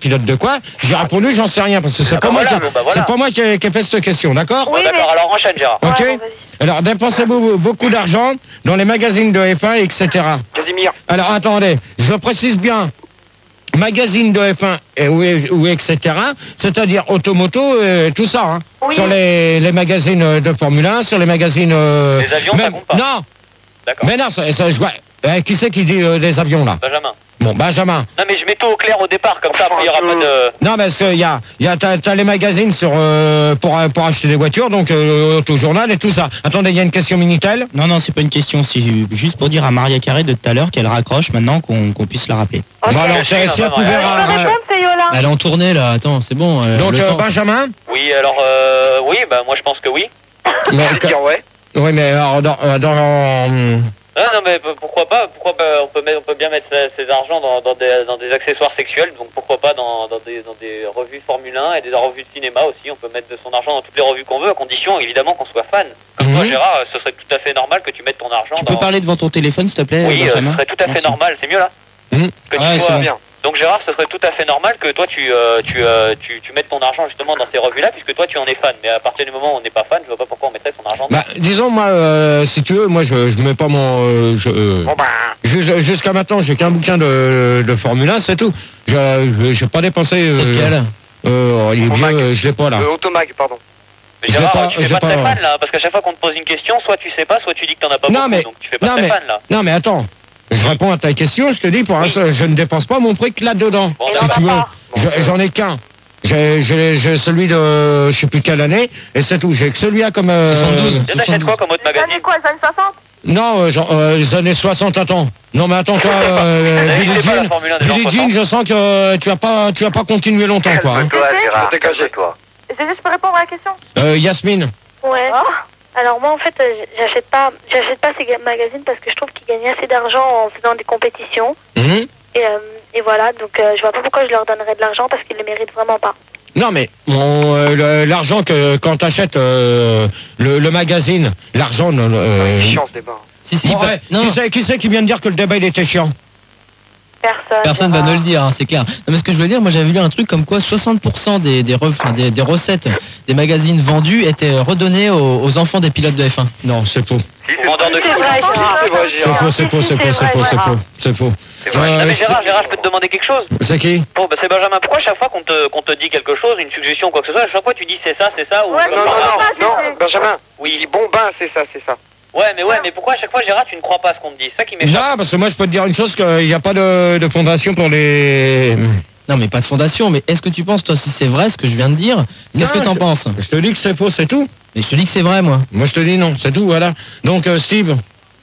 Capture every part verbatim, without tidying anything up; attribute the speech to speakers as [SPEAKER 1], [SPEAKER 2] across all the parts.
[SPEAKER 1] pilote de quoi? J'ai répondu, j'en sais rien, parce que c'est
[SPEAKER 2] Ah
[SPEAKER 1] pas,
[SPEAKER 2] bah
[SPEAKER 1] moi
[SPEAKER 2] voilà,
[SPEAKER 1] qui,
[SPEAKER 2] bon bah voilà.
[SPEAKER 1] c'est pas moi qui ai, qui ai fait cette question, d'accord?
[SPEAKER 2] Bon, d'accord, alors enchaîne, Gérard.
[SPEAKER 1] Ok.
[SPEAKER 3] Ouais, bon, vas-y.
[SPEAKER 1] Alors, dépensez-vous beaucoup d'argent dans les magazines de F un, et cetera.
[SPEAKER 4] Casimir.
[SPEAKER 1] Alors, attendez, je précise bien. Magazine de F un et, ou, ou et cetera. C'est-à-dire automoto, euh, tout ça. Hein.
[SPEAKER 3] Oui.
[SPEAKER 1] Sur les, les magazines de Formule un, sur les magazines... Euh,
[SPEAKER 2] Les avions, ça compte pas.
[SPEAKER 1] Non.
[SPEAKER 2] D'accord.
[SPEAKER 1] Mais non, ça, ça, je vois. Euh, qui c'est qui dit euh, les avions, là?
[SPEAKER 2] Benjamin.
[SPEAKER 1] Bon, Benjamin.
[SPEAKER 2] Non, mais je mets tout au clair au départ, comme ça, après, il n'y aura pas de...
[SPEAKER 1] Non, parce qu'il y a, y a t'as, t'as les magazines sur, euh, pour, pour acheter des voitures, donc euh, Autojournal et tout ça. Attendez, il y a une question Minitel.
[SPEAKER 5] Non, non, c'est pas une question. C'est juste pour dire à Maria Carré de tout à l'heure qu'elle raccroche maintenant, qu'on qu'on puisse la rappeler.
[SPEAKER 3] Ok.
[SPEAKER 1] Bon, alors,
[SPEAKER 2] je
[SPEAKER 1] t'as
[SPEAKER 2] suis,
[SPEAKER 1] réussi
[SPEAKER 2] là,
[SPEAKER 1] à
[SPEAKER 2] bah,
[SPEAKER 1] pouvoir...
[SPEAKER 3] Je peux
[SPEAKER 1] euh,
[SPEAKER 3] répondre, c'est Yola.
[SPEAKER 6] Elle est en tournée là, attends, c'est bon. euh,
[SPEAKER 1] donc,
[SPEAKER 6] le
[SPEAKER 1] euh,
[SPEAKER 6] temps.
[SPEAKER 1] Benjamin.
[SPEAKER 2] Oui, alors, euh... Oui, bah, moi, je pense que oui.
[SPEAKER 1] Mais,
[SPEAKER 4] Je vais dire ouais.
[SPEAKER 1] oui, mais alors, dans... euh, dans euh,
[SPEAKER 2] Ah, non, mais pourquoi pas? Pourquoi pas? On peut, mettre, on peut bien mettre ses, ses argent dans, dans, des, dans des accessoires sexuels, donc pourquoi pas dans, dans, des, dans des revues Formule un et des revues de cinéma aussi. On peut mettre de son argent dans toutes les revues qu'on veut, à condition évidemment qu'on soit fan. Comme
[SPEAKER 1] Mhm.
[SPEAKER 2] toi, Gérard, ce serait tout à fait normal que tu mettes ton argent
[SPEAKER 5] Tu
[SPEAKER 2] dans...
[SPEAKER 5] peux parler devant ton téléphone, s'il te plaît,
[SPEAKER 2] Oui, euh, ce
[SPEAKER 5] Benjamin?
[SPEAKER 2] serait tout à fait
[SPEAKER 5] Merci.
[SPEAKER 2] normal, c'est mieux là
[SPEAKER 1] Mhm.
[SPEAKER 2] que tu
[SPEAKER 5] Ouais,
[SPEAKER 2] sois-
[SPEAKER 5] c'est bon.
[SPEAKER 4] Bien.
[SPEAKER 2] Donc Gérard, ce serait tout à fait normal que toi tu, euh, tu, euh, tu, tu mettes ton argent justement dans ces revues-là, puisque toi tu en es fan. Mais à partir du moment où on n'est pas fan, je vois pas pourquoi on mettrait son argent.
[SPEAKER 1] Bah, disons, moi, euh, si tu veux, moi, je, je mets pas mon... Euh, je, euh,
[SPEAKER 4] Bon bah.
[SPEAKER 1] jus- jusqu'à maintenant, j'ai qu'un bouquin de, de Formule un, c'est tout. Je j'ai pas dépensé...
[SPEAKER 6] C'est
[SPEAKER 1] Euh,
[SPEAKER 6] lequel?
[SPEAKER 1] euh, il est vieux, euh, je l'ai pas, là.
[SPEAKER 4] Le Automag, pardon.
[SPEAKER 2] Mais
[SPEAKER 1] je
[SPEAKER 2] Gérard,
[SPEAKER 1] l'ai pas-
[SPEAKER 2] tu fais
[SPEAKER 1] j'ai
[SPEAKER 2] pas, très
[SPEAKER 1] pas-
[SPEAKER 2] fan là, parce qu'à chaque fois qu'on te pose une question, soit tu sais pas, soit tu dis que t'en as pas
[SPEAKER 1] Non,
[SPEAKER 2] beaucoup,
[SPEAKER 1] mais-
[SPEAKER 2] donc tu fais pas
[SPEAKER 1] non,
[SPEAKER 2] très
[SPEAKER 1] mais-
[SPEAKER 2] fan là.
[SPEAKER 1] Non, mais attends. Je réponds à ta question, je te dis, pour l'instant, je ne dépense pas mon prix que là-dedans.
[SPEAKER 2] Bon,
[SPEAKER 1] si
[SPEAKER 2] bah,
[SPEAKER 1] tu veux,
[SPEAKER 3] bah,
[SPEAKER 1] Je- j'en ai qu'un. J'ai j'ai- j'ai celui de je sais plus quelle année, et c'est tout. J'ai que celui-là comme... euh,
[SPEAKER 6] soixante-douze.
[SPEAKER 2] Tu t'achètes quoi comme autre
[SPEAKER 3] Les années
[SPEAKER 2] magazine?
[SPEAKER 3] quoi, les années soixante?
[SPEAKER 1] Non, euh, genre, euh, les années soixante, attends. Non, mais attends, toi, euh,
[SPEAKER 2] Eh,
[SPEAKER 1] Billie
[SPEAKER 2] c'est pas la
[SPEAKER 1] Jean,
[SPEAKER 2] Formule un des gens
[SPEAKER 1] Billie Jean,
[SPEAKER 2] soixante.
[SPEAKER 1] je sens que euh, tu vas pas, tu vas pas continuer longtemps, quoi. Hein.
[SPEAKER 4] Calme-toi,
[SPEAKER 3] Gérard,
[SPEAKER 4] Gérard. Dégagez.
[SPEAKER 7] toi.
[SPEAKER 3] J'ai dit, je peux répondre à la question?
[SPEAKER 1] Euh, Yasmine.
[SPEAKER 8] Ouais. Alors moi en fait euh, j'achète pas j'achète pas ces ga- magazines parce que je trouve qu'ils gagnent assez d'argent en faisant des compétitions
[SPEAKER 1] Mhm.
[SPEAKER 8] et, euh, et voilà donc euh, je vois pas pourquoi je leur donnerais de l'argent parce qu'ils le méritent vraiment pas.
[SPEAKER 1] Non, mais bon, euh, le- l'argent que quand t'achètes euh, le, le magazine, l'argent... Euh,
[SPEAKER 4] C'est chiant ce débat.
[SPEAKER 6] Si, si,
[SPEAKER 1] bon,
[SPEAKER 6] pas-
[SPEAKER 1] ouais,
[SPEAKER 6] non,
[SPEAKER 1] qui c'est qui, c'est qui vient de dire que le débat il était chiant?
[SPEAKER 8] Personne.
[SPEAKER 6] personne va
[SPEAKER 8] Gérard.
[SPEAKER 6] nous le dire, hein, c'est clair. Non, mais ce que je veux dire, moi j'avais lu un truc comme quoi soixante pour cent des, des, re- enfin, des, des recettes des magazines vendus étaient redonnées aux, aux enfants des pilotes de F un.
[SPEAKER 1] Non, c'est faux.
[SPEAKER 2] Vendeur de
[SPEAKER 3] C'est
[SPEAKER 2] films.
[SPEAKER 3] vrai,
[SPEAKER 4] Si,
[SPEAKER 3] Gérard.
[SPEAKER 4] c'est vrai,
[SPEAKER 1] C'est
[SPEAKER 4] Gérard.
[SPEAKER 1] faux, c'est faux, c'est faux, c'est faux, c'est faux, c'est faux.
[SPEAKER 2] C'est vrai.
[SPEAKER 1] Euh,
[SPEAKER 2] Non, mais
[SPEAKER 1] c'est-
[SPEAKER 2] Gérard, Gérard, je peux te demander quelque chose?
[SPEAKER 1] C'est qui?
[SPEAKER 2] Bon, bah, c'est Benjamin. Pourquoi chaque fois qu'on te, qu'on te dit quelque chose, une suggestion ou quoi que ce soit, à chaque fois tu dis c'est ça, c'est ça ou
[SPEAKER 3] Ouais,
[SPEAKER 2] comme
[SPEAKER 4] Non, non,
[SPEAKER 2] par hasard?
[SPEAKER 4] non, non, Benjamin.
[SPEAKER 2] Oui.
[SPEAKER 4] Il dit bon ben, c'est ça, c'est ça.
[SPEAKER 2] Ouais, mais ouais, mais pourquoi à chaque fois, Gérard, tu ne crois pas à ce qu'on te dit? C'est ça qui m'échappe.
[SPEAKER 1] Non, parce que moi je peux te dire une chose, qu'il n'y a pas de, de fondation pour les...
[SPEAKER 6] Non mais pas de fondation, mais est-ce que tu penses toi si c'est vrai ce que je viens de dire? Qu'est-ce
[SPEAKER 1] Non,
[SPEAKER 6] que t'en
[SPEAKER 1] je-
[SPEAKER 6] penses?
[SPEAKER 1] Je te dis que c'est faux, c'est tout.
[SPEAKER 6] Mais je te dis que c'est vrai moi.
[SPEAKER 1] Moi je te dis non, c'est tout, voilà. Donc euh, Steve,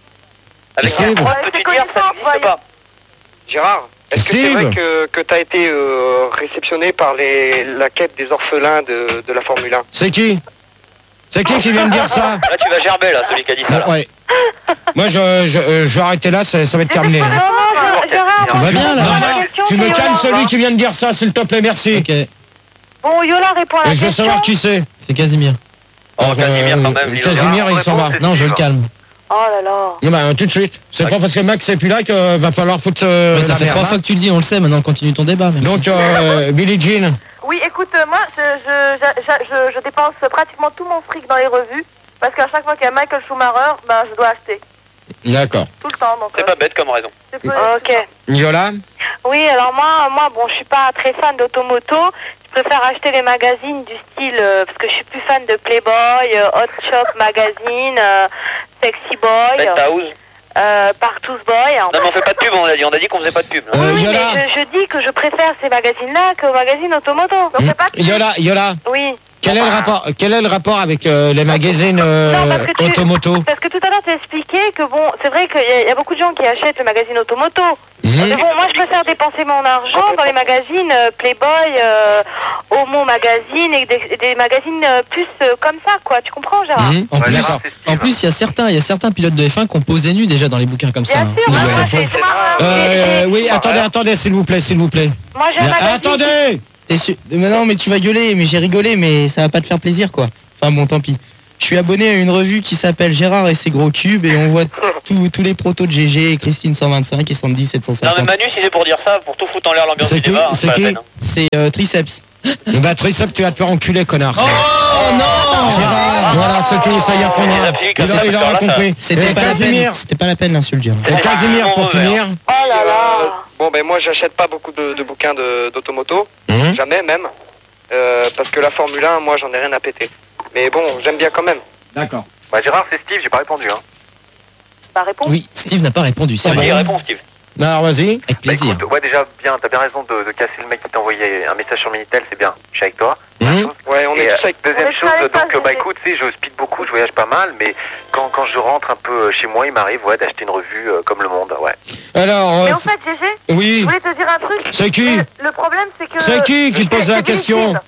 [SPEAKER 2] Avec
[SPEAKER 1] Steve.
[SPEAKER 2] quoi
[SPEAKER 3] Ouais,
[SPEAKER 2] peux-tu
[SPEAKER 3] c'est
[SPEAKER 2] dire ça
[SPEAKER 3] connaissance,
[SPEAKER 2] n'existe
[SPEAKER 3] ouais.
[SPEAKER 2] pas?
[SPEAKER 4] Gérard, est-ce que c'est
[SPEAKER 1] Steve.
[SPEAKER 4] vrai que, que tu as été euh, réceptionné par les, la quête des orphelins de, de la Formule un?
[SPEAKER 1] c'est qui? C'est qui qui vient de dire ça?
[SPEAKER 2] Là, tu vas gerber, là, celui qui a dit ça. Là.
[SPEAKER 1] Ouais. Moi je, je, euh, je vais arrêter là, ça, ça va être terminé.
[SPEAKER 3] Non,
[SPEAKER 1] hein.
[SPEAKER 3] non, je- Gérard.
[SPEAKER 6] Tout va bien là.
[SPEAKER 1] Non,
[SPEAKER 3] la
[SPEAKER 1] non,
[SPEAKER 3] question,
[SPEAKER 1] tu me
[SPEAKER 3] c'est
[SPEAKER 1] calmes
[SPEAKER 3] Yola.
[SPEAKER 1] celui qui vient de dire ça, s'il te plaît, merci.
[SPEAKER 6] Ok,
[SPEAKER 3] Bon, Yola répond à la
[SPEAKER 1] Et je veux
[SPEAKER 3] question.
[SPEAKER 1] savoir qui c'est.
[SPEAKER 6] c'est Casimir.
[SPEAKER 2] Oh, Casimir, quand même. il
[SPEAKER 1] Casimir,
[SPEAKER 2] aura-
[SPEAKER 1] il s'en va.
[SPEAKER 6] Non, je le calme.
[SPEAKER 8] Oh là là.
[SPEAKER 1] Non, bah, tout de suite. C'est pas parce que Max est plus là qu'il va falloir foutre euh,
[SPEAKER 6] Ouais, ça
[SPEAKER 1] la
[SPEAKER 6] fait
[SPEAKER 1] merde,
[SPEAKER 6] trois
[SPEAKER 1] hein.
[SPEAKER 6] fois que tu le dis, on le sait, maintenant continue ton débat. Merci.
[SPEAKER 1] Donc, euh, Billie Jean.
[SPEAKER 3] Oui, écoute, euh, moi, je, je, je, je, je- je dépense pratiquement tout mon fric dans les revues, parce qu'à chaque fois qu'il y a Michael Schumacher, ben, je dois acheter.
[SPEAKER 1] D'accord.
[SPEAKER 3] Tout le temps, donc...
[SPEAKER 2] C'est
[SPEAKER 3] euh,
[SPEAKER 2] pas bête comme raison.
[SPEAKER 3] c'est peu-
[SPEAKER 8] Ok.
[SPEAKER 1] Yola.
[SPEAKER 8] Oui alors moi moi bon je suis pas très fan d'automoto. Je préfère acheter les magazines du style euh, parce que je suis plus fan de Playboy, euh, Hot Shop Magazine, euh, Sexy Boy,
[SPEAKER 2] Penthouse.
[SPEAKER 8] euh, Partous Boy.
[SPEAKER 2] Non, mais on fait pas de pub, on a dit. On a dit qu'on faisait pas de pub. là.
[SPEAKER 1] Euh,
[SPEAKER 8] Oui,
[SPEAKER 1] Yola.
[SPEAKER 8] mais je, je dis que je préfère ces magazines-là qu'aux magazines automoto.
[SPEAKER 3] Donc, c'est pas de-
[SPEAKER 1] Yola, Yola.
[SPEAKER 8] Oui.
[SPEAKER 1] Quel est le rapport, quel est le rapport avec euh, les magazines euh,
[SPEAKER 8] Non, parce que tu-
[SPEAKER 1] automoto?
[SPEAKER 8] Parce que tout à l'heure, tu as expliqué que bon, c'est vrai qu'il y, a- il y a beaucoup de gens qui achètent le magazine automoto.
[SPEAKER 1] Mhm.
[SPEAKER 8] Mais bon, moi, je préfère dépenser mon argent dans les magazines euh, Playboy, euh, Homo Magazine et des, des magazines euh, plus euh, comme ça, quoi. Tu comprends, Gérard?
[SPEAKER 1] Mhm.
[SPEAKER 6] En
[SPEAKER 7] Ouais,
[SPEAKER 6] plus,
[SPEAKER 7] Gérard, c'est Steve.
[SPEAKER 6] en plus, il y a certains, il y a certains pilotes de F un qui ont posé nu déjà dans les bouquins comme ça.
[SPEAKER 8] Bien
[SPEAKER 6] hein.
[SPEAKER 8] sûr,
[SPEAKER 6] Oui,
[SPEAKER 8] moi,
[SPEAKER 6] ouais.
[SPEAKER 8] moi,
[SPEAKER 1] c'est
[SPEAKER 8] j'ai-
[SPEAKER 1] faux.
[SPEAKER 8] moi,
[SPEAKER 1] Euh,
[SPEAKER 8] j'ai-
[SPEAKER 1] oui, attendez, attendez, s'il vous plaît, s'il vous plaît.
[SPEAKER 8] moi, j'ai un
[SPEAKER 1] Euh,
[SPEAKER 8] magazine.
[SPEAKER 1] attendez.
[SPEAKER 5] T'es sûr? Mais non, mais tu vas gueuler, mais j'ai rigolé, mais ça va pas te faire plaisir, quoi. Enfin bon, tant pis. Je suis abonné à une revue qui s'appelle Gérard et ses gros cubes et on voit tous tous les protos de G G, Christine cent vingt-cinq et Sandy sept cent
[SPEAKER 2] Non, mais
[SPEAKER 5] cinquante.
[SPEAKER 2] Manu, si c'est pour dire ça, pour tout foutre en l'air l'ambiance
[SPEAKER 1] C'est
[SPEAKER 2] du
[SPEAKER 1] qui
[SPEAKER 2] débat,
[SPEAKER 1] C'est
[SPEAKER 2] pas la
[SPEAKER 1] qui
[SPEAKER 2] peine, hein.
[SPEAKER 5] C'est euh, Triceps.
[SPEAKER 1] Bah, Tricep, tu vas te faire enculer, connard.
[SPEAKER 6] Oh non
[SPEAKER 5] Gérard.
[SPEAKER 1] Voilà, c'est tout, ça y apprendra.
[SPEAKER 2] Les appliques,
[SPEAKER 1] Il a, il aura
[SPEAKER 2] là, ça-
[SPEAKER 1] compris.
[SPEAKER 5] C'était
[SPEAKER 1] Et
[SPEAKER 5] pas, la peine.
[SPEAKER 1] Casimir,
[SPEAKER 5] C'était pas la peine l'insulte, Gérard.
[SPEAKER 1] et Casimir, pour finir.
[SPEAKER 8] Oh là là.
[SPEAKER 4] Bon, ben moi, j'achète pas beaucoup de, de bouquins de- d'automoto,
[SPEAKER 1] Hum.
[SPEAKER 4] jamais même, euh, parce que la Formule un, moi, j'en ai rien à péter. Mais bon, j'aime bien quand même.
[SPEAKER 1] D'accord.
[SPEAKER 7] Bah Gérard, c'est Steve, j'ai pas répondu. Hein.
[SPEAKER 3] Bah, réponds.
[SPEAKER 6] Oui, Steve n'a pas répondu, c'est
[SPEAKER 2] Vas-y,
[SPEAKER 6] bon.
[SPEAKER 2] réponds, Steve.
[SPEAKER 1] Alors, vas-y.
[SPEAKER 6] Avec
[SPEAKER 7] Bah
[SPEAKER 6] plaisir.
[SPEAKER 7] écoute, ouais déjà bien, t'as bien raison de, de casser le mec qui t'a envoyé un message sur Minitel, c'est bien, je suis avec toi.
[SPEAKER 1] Hum.
[SPEAKER 4] Ouais, on
[SPEAKER 7] Et,
[SPEAKER 4] est
[SPEAKER 7] euh,
[SPEAKER 4] tous avec...
[SPEAKER 7] deuxième
[SPEAKER 3] On est
[SPEAKER 7] chose,
[SPEAKER 3] tous avec toi,
[SPEAKER 7] donc euh, bah
[SPEAKER 3] G G.
[SPEAKER 7] écoute, tu sais, je speed beaucoup, je voyage pas mal, mais quand, quand je rentre un peu chez moi, il m'arrive ouais, d'acheter une revue euh, comme Le Monde, ouais.
[SPEAKER 1] Alors,
[SPEAKER 3] Mais
[SPEAKER 1] euh,
[SPEAKER 3] en fait, G G,
[SPEAKER 1] oui.
[SPEAKER 3] je voulais te dire un truc.
[SPEAKER 1] C'est qui
[SPEAKER 3] Le, le problème, c'est que...
[SPEAKER 1] C'est qui qui
[SPEAKER 3] C'est-
[SPEAKER 1] pose la
[SPEAKER 3] c'est
[SPEAKER 1] question
[SPEAKER 3] Billie Jean.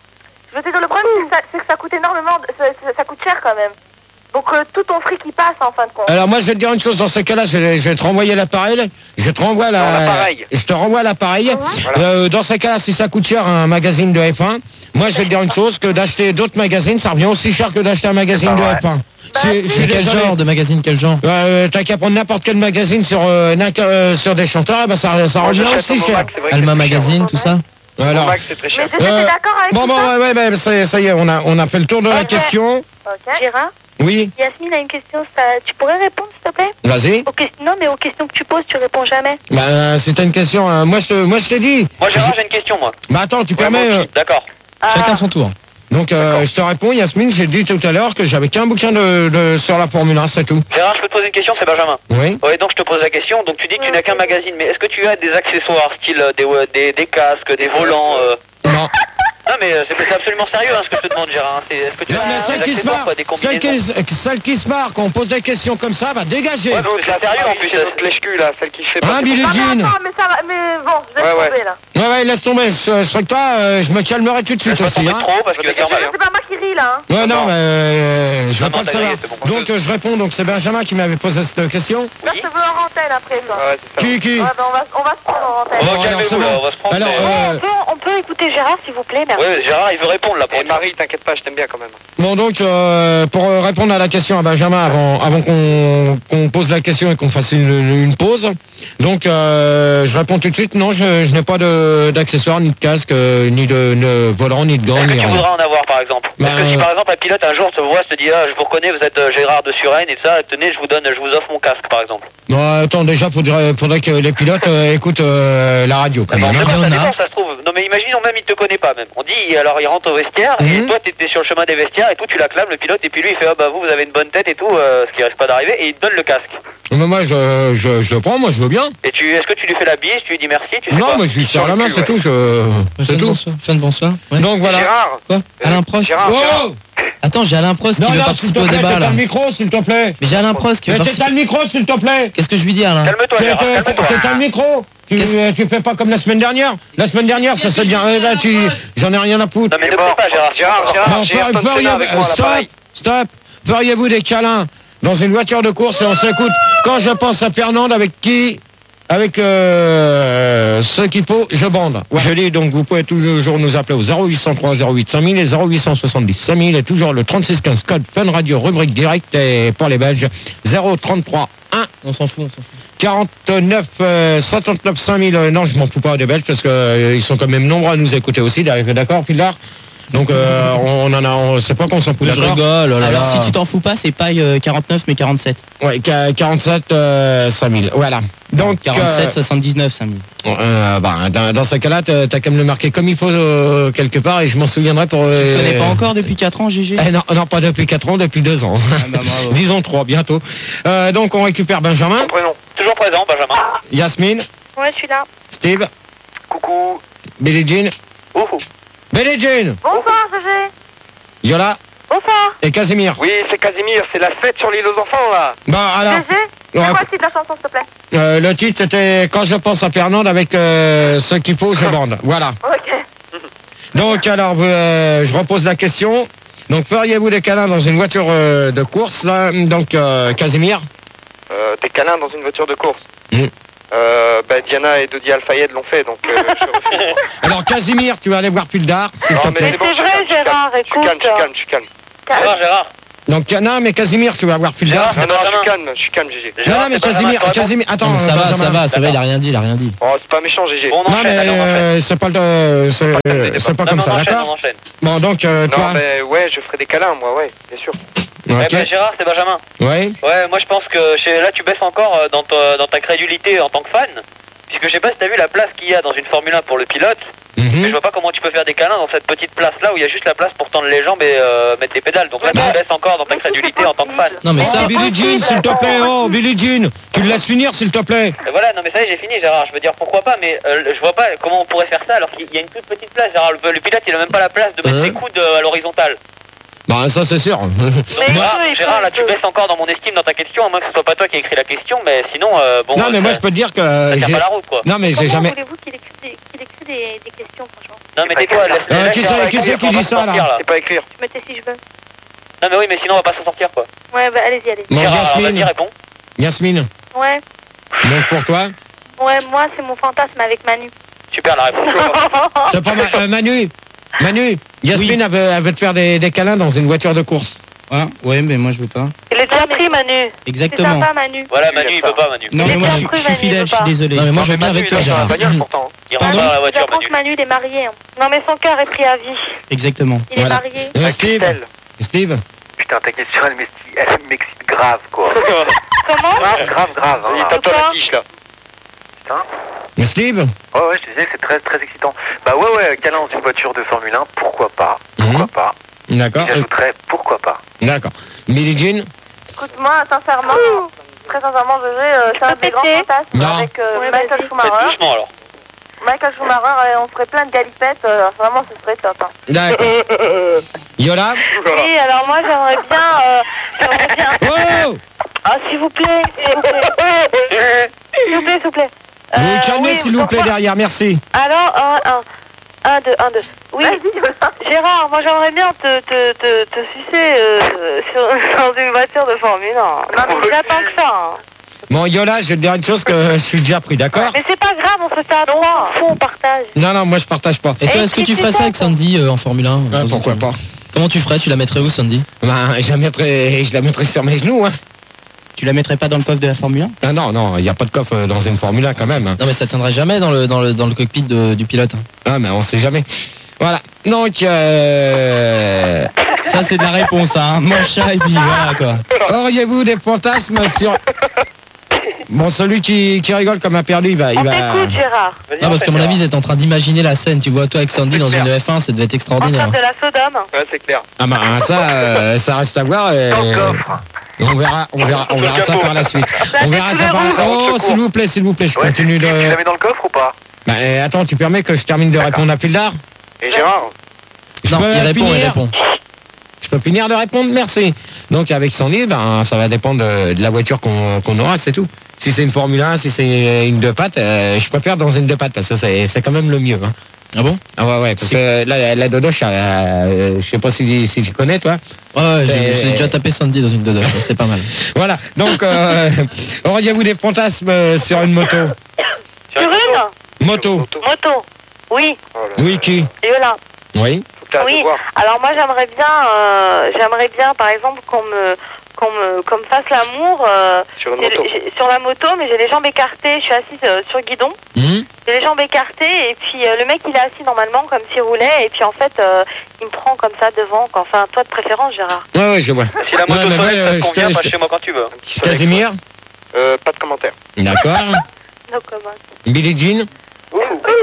[SPEAKER 3] Je veux te dire, le problème, c'est que, ça- c'est que ça coûte énormément, de- ça, ça- ça coûte cher quand même. Donc euh, tout ton fric qui passe en fin de compte.
[SPEAKER 1] Alors moi je vais te dire une chose, dans ce cas-là, je vais, je vais te renvoyer l'appareil, je te renvoie
[SPEAKER 4] Non,
[SPEAKER 1] la,
[SPEAKER 4] l'appareil.
[SPEAKER 1] je te renvoie l'appareil.
[SPEAKER 4] Voilà.
[SPEAKER 1] Euh, dans ce cas-là, si ça coûte cher un magazine de F un, moi je vais te dire une chose, que d'acheter d'autres magazines, ça revient aussi cher que d'acheter un magazine de
[SPEAKER 7] Ah ouais.
[SPEAKER 1] F un. C'est- je suis
[SPEAKER 6] Quel
[SPEAKER 1] désolé.
[SPEAKER 6] genre de magazine, quel genre
[SPEAKER 1] Euh, T'as qu'à prendre n'importe quel magazine sur, euh, n'importe- euh, sur des chanteurs, eh ben ça, ça
[SPEAKER 4] Moi,
[SPEAKER 1] revient
[SPEAKER 4] j'achète
[SPEAKER 1] aussi
[SPEAKER 4] au
[SPEAKER 1] cher.
[SPEAKER 4] Momax, c'est vrai que
[SPEAKER 6] Alma
[SPEAKER 4] c'est très cher.
[SPEAKER 6] Magazine, tout ça
[SPEAKER 4] Au
[SPEAKER 1] Alors,
[SPEAKER 4] Momax, c'est très
[SPEAKER 3] Mais
[SPEAKER 4] cher.
[SPEAKER 3] G G,
[SPEAKER 1] Euh,
[SPEAKER 3] t'es d'accord avec
[SPEAKER 1] bon
[SPEAKER 3] tout
[SPEAKER 1] bon
[SPEAKER 3] ça
[SPEAKER 1] ouais, ouais, ouais, ça, ça y est, on a, on a fait le tour de la
[SPEAKER 3] Ok.
[SPEAKER 1] question.
[SPEAKER 3] Ok.
[SPEAKER 8] Gérard,
[SPEAKER 1] Oui,
[SPEAKER 8] Yasmine a une question. ça- Tu pourrais répondre, s'il te plaît
[SPEAKER 1] vas-y.
[SPEAKER 8] aux questions... Non, mais aux questions que tu poses, tu réponds jamais.
[SPEAKER 1] Bah, c'est une question. euh, moi je te, moi je t'ai dit.
[SPEAKER 2] Moi, Gérard, j'ai une question, moi.
[SPEAKER 1] Bah attends, tu
[SPEAKER 2] Ouais,
[SPEAKER 1] permets.
[SPEAKER 2] moi
[SPEAKER 1] euh,
[SPEAKER 2] aussi. D'accord.
[SPEAKER 6] Chacun son tour.
[SPEAKER 1] Donc euh, je te réponds, Yasmine, j'ai dit tout à l'heure que j'avais qu'un bouquin de, de- sur la Formule un, c'est tout.
[SPEAKER 2] Gérard, je peux te poser une question, c'est Benjamin.
[SPEAKER 1] Oui.
[SPEAKER 2] Ouais, donc je te pose la question. Donc tu dis que tu n'as qu'un magazine, mais est-ce que tu as des accessoires, style euh, des, euh, des, des casques, des volants euh...
[SPEAKER 1] Non.
[SPEAKER 2] Non, mais euh, c'est c'est absolument sérieux hein, ce que je te demande, Gérard. hein. C'est- Est-ce que tu
[SPEAKER 1] Non,
[SPEAKER 2] as
[SPEAKER 1] mais
[SPEAKER 2] des
[SPEAKER 1] celle qui se
[SPEAKER 2] accessoires,
[SPEAKER 1] marre,
[SPEAKER 2] quoi, des
[SPEAKER 1] celle
[SPEAKER 2] combinaisons
[SPEAKER 1] qui, celle qui se marre, quand on pose des questions comme ça, va dégager.
[SPEAKER 2] Ouais, mais c'est sérieux en plus.
[SPEAKER 4] C'est notre lèche-cul, là, celle qui fait
[SPEAKER 1] Hein,
[SPEAKER 4] pas...
[SPEAKER 1] Billie
[SPEAKER 3] Non, mais
[SPEAKER 1] Jean.
[SPEAKER 3] attends, mais ça va, mais bon, je laisse
[SPEAKER 4] Ouais, ouais.
[SPEAKER 3] tomber là.
[SPEAKER 1] Ouais, ouais, laisse tomber. Je, je serais que toi, euh, je me calmerai tout de
[SPEAKER 2] Je
[SPEAKER 1] suite
[SPEAKER 2] vais pas
[SPEAKER 1] aussi.
[SPEAKER 2] tomber
[SPEAKER 1] Hein.
[SPEAKER 2] trop parce que c'est normal.
[SPEAKER 3] C'est pas moi qui ris là. Hein.
[SPEAKER 1] Ouais, non, mais euh, je
[SPEAKER 2] Non,
[SPEAKER 1] veux pas
[SPEAKER 2] non,
[SPEAKER 1] le
[SPEAKER 2] t'as
[SPEAKER 1] savoir.
[SPEAKER 2] grillé, c'est bon.
[SPEAKER 1] Donc euh, je réponds, donc c'est Benjamin qui m'avait posé cette question.
[SPEAKER 3] Là, je te veux en antenne après toi.
[SPEAKER 4] Ouais, c'est ça.
[SPEAKER 1] Qui, qui
[SPEAKER 3] Ouais, ben, on va, on va se prendre en antenne.
[SPEAKER 2] Oh,
[SPEAKER 1] Bon, alors,
[SPEAKER 2] calmez-vous
[SPEAKER 1] c'est
[SPEAKER 2] là,
[SPEAKER 1] bon.
[SPEAKER 2] on va se prendre.
[SPEAKER 1] Alors,
[SPEAKER 2] des-
[SPEAKER 1] euh,
[SPEAKER 8] On, peut, on peut écouter Gérard, s'il vous plaît, merci.
[SPEAKER 2] Ouais, Gérard, il veut répondre là pour
[SPEAKER 4] Et Marie, t'inquiète pas, je t'aime bien quand même.
[SPEAKER 1] Bon donc euh, pour euh, répondre à la question à Benjamin avant, avant qu'on qu'on pose la question et qu'on fasse une, une pause. Donc euh, je réponds tout de suite, non je, je n'ai pas de- d'accessoires, ni de casque, euh, ni de, de volant, ni de gants,
[SPEAKER 2] Est-ce que
[SPEAKER 1] ni
[SPEAKER 2] tu
[SPEAKER 1] rien.
[SPEAKER 2] voudras en avoir par exemple
[SPEAKER 1] Bah,
[SPEAKER 2] Est-ce que si
[SPEAKER 1] euh,
[SPEAKER 2] par exemple un pilote un jour te voit, se dit ah je vous reconnais, vous êtes euh, Gérard de Suresnes et ça, tenez je vous donne, je vous offre mon casque par exemple.
[SPEAKER 1] Bon, attends déjà faudrait, faudrait que les pilotes euh, écoutent euh, la radio quand
[SPEAKER 2] Ah,
[SPEAKER 1] même.
[SPEAKER 2] bon,
[SPEAKER 1] hein.
[SPEAKER 2] c'est bon,
[SPEAKER 6] Il y
[SPEAKER 2] ça
[SPEAKER 6] en a.
[SPEAKER 2] dépend, ça se trouve. Non mais imaginons même il te connaît pas même. On dit alors il rentre au vestiaire et
[SPEAKER 1] Mhm.
[SPEAKER 2] toi t'étais sur le chemin des vestiaires et tout, tu l'acclames le pilote et puis lui il fait ah bah vous vous avez une bonne tête et tout, euh, ce qui risque pas d'arriver et il te donne le casque.
[SPEAKER 1] Mais moi je, je, je le prends, moi je veux bien.
[SPEAKER 2] Et tu est-ce que tu lui fais la bise, tu lui dis merci, tu sais
[SPEAKER 1] Non
[SPEAKER 2] quoi
[SPEAKER 1] mais je lui serre la main,
[SPEAKER 4] cul,
[SPEAKER 1] c'est
[SPEAKER 4] ouais.
[SPEAKER 1] tout. Je...
[SPEAKER 6] Fin
[SPEAKER 1] C'est
[SPEAKER 6] de
[SPEAKER 1] tout.
[SPEAKER 6] bonsoir. Fin de bonsoir. Ouais.
[SPEAKER 1] Donc voilà.
[SPEAKER 4] Gérard,
[SPEAKER 6] Quoi Alain Prost
[SPEAKER 4] Gérard.
[SPEAKER 1] Oh
[SPEAKER 6] Attends, j'ai Alain Prost
[SPEAKER 1] non,
[SPEAKER 6] qui veut
[SPEAKER 1] non, s'il te
[SPEAKER 6] participer au
[SPEAKER 1] plaît,
[SPEAKER 6] débat
[SPEAKER 1] t'éteins
[SPEAKER 6] là.
[SPEAKER 1] le micro s'il te plaît.
[SPEAKER 6] Mais j'ai Alain Prost qui veut
[SPEAKER 1] Mais
[SPEAKER 6] participer.
[SPEAKER 1] t'éteins le micro s'il te plaît.
[SPEAKER 6] Qu'est-ce que je lui dis, Alain
[SPEAKER 2] Calme-toi
[SPEAKER 1] Tu
[SPEAKER 2] Gérard, calme-toi.
[SPEAKER 1] t'éteins le micro. Tu,
[SPEAKER 6] Qu'est-ce-
[SPEAKER 1] euh, tu fais pas comme la semaine dernière. La semaine dernière, ça s'est bien. Eh ben, tu, j'en ai rien à foutre.
[SPEAKER 2] Non mais ne
[SPEAKER 4] Bon,
[SPEAKER 2] pleure pas Gérard.
[SPEAKER 4] Gérard, Gérard,
[SPEAKER 1] Non,
[SPEAKER 4] j'ai
[SPEAKER 1] fer-
[SPEAKER 4] Ayrton Senna
[SPEAKER 1] feriez-
[SPEAKER 4] avec moi à
[SPEAKER 1] stop,
[SPEAKER 4] l'appareil.
[SPEAKER 1] stop. Feriez-vous des câlins dans une voiture de course et on s'écoute. Quand je pense à Fernande, avec qui, avec euh, ce qu'il faut, je bande. Ouais. Je dis donc, vous pouvez toujours nous appeler au zéro huit cent trois zéro huit cinq mille et zéro huit cent soixante-dix cinq mille et toujours le trente-six quinze code Fun Radio rubrique direct et pour les Belges zéro trente-trois un
[SPEAKER 6] On s'en fout, on s'en fout.
[SPEAKER 1] quarante-neuf euh, soixante-neuf cinq mille. euh, non, je m'en fous pas des Belges parce que euh, ils sont quand même nombreux à nous écouter aussi. D'accord, Philard. Donc euh, on en a, on sait pas qu'on s'en fout.
[SPEAKER 6] Je
[SPEAKER 1] D'accord.
[SPEAKER 6] rigole, oh là
[SPEAKER 5] Alors
[SPEAKER 6] là.
[SPEAKER 5] si tu t'en fous pas, c'est pas euh, quarante-neuf mais quarante-sept.
[SPEAKER 1] Ouais, qua- quarante-sept euh, cinq mille. Voilà. Donc
[SPEAKER 5] quarante-sept soixante-dix-neuf cinq mille.
[SPEAKER 1] euh, euh, bah, dans, dans ce cas-là, t'as t'as qu'à me le marquer comme il faut euh, quelque part et je m'en souviendrai pour.
[SPEAKER 5] Tu
[SPEAKER 1] Euh,
[SPEAKER 5] te connais pas encore depuis quatre ans, G G?
[SPEAKER 1] eh, non, non, pas depuis quatre ans, depuis deux ans.
[SPEAKER 5] Ah bah bravo.
[SPEAKER 1] Disons trois bientôt. Euh, donc on récupère Benjamin,
[SPEAKER 4] Ton prénom.
[SPEAKER 2] Toujours présent Benjamin.
[SPEAKER 1] Yasmine,
[SPEAKER 8] Ouais, je suis là.
[SPEAKER 1] Steve,
[SPEAKER 2] Coucou.
[SPEAKER 1] Billie Jean,
[SPEAKER 2] Ouh.
[SPEAKER 1] Billie Jean,
[SPEAKER 3] Bonsoir, G G.
[SPEAKER 1] Yola
[SPEAKER 8] Bonsoir.
[SPEAKER 1] et Casimir.
[SPEAKER 4] Oui, c'est Casimir, c'est la fête sur l'île aux enfants, là.
[SPEAKER 1] Bah alors.
[SPEAKER 3] G G, c'est
[SPEAKER 1] Ouais,
[SPEAKER 3] quoi le titre de la chanson, s'il te plaît?
[SPEAKER 1] Euh, le titre c'était Quand je pense à Fernande avec euh, ce qu'il faut, je bande. Voilà.
[SPEAKER 3] Ok.
[SPEAKER 1] Donc alors, euh, je repose la question. Donc feriez-vous des câlins dans une voiture euh, de course là Donc euh, Casimir.
[SPEAKER 4] Euh, des câlins dans une voiture de course.
[SPEAKER 1] Mm.
[SPEAKER 4] Euh, bah, Diana et Dodi Al-Fayed l'ont fait, donc euh, je refuse.
[SPEAKER 1] Alors Casimir, tu vas aller voir Puldar, s'il
[SPEAKER 4] Non,
[SPEAKER 1] te
[SPEAKER 4] mais
[SPEAKER 1] plaît.
[SPEAKER 8] c'est vrai,
[SPEAKER 4] je suis calme,
[SPEAKER 8] Gérard,
[SPEAKER 4] je suis calme,
[SPEAKER 8] écoute.
[SPEAKER 4] je suis calme, je suis calme.
[SPEAKER 2] Gérard, Gérard.
[SPEAKER 1] Donc, non, mais Casimir, tu vas avoir fil
[SPEAKER 2] Gérard,
[SPEAKER 1] d'art.
[SPEAKER 4] Non, non, je
[SPEAKER 2] Benjamin.
[SPEAKER 4] suis calme, je suis calme, G G.
[SPEAKER 1] Non, non, mais
[SPEAKER 2] c'est Benjamin,
[SPEAKER 1] Casimir,
[SPEAKER 2] tu réponds
[SPEAKER 1] Casimir, attends,
[SPEAKER 6] Non, mais ça va,
[SPEAKER 1] Benjamin.
[SPEAKER 6] ça va, ça va, il a rien dit, il a rien dit.
[SPEAKER 4] Oh, c'est pas méchant, G G.
[SPEAKER 2] Bon, on
[SPEAKER 1] Non,
[SPEAKER 2] enchaîne,
[SPEAKER 1] mais
[SPEAKER 2] allez, on enchaîne.
[SPEAKER 1] euh, c'est pas le, c'est,
[SPEAKER 2] Non,
[SPEAKER 1] c'est pas
[SPEAKER 2] non,
[SPEAKER 1] comme
[SPEAKER 2] on
[SPEAKER 1] ça,
[SPEAKER 2] enchaîne,
[SPEAKER 1] d'accord?
[SPEAKER 2] on enchaîne.
[SPEAKER 1] Bon, donc, euh,
[SPEAKER 4] Non,
[SPEAKER 1] toi,
[SPEAKER 4] mais ouais, je ferai des câlins, moi, ouais, bien sûr.
[SPEAKER 2] Eh
[SPEAKER 1] ok,
[SPEAKER 2] ben, Gérard, c'est Benjamin.
[SPEAKER 1] ouais,
[SPEAKER 2] Ouais, moi je pense que chez, là tu baisses encore euh, dans ta, dans ta crédulité en tant que fan. Puisque je sais pas si t'as vu la place qu'il y a dans une Formule un pour le pilote. Mais je
[SPEAKER 1] mhm.
[SPEAKER 2] vois pas comment tu peux faire des câlins dans cette petite place là où il y a juste la place pour tendre les jambes et euh, mettre des pédales. Donc là tu
[SPEAKER 1] Bah.
[SPEAKER 2] baisses encore dans ta crédulité en tant que fan.
[SPEAKER 6] Non, mais ça,
[SPEAKER 1] Oh, Billie Jean, s'il te plaît, oh, Billie Jean, tu le laisses finir, s'il te plaît.
[SPEAKER 2] Et voilà, non mais ça y est, j'ai fini Gérard, je veux dire pourquoi pas, mais euh, je vois pas comment on pourrait faire ça alors qu'il y a une toute petite place, Gérard, le, le pilote il a même pas la place de mettre
[SPEAKER 1] Hein
[SPEAKER 2] ses coudes euh, à l'horizontale.
[SPEAKER 1] Bah, ça, c'est sûr.
[SPEAKER 2] Donc
[SPEAKER 3] Mais
[SPEAKER 2] Gérard,
[SPEAKER 3] il peut, il
[SPEAKER 2] Gérard,
[SPEAKER 3] peut,
[SPEAKER 2] là
[SPEAKER 3] il
[SPEAKER 2] tu
[SPEAKER 3] peut.
[SPEAKER 2] baisses encore dans mon estime dans ta question, à moins que ce soit pas toi qui as écrit la question, mais sinon euh, bon...
[SPEAKER 1] Non, mais
[SPEAKER 2] euh,
[SPEAKER 1] moi,
[SPEAKER 2] ça-
[SPEAKER 1] je peux te dire que
[SPEAKER 2] ça tient
[SPEAKER 1] j'ai...
[SPEAKER 2] pas la route quoi.
[SPEAKER 1] Non, mais j'ai
[SPEAKER 8] Comment
[SPEAKER 1] jamais...
[SPEAKER 8] voulez-vous qu'il écrit, des, qu'il écrit des, des questions, franchement?
[SPEAKER 2] Non mais tais-toi, laisse
[SPEAKER 1] Euh,
[SPEAKER 2] laisse
[SPEAKER 1] qui
[SPEAKER 2] Gérard
[SPEAKER 1] c'est- qui
[SPEAKER 2] écrire,
[SPEAKER 1] c'est qui
[SPEAKER 2] on va
[SPEAKER 1] dit
[SPEAKER 2] s'en
[SPEAKER 1] ça, là
[SPEAKER 2] sortir,
[SPEAKER 4] C'est pas écrire.
[SPEAKER 8] Je me tais si je veux.
[SPEAKER 2] Non mais oui, mais sinon on va pas s'en sortir quoi.
[SPEAKER 8] Ouais, bah allez-y, allez.
[SPEAKER 1] Bon,
[SPEAKER 2] Gérard, alors, vas-y,
[SPEAKER 1] Yasmine,
[SPEAKER 2] réponds.
[SPEAKER 1] Yasmine,
[SPEAKER 8] Ouais,
[SPEAKER 1] donc pour toi,
[SPEAKER 8] ouais, moi c'est mon fantasme avec Manu.
[SPEAKER 2] Super la réponse.
[SPEAKER 1] c'est pas ma- euh, Manu, Manu, Yasmine, elle, veut, elle veut te faire des, des câlins dans une voiture de course.
[SPEAKER 5] Hein ouais, mais moi je veux pas.
[SPEAKER 3] Il est déjà pris, Manu.
[SPEAKER 8] C'est
[SPEAKER 5] Exactement.
[SPEAKER 8] sympa, Manu.
[SPEAKER 2] Voilà, Manu il peut pas, Manu.
[SPEAKER 5] Non,
[SPEAKER 8] Il
[SPEAKER 5] mais
[SPEAKER 8] est
[SPEAKER 5] moi
[SPEAKER 8] bien
[SPEAKER 5] je suis-
[SPEAKER 8] cru,
[SPEAKER 5] je suis
[SPEAKER 8] Manu, il
[SPEAKER 5] fidèle,
[SPEAKER 8] veut
[SPEAKER 5] je suis
[SPEAKER 8] pas.
[SPEAKER 5] désolé.
[SPEAKER 6] Non, mais moi je vais bien
[SPEAKER 2] Manu,
[SPEAKER 6] avec toi,
[SPEAKER 2] il est dans la
[SPEAKER 6] Gérard.
[SPEAKER 2] bagnole,
[SPEAKER 4] pourtant.
[SPEAKER 2] Il rentre
[SPEAKER 5] Pardon
[SPEAKER 2] pas dans la
[SPEAKER 8] Je
[SPEAKER 2] voiture,
[SPEAKER 8] pense
[SPEAKER 2] Manu.
[SPEAKER 8] que Manu, il est marié. hein.
[SPEAKER 3] Non, mais son cœur est pris à vie.
[SPEAKER 5] Exactement.
[SPEAKER 8] Il est
[SPEAKER 1] Voilà.
[SPEAKER 8] marié.
[SPEAKER 1] Euh, Steve,
[SPEAKER 4] Christelle.
[SPEAKER 1] Steve,
[SPEAKER 7] Putain, ta question, elle m'excite- elle m'excite grave, quoi.
[SPEAKER 3] Comment
[SPEAKER 7] Grave, grave, grave.
[SPEAKER 4] Il
[SPEAKER 7] Hein.
[SPEAKER 4] tape dans la quiche, là.
[SPEAKER 7] Putain.
[SPEAKER 1] Steve,
[SPEAKER 7] Ouais, ouais, je te disais que c'est très, très excitant. Bah ouais, ouais, câlin dans une voiture de Formule un, pourquoi pas. Pourquoi
[SPEAKER 1] Mhm.
[SPEAKER 7] pas.
[SPEAKER 1] d'accord, euh,
[SPEAKER 7] J'ajouterais, pourquoi pas.
[SPEAKER 1] d'accord. Billie Jean,
[SPEAKER 3] Écoute, moi, sincèrement, très sincèrement, G G, euh, c'est un des grands fantasmes
[SPEAKER 1] Non.
[SPEAKER 3] avec euh,
[SPEAKER 8] Ouais,
[SPEAKER 3] Michael
[SPEAKER 8] vas-y.
[SPEAKER 2] Faites
[SPEAKER 3] Schumacher.
[SPEAKER 2] doucement alors.
[SPEAKER 3] Michael Schumacher, euh, on ferait plein de galipettes, euh, vraiment, ce serait top. Hein.
[SPEAKER 1] d'accord. Yola,
[SPEAKER 3] Oui, alors moi, j'aimerais bien... Euh, j'aimerais bien...
[SPEAKER 1] oh,
[SPEAKER 3] Ah, s'il vous plaît, s'il vous plaît. S'il vous plaît, s'il vous plaît.
[SPEAKER 1] vous vous
[SPEAKER 3] Euh,
[SPEAKER 1] calmez
[SPEAKER 3] oui,
[SPEAKER 1] s'il vous plaît
[SPEAKER 3] pourquoi-
[SPEAKER 1] derrière, merci.
[SPEAKER 3] Alors, un, un. Un, deux, un, deux. Oui, Gérard, moi j'aimerais bien te, te, te, te sucer euh, sur, dans une voiture de Formule un. Non, mais j'attends que ça. Hein.
[SPEAKER 1] Bon, Yola, je vais te dire une chose que je suis déjà pris, d'accord?
[SPEAKER 3] Mais c'est pas grave, on se fait à droit.
[SPEAKER 8] Faut, on partage.
[SPEAKER 1] Non, non, moi je partage pas.
[SPEAKER 6] Et toi,
[SPEAKER 3] Et
[SPEAKER 6] est-ce que tu
[SPEAKER 3] qui
[SPEAKER 6] ferais
[SPEAKER 3] fait
[SPEAKER 6] ça avec Sandy euh, en Formule un
[SPEAKER 1] Ah,
[SPEAKER 6] dans une
[SPEAKER 1] pourquoi
[SPEAKER 6] Formule
[SPEAKER 1] pas?
[SPEAKER 6] un Comment tu ferais? Tu la mettrais où, Sandy?
[SPEAKER 1] Ben, je la mettrai, je la mettrai sur mes genoux, hein.
[SPEAKER 5] Tu la mettrais pas dans le coffre de la Formule un?
[SPEAKER 1] Ah non, non, il n'y a pas de coffre euh, dans une Formule un quand même. hein.
[SPEAKER 6] Non, mais ça tiendrait jamais dans le, dans le, dans le cockpit de- du pilote. hein.
[SPEAKER 1] Ah, mais on sait jamais. Voilà. Donc, euh...
[SPEAKER 5] Ça c'est de la réponse, hein. Mon chat et puis voilà quoi.
[SPEAKER 1] auriez-vous des fantasmes sur... Bon, celui qui, qui rigole comme un perdu, il va... Il
[SPEAKER 3] On
[SPEAKER 1] va...
[SPEAKER 3] t'écoute, Gérard.
[SPEAKER 2] Vas-y,
[SPEAKER 6] Non, parce
[SPEAKER 2] enchaîne,
[SPEAKER 6] qu'à mon avis,
[SPEAKER 2] Gérard.
[SPEAKER 6] ils étaient en train d'imaginer la scène. Tu vois, toi avec Sandy dans une F un, ça devait être
[SPEAKER 3] En
[SPEAKER 6] extraordinaire.
[SPEAKER 3] train de la Sodome.
[SPEAKER 4] Ouais, c'est clair.
[SPEAKER 1] Ah bah ça, euh, ça reste à voir. Et...
[SPEAKER 7] Dans le coffre.
[SPEAKER 1] On verra, on verra, on verra ça par la suite. On verra ça par la... Oh, s'il vous plaît, s'il vous plaît, je
[SPEAKER 7] Ouais,
[SPEAKER 1] continue
[SPEAKER 7] tu, tu la
[SPEAKER 1] de...
[SPEAKER 7] mets dans le coffre ou pas?
[SPEAKER 1] Bah, euh, attends, tu permets que je termine de répondre à Fildar?
[SPEAKER 4] Et Gérard,
[SPEAKER 1] Je
[SPEAKER 6] Non,
[SPEAKER 1] peux
[SPEAKER 6] il répond, il
[SPEAKER 1] finir
[SPEAKER 6] répond.
[SPEAKER 1] Je peux finir de répondre, merci. Donc avec Sandy, ben, ça va dépendre de, de la voiture qu'on qu'on aura, c'est tout. Si c'est une Formule un, si c'est une deux pattes, euh, je préfère dans une deux pattes, parce que c'est c'est quand même le mieux. Hein.
[SPEAKER 6] Ah bon?
[SPEAKER 1] Ah ouais, ouais, parce que la, la Dodoche, euh, je sais pas si, si tu connais, toi.
[SPEAKER 6] Ouais, ouais, j'ai
[SPEAKER 1] C'est-
[SPEAKER 6] j'ai déjà tapé Sandy dans une Dodoche, c'est pas mal.
[SPEAKER 1] Voilà, donc, euh, auriez-vous des fantasmes sur une moto?
[SPEAKER 3] Sur une
[SPEAKER 1] Moto,
[SPEAKER 3] moto. Oui,
[SPEAKER 4] oh là,
[SPEAKER 1] oui, qui?
[SPEAKER 3] Yola.
[SPEAKER 1] Oui.
[SPEAKER 4] faut que t'arrêtes
[SPEAKER 3] Oui.
[SPEAKER 4] de voir.
[SPEAKER 3] Alors moi j'aimerais bien, euh, j'aimerais bien par exemple qu'on me, qu'on me, qu'on me fasse l'amour euh,
[SPEAKER 4] Sur une
[SPEAKER 3] j'ai-
[SPEAKER 4] moto.
[SPEAKER 3] j'ai- sur la moto, mais j'ai les jambes écartées, je suis assise euh, sur le guidon,
[SPEAKER 1] Hum
[SPEAKER 3] j'ai les jambes écartées et puis euh, le mec il est assis normalement comme s'il roulait et puis en fait euh, il me prend comme ça devant, quoi. Enfin toi de préférence Gérard.
[SPEAKER 1] Ouais, ouais, je vois.
[SPEAKER 2] Si la moto
[SPEAKER 1] Ouais, mais
[SPEAKER 2] soleil,
[SPEAKER 1] ouais,
[SPEAKER 2] ça
[SPEAKER 1] euh,
[SPEAKER 2] te
[SPEAKER 1] je
[SPEAKER 2] convient,
[SPEAKER 1] te-
[SPEAKER 2] passe
[SPEAKER 1] je te-
[SPEAKER 2] chez moi quand tu veux.
[SPEAKER 4] Un petit soleil,
[SPEAKER 1] Casimir?
[SPEAKER 4] quoi. Euh, pas de commentaire.
[SPEAKER 1] D'accord.
[SPEAKER 8] No comment.
[SPEAKER 1] Billie Jean?
[SPEAKER 3] Ouh,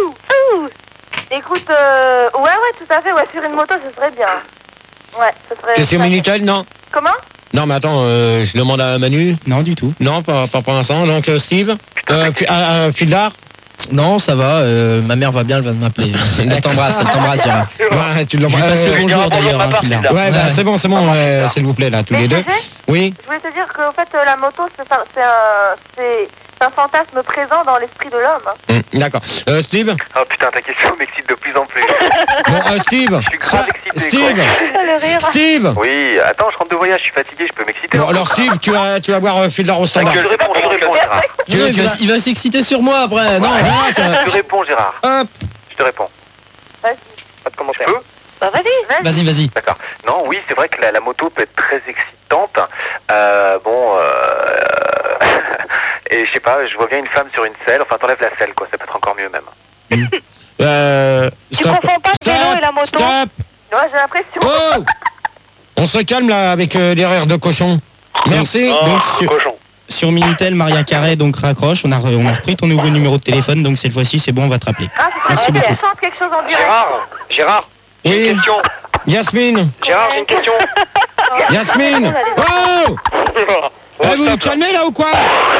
[SPEAKER 3] ouh. Écoute, euh, ouais ouais tout à fait, ouais sur une moto ce serait bien. Ouais, ce serait.
[SPEAKER 1] T'es sur Minitel, non?
[SPEAKER 3] Comment?
[SPEAKER 1] Non, mais attends, euh, je demande à Manu.
[SPEAKER 5] Non du tout.
[SPEAKER 1] Non, pas, pas pour l'instant. Donc, euh, Steve? Euh, Fi- ah, ah, Fildar?
[SPEAKER 6] Non, ça va, euh, ma mère va bien, elle va m'appeler. Elle t'embrasse, elle t'embrasse, Gérard.
[SPEAKER 1] Ouais, tu
[SPEAKER 6] Je lui passe le
[SPEAKER 1] Euh,
[SPEAKER 6] bonjour
[SPEAKER 2] Gérard,
[SPEAKER 6] d'ailleurs,
[SPEAKER 2] bonjour,
[SPEAKER 6] hein,
[SPEAKER 2] ma
[SPEAKER 6] Phil.
[SPEAKER 2] part,
[SPEAKER 1] Ouais, bah,
[SPEAKER 6] Ouais.
[SPEAKER 1] c'est bon, c'est bon, euh, s'il vous plaît, là, tous
[SPEAKER 3] Mais
[SPEAKER 1] les deux.
[SPEAKER 3] G G,
[SPEAKER 1] Oui?
[SPEAKER 3] je voulais te dire qu'en fait euh, la moto c'est un, c'est un, c'est c'est un fantasme présent dans l'esprit de l'homme. hein.
[SPEAKER 1] Hum, D'accord. Euh, Steve?
[SPEAKER 7] Oh putain, ta question m'excite de plus en plus.
[SPEAKER 1] Bon, euh, Steve?
[SPEAKER 7] Je suis grave
[SPEAKER 1] Ça-
[SPEAKER 7] excité,
[SPEAKER 1] Steve?
[SPEAKER 8] Le rire.
[SPEAKER 1] Steve?
[SPEAKER 7] Oui, attends, je rentre de voyage, je suis fatigué, je peux m'exciter.
[SPEAKER 1] Bon,
[SPEAKER 7] encore.
[SPEAKER 1] alors, Steve, tu vas, tu vas voir euh, Fildar au standard.
[SPEAKER 7] Je réponds, je réponds, Gérard.
[SPEAKER 1] Tu-
[SPEAKER 6] Non,
[SPEAKER 1] tu
[SPEAKER 6] il va,
[SPEAKER 1] vas-
[SPEAKER 6] il va s'exciter sur moi après. Non,
[SPEAKER 1] Voilà, tu vas-
[SPEAKER 7] Je réponds, Gérard.
[SPEAKER 1] Hop!
[SPEAKER 7] Je te réponds.
[SPEAKER 3] Vas-y.
[SPEAKER 4] Pas de
[SPEAKER 7] Je
[SPEAKER 4] commentaire.
[SPEAKER 7] peux?
[SPEAKER 3] Bah vas-y,
[SPEAKER 6] Vas-y, vas-y.
[SPEAKER 7] D'accord. Non, oui, c'est vrai que la, la moto peut être très excitante. Euh, bon, euh... et je sais pas, je vois bien une femme sur une selle. Enfin, t'enlèves la selle, quoi. Ça peut être encore mieux, même.
[SPEAKER 1] Euh,
[SPEAKER 3] Tu
[SPEAKER 1] stop,
[SPEAKER 3] confonds pas le vélo et la moto?
[SPEAKER 1] stop.
[SPEAKER 3] Ouais, j'ai l'impression.
[SPEAKER 1] Oh, on se calme là avec euh, des rires de cochon. Merci.
[SPEAKER 2] Oh,
[SPEAKER 5] Donc, sur,
[SPEAKER 2] cochon.
[SPEAKER 5] sur Minitel, Maria Carré donc raccroche. On a, re- on a repris ton nouveau numéro de téléphone, donc cette fois-ci, c'est bon, on va te rappeler.
[SPEAKER 3] Ah, c'est
[SPEAKER 5] Merci
[SPEAKER 3] ça,
[SPEAKER 5] beaucoup.
[SPEAKER 3] tu chantes quelque chose en direct.
[SPEAKER 4] Gérard, Gérard, j'ai
[SPEAKER 1] Oui.
[SPEAKER 4] une question.
[SPEAKER 1] Yasmine,
[SPEAKER 4] Gérard, j'ai une question.
[SPEAKER 1] Yasmine. Oh, allez vous vous calmer là ou quoi?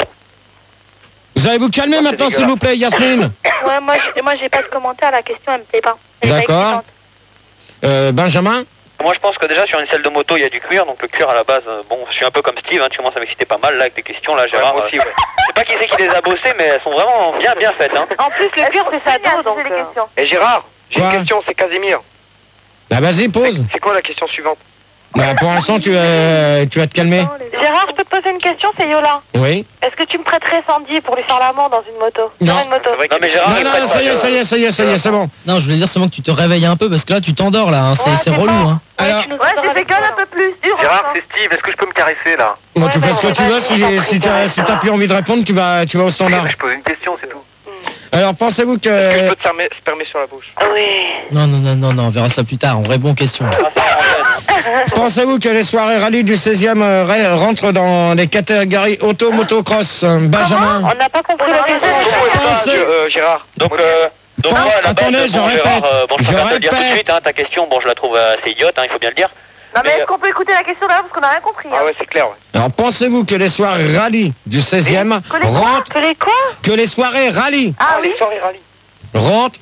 [SPEAKER 1] Vous allez vous calmer maintenant s'il vous plaît, Yasmine.
[SPEAKER 3] Ouais, moi, je- moi j'ai pas de commentaire, la question elle me plaît pas. Elle est pas
[SPEAKER 1] D'accord.
[SPEAKER 3] excitante.
[SPEAKER 1] Euh, Benjamin.
[SPEAKER 2] Moi je pense que déjà sur une selle de moto il y a du cuir, donc le cuir à la base, euh, bon je suis un peu comme Steve, hein, tu commences à m'exciter pas mal là avec tes questions là Gérard.
[SPEAKER 4] moi aussi,
[SPEAKER 2] euh,
[SPEAKER 4] ouais.
[SPEAKER 2] Je sais pas qui c'est qui les a bossées mais elles sont vraiment bien bien faites hein.
[SPEAKER 3] En plus, le cuir c'est sa dos donc.
[SPEAKER 8] les
[SPEAKER 3] euh,
[SPEAKER 8] questions.
[SPEAKER 4] Et Gérard, j'ai
[SPEAKER 1] Quoi
[SPEAKER 4] une question, c'est Casimir.
[SPEAKER 1] Bah vas-y, pose.
[SPEAKER 4] C'est quoi la question suivante?
[SPEAKER 1] Bah pour l'instant tu, euh, tu vas te calmer.
[SPEAKER 3] Gérard, je peux te poser une question, c'est Yola.
[SPEAKER 1] Oui.
[SPEAKER 3] Est-ce que tu me prêterais Sandy pour lui faire l'amour dans une moto?
[SPEAKER 1] Non.
[SPEAKER 3] Sur une moto.
[SPEAKER 4] C'est vrai
[SPEAKER 2] Non
[SPEAKER 4] que-
[SPEAKER 2] mais Gérard,
[SPEAKER 1] Non,
[SPEAKER 2] il
[SPEAKER 1] non,
[SPEAKER 2] prête
[SPEAKER 1] ça y
[SPEAKER 2] pas,
[SPEAKER 1] est, ça y est, ça y est, ça y est, c'est bon.
[SPEAKER 6] Non, je voulais dire seulement que tu te réveilles un peu parce que là, tu t'endors là. Hein. C'est
[SPEAKER 3] Ouais,
[SPEAKER 6] c'est
[SPEAKER 3] c'est
[SPEAKER 6] relou.
[SPEAKER 3] pas-
[SPEAKER 6] Hein.
[SPEAKER 1] Alors,
[SPEAKER 3] tu nous
[SPEAKER 8] Ouais,
[SPEAKER 3] endors
[SPEAKER 8] j'ai fait
[SPEAKER 3] avec
[SPEAKER 8] gueule
[SPEAKER 3] toi,
[SPEAKER 8] un peu plus dur.
[SPEAKER 7] Gérard,
[SPEAKER 8] hein.
[SPEAKER 7] c'est Steve. Est-ce que je peux me caresser, là?
[SPEAKER 1] bon,
[SPEAKER 3] Ouais,
[SPEAKER 1] tu fais
[SPEAKER 3] bah,
[SPEAKER 1] ce que
[SPEAKER 3] on
[SPEAKER 1] tu
[SPEAKER 3] va
[SPEAKER 1] veux.
[SPEAKER 3] pas
[SPEAKER 1] Si,
[SPEAKER 3] faire
[SPEAKER 1] si
[SPEAKER 3] ça.
[SPEAKER 1] t'as si t'as plus envie de répondre, tu vas, tu vas au standard.
[SPEAKER 7] Je pose une question, c'est tout.
[SPEAKER 1] Alors pensez-vous
[SPEAKER 4] Est-ce que je
[SPEAKER 1] que
[SPEAKER 4] peux te fermer, spermer sur la bouche?
[SPEAKER 3] Oui.
[SPEAKER 6] Non, non, non, non, non, on verra ça plus tard. On répond aux questions.
[SPEAKER 1] pensez-vous que les soirées rallye du seizième euh, ra- rentrent dans les catégories auto motocross? euh, Benjamin.
[SPEAKER 3] On n'a pas compris la question.
[SPEAKER 1] Pensez-
[SPEAKER 4] Euh, Gérard,
[SPEAKER 2] Donc, euh, donc
[SPEAKER 1] Attends,
[SPEAKER 2] moi, à la
[SPEAKER 1] attendez,
[SPEAKER 2] base,
[SPEAKER 1] je
[SPEAKER 2] bon,
[SPEAKER 1] répète,
[SPEAKER 2] Gérard, euh, bon, je
[SPEAKER 1] je
[SPEAKER 2] préfère te le dire tout de
[SPEAKER 1] répète.
[SPEAKER 2] suite, hein, ta question, bon, je la trouve euh, assez idiote, hein, il faut bien le dire.
[SPEAKER 8] Non, mais
[SPEAKER 2] Mais,
[SPEAKER 8] est-ce qu'on peut écouter la question d'avant parce qu'on n'a rien compris?
[SPEAKER 4] ah
[SPEAKER 8] hein.
[SPEAKER 4] ouais, c'est clair, ouais.
[SPEAKER 1] Alors pensez-vous que les soirées rallye du seizième
[SPEAKER 8] Que les quoi
[SPEAKER 1] rentrent,
[SPEAKER 3] Que les quoi?
[SPEAKER 1] que les soirées rallye
[SPEAKER 8] Ah oui.
[SPEAKER 4] les soirées rallye.
[SPEAKER 1] rentrent,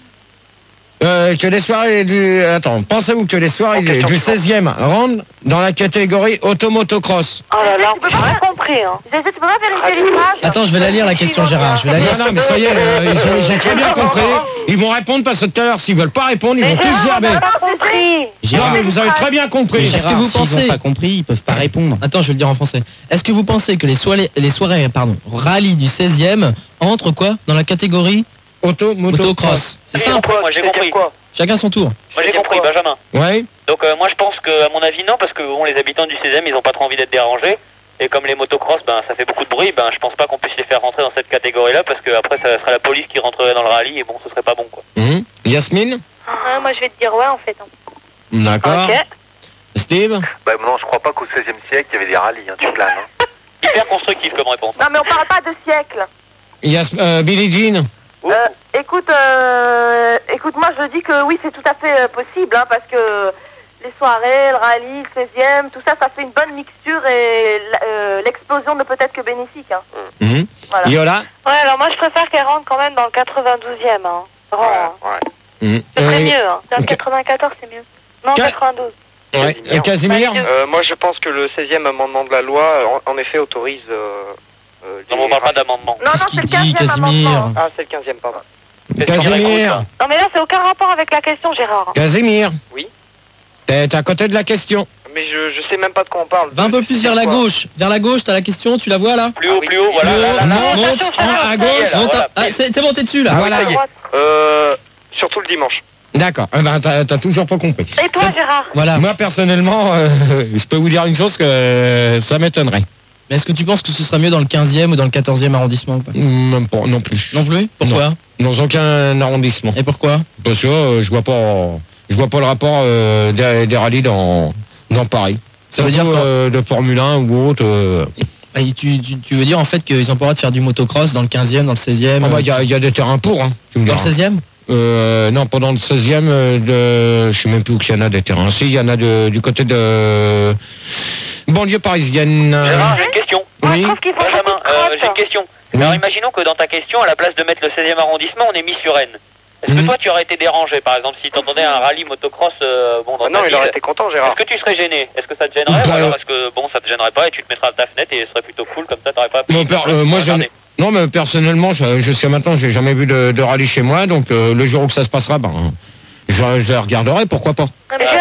[SPEAKER 1] euh, que les soirées du, attends, pensez-vous que les soirées
[SPEAKER 4] Ok,
[SPEAKER 1] du,
[SPEAKER 4] sur-
[SPEAKER 1] du seizième rentrent dans la catégorie auto-motocross?
[SPEAKER 3] Oh là là,
[SPEAKER 8] Tu peux
[SPEAKER 3] j'ai
[SPEAKER 8] pas-
[SPEAKER 3] rien compris. Hein.
[SPEAKER 8] Gégé, tu peux pas vérifier l'image?
[SPEAKER 6] Attends, je vais la lire la question, Gérard. Je vais la lire.
[SPEAKER 1] Non, non, mais ça y est, euh, ils, ont, ils ont très bien compris. Ils vont répondre parce que tout à l'heure, s'ils veulent pas répondre, ils vont tous
[SPEAKER 3] Gérard, on
[SPEAKER 1] gerber.
[SPEAKER 3] n'a pas compris.
[SPEAKER 1] Non,
[SPEAKER 5] Gérard,
[SPEAKER 1] mais vous avez très bien compris.
[SPEAKER 6] Est-ce que
[SPEAKER 5] Gérard,
[SPEAKER 6] vous
[SPEAKER 5] s'ils
[SPEAKER 6] pensez-
[SPEAKER 5] n'ont pas compris, ils peuvent pas répondre.
[SPEAKER 6] Attends, je vais le dire en français. Est-ce que vous pensez que les soirées, les soirées pardon, rallye du seizième entrent quoi dans la catégorie
[SPEAKER 1] Auto-motocross.
[SPEAKER 6] motocross? C'est
[SPEAKER 2] J'ai
[SPEAKER 6] ça?
[SPEAKER 2] compris, moi j'ai
[SPEAKER 4] C'est-à-dire
[SPEAKER 2] compris.
[SPEAKER 4] quoi?
[SPEAKER 6] Chacun son tour.
[SPEAKER 2] Moi j'ai compris, Benjamin.
[SPEAKER 1] Ouais.
[SPEAKER 2] Donc euh, moi je pense que, à mon avis, non, parce que bon, les habitants du seizième, ils ont pas trop envie d'être dérangés. Et comme les motocross, ben, ça fait beaucoup de bruit, ben, je pense pas qu'on puisse les faire rentrer dans cette catégorie-là, parce que après ça serait la police qui rentrerait dans le rallye, et bon, ce serait pas bon, quoi.
[SPEAKER 1] Mhm. Yasmine.
[SPEAKER 3] Ah, moi je vais te dire ouais en fait. hein.
[SPEAKER 1] D'accord.
[SPEAKER 3] Ok.
[SPEAKER 1] Steve.
[SPEAKER 7] Bah non, je crois pas qu'au seizième siècle, il y avait des rallyes, hein, tu planes. Hein.
[SPEAKER 2] Hyper constructif comme réponse.
[SPEAKER 8] Non, mais on parle pas de siècle.
[SPEAKER 1] Yas euh, Billie Jean.
[SPEAKER 2] Ouh.
[SPEAKER 8] Euh, écoute, euh, écoute, moi je dis que oui, c'est tout à fait euh, possible, hein, parce que les soirées, le rallye, le seizième, tout ça, ça fait une bonne mixture et l- euh, l'explosion ne peut être que bénéfique. Hein.
[SPEAKER 1] Mhm.
[SPEAKER 8] Voilà.
[SPEAKER 1] Yola.
[SPEAKER 3] Ouais, alors moi je préfère qu'elle rentre quand même dans le quatre-vingt-douzième. Hein. Rang, hein.
[SPEAKER 4] Ouais.
[SPEAKER 1] Mhm.
[SPEAKER 3] Ce serait
[SPEAKER 1] Euh,
[SPEAKER 3] mieux. Hein. Dans le
[SPEAKER 1] ok.
[SPEAKER 3] quatre-vingt-quatorze, c'est mieux. Non,
[SPEAKER 1] Ca-
[SPEAKER 3] quatre-vingt-douze.
[SPEAKER 1] Ouais. Euh, Casimir.
[SPEAKER 4] Euh, moi, je pense que le seizième amendement de la loi, en, en effet, autorise... Euh, euh,
[SPEAKER 2] Non,
[SPEAKER 4] les
[SPEAKER 2] on parle pas
[SPEAKER 4] rallyes.
[SPEAKER 2] d'amendement.
[SPEAKER 8] Non, non,
[SPEAKER 6] Qu'est-ce
[SPEAKER 8] c'est le
[SPEAKER 6] qu'il dit,
[SPEAKER 8] quinzième
[SPEAKER 6] Casimir?
[SPEAKER 8] amendement.
[SPEAKER 4] Ah, c'est le quinzième, pardon.
[SPEAKER 1] Casimir.
[SPEAKER 3] Non, mais là, c'est aucun rapport avec la question, Gérard.
[SPEAKER 1] Casimir.
[SPEAKER 4] Oui.
[SPEAKER 1] T'es t'es à côté de la question.
[SPEAKER 4] Mais je, je sais même pas de quoi on parle.
[SPEAKER 6] Va un peu
[SPEAKER 4] Je
[SPEAKER 6] plus
[SPEAKER 4] sais
[SPEAKER 6] vers la
[SPEAKER 4] quoi.
[SPEAKER 6] gauche. Vers la gauche, t'as la question, tu la vois là?
[SPEAKER 2] Plus haut, plus haut, voilà.
[SPEAKER 6] Plus
[SPEAKER 2] là,
[SPEAKER 6] haut,
[SPEAKER 2] là, là.
[SPEAKER 6] monte, monte,
[SPEAKER 1] En à gauche.
[SPEAKER 6] monte.
[SPEAKER 2] voilà.
[SPEAKER 6] Ah, c'est c'est bon, t'es dessus là.
[SPEAKER 1] Voilà.
[SPEAKER 8] À droite.
[SPEAKER 4] Euh, surtout le dimanche.
[SPEAKER 1] D'accord. Eh ben, t'as t'as toujours pas compris.
[SPEAKER 3] Et toi, Gérard?
[SPEAKER 6] Voilà.
[SPEAKER 1] Moi, personnellement, euh, je peux vous dire une chose que euh, ça m'étonnerait.
[SPEAKER 6] Mais est-ce que tu penses que ce sera mieux dans le quinzième ou dans le quatorzième arrondissement ou pas?
[SPEAKER 1] Même pas, non plus.
[SPEAKER 6] Non plus? Pourquoi?
[SPEAKER 1] Dans aucun arrondissement.
[SPEAKER 6] Et pourquoi?
[SPEAKER 1] Parce que euh, je vois pas, je vois pas le rapport euh, des, des rallyes dans, dans Paris.
[SPEAKER 6] Ça veut dire
[SPEAKER 1] Surtout,
[SPEAKER 6] quoi?
[SPEAKER 1] euh, de Formule un ou autre. euh,
[SPEAKER 6] Bah, tu, tu, tu veux dire en fait qu'ils ont pas le droit de faire du motocross dans le quinzième, dans le seizième?
[SPEAKER 1] ah bah, Il y, a- il y a des terrains pour. Hein, tu me
[SPEAKER 6] Dans le
[SPEAKER 1] diras.
[SPEAKER 6] seizième?
[SPEAKER 1] Euh, non, pendant le seizième, euh, de, je sais même plus où il y en a des terrains. Si, il y en a de, du côté de banlieue parisienne.
[SPEAKER 2] Gérard, j'ai une question.
[SPEAKER 3] Moi,
[SPEAKER 1] Oui.
[SPEAKER 3] je trouve qu'il faut
[SPEAKER 2] Benjamin,
[SPEAKER 3] beaucoup de
[SPEAKER 2] euh,
[SPEAKER 3] crottes.
[SPEAKER 2] j'ai une question.
[SPEAKER 1] Oui.
[SPEAKER 2] Alors imaginons que dans ta question, à la place de mettre le seizième arrondissement, on est mis sur Rennes. Est-ce que
[SPEAKER 1] Mhm.
[SPEAKER 2] toi tu aurais été dérangé, par exemple, si t'entendais un rallye motocross euh, bon, dans
[SPEAKER 4] Ah non,
[SPEAKER 2] ta
[SPEAKER 4] il
[SPEAKER 2] ville?
[SPEAKER 4] aurait été content, Gérard.
[SPEAKER 2] Est-ce que tu serais gêné? Est-ce que ça te gênerait?
[SPEAKER 1] Bah,
[SPEAKER 2] Ou alors
[SPEAKER 1] euh,
[SPEAKER 2] est-ce que bon, ça te gênerait pas et tu te mettras à ta fenêtre et ce serait plutôt cool comme ça, t'aurais pas.
[SPEAKER 1] Mon père, euh, moi, je,
[SPEAKER 2] Regardez.
[SPEAKER 1] non, mais personnellement, je- jusqu'à maintenant, j'ai jamais vu de, de rallye chez moi, donc euh, le jour où ça se passera, ben, je, je regarderai, pourquoi pas.
[SPEAKER 3] Mais Gérard, est-ce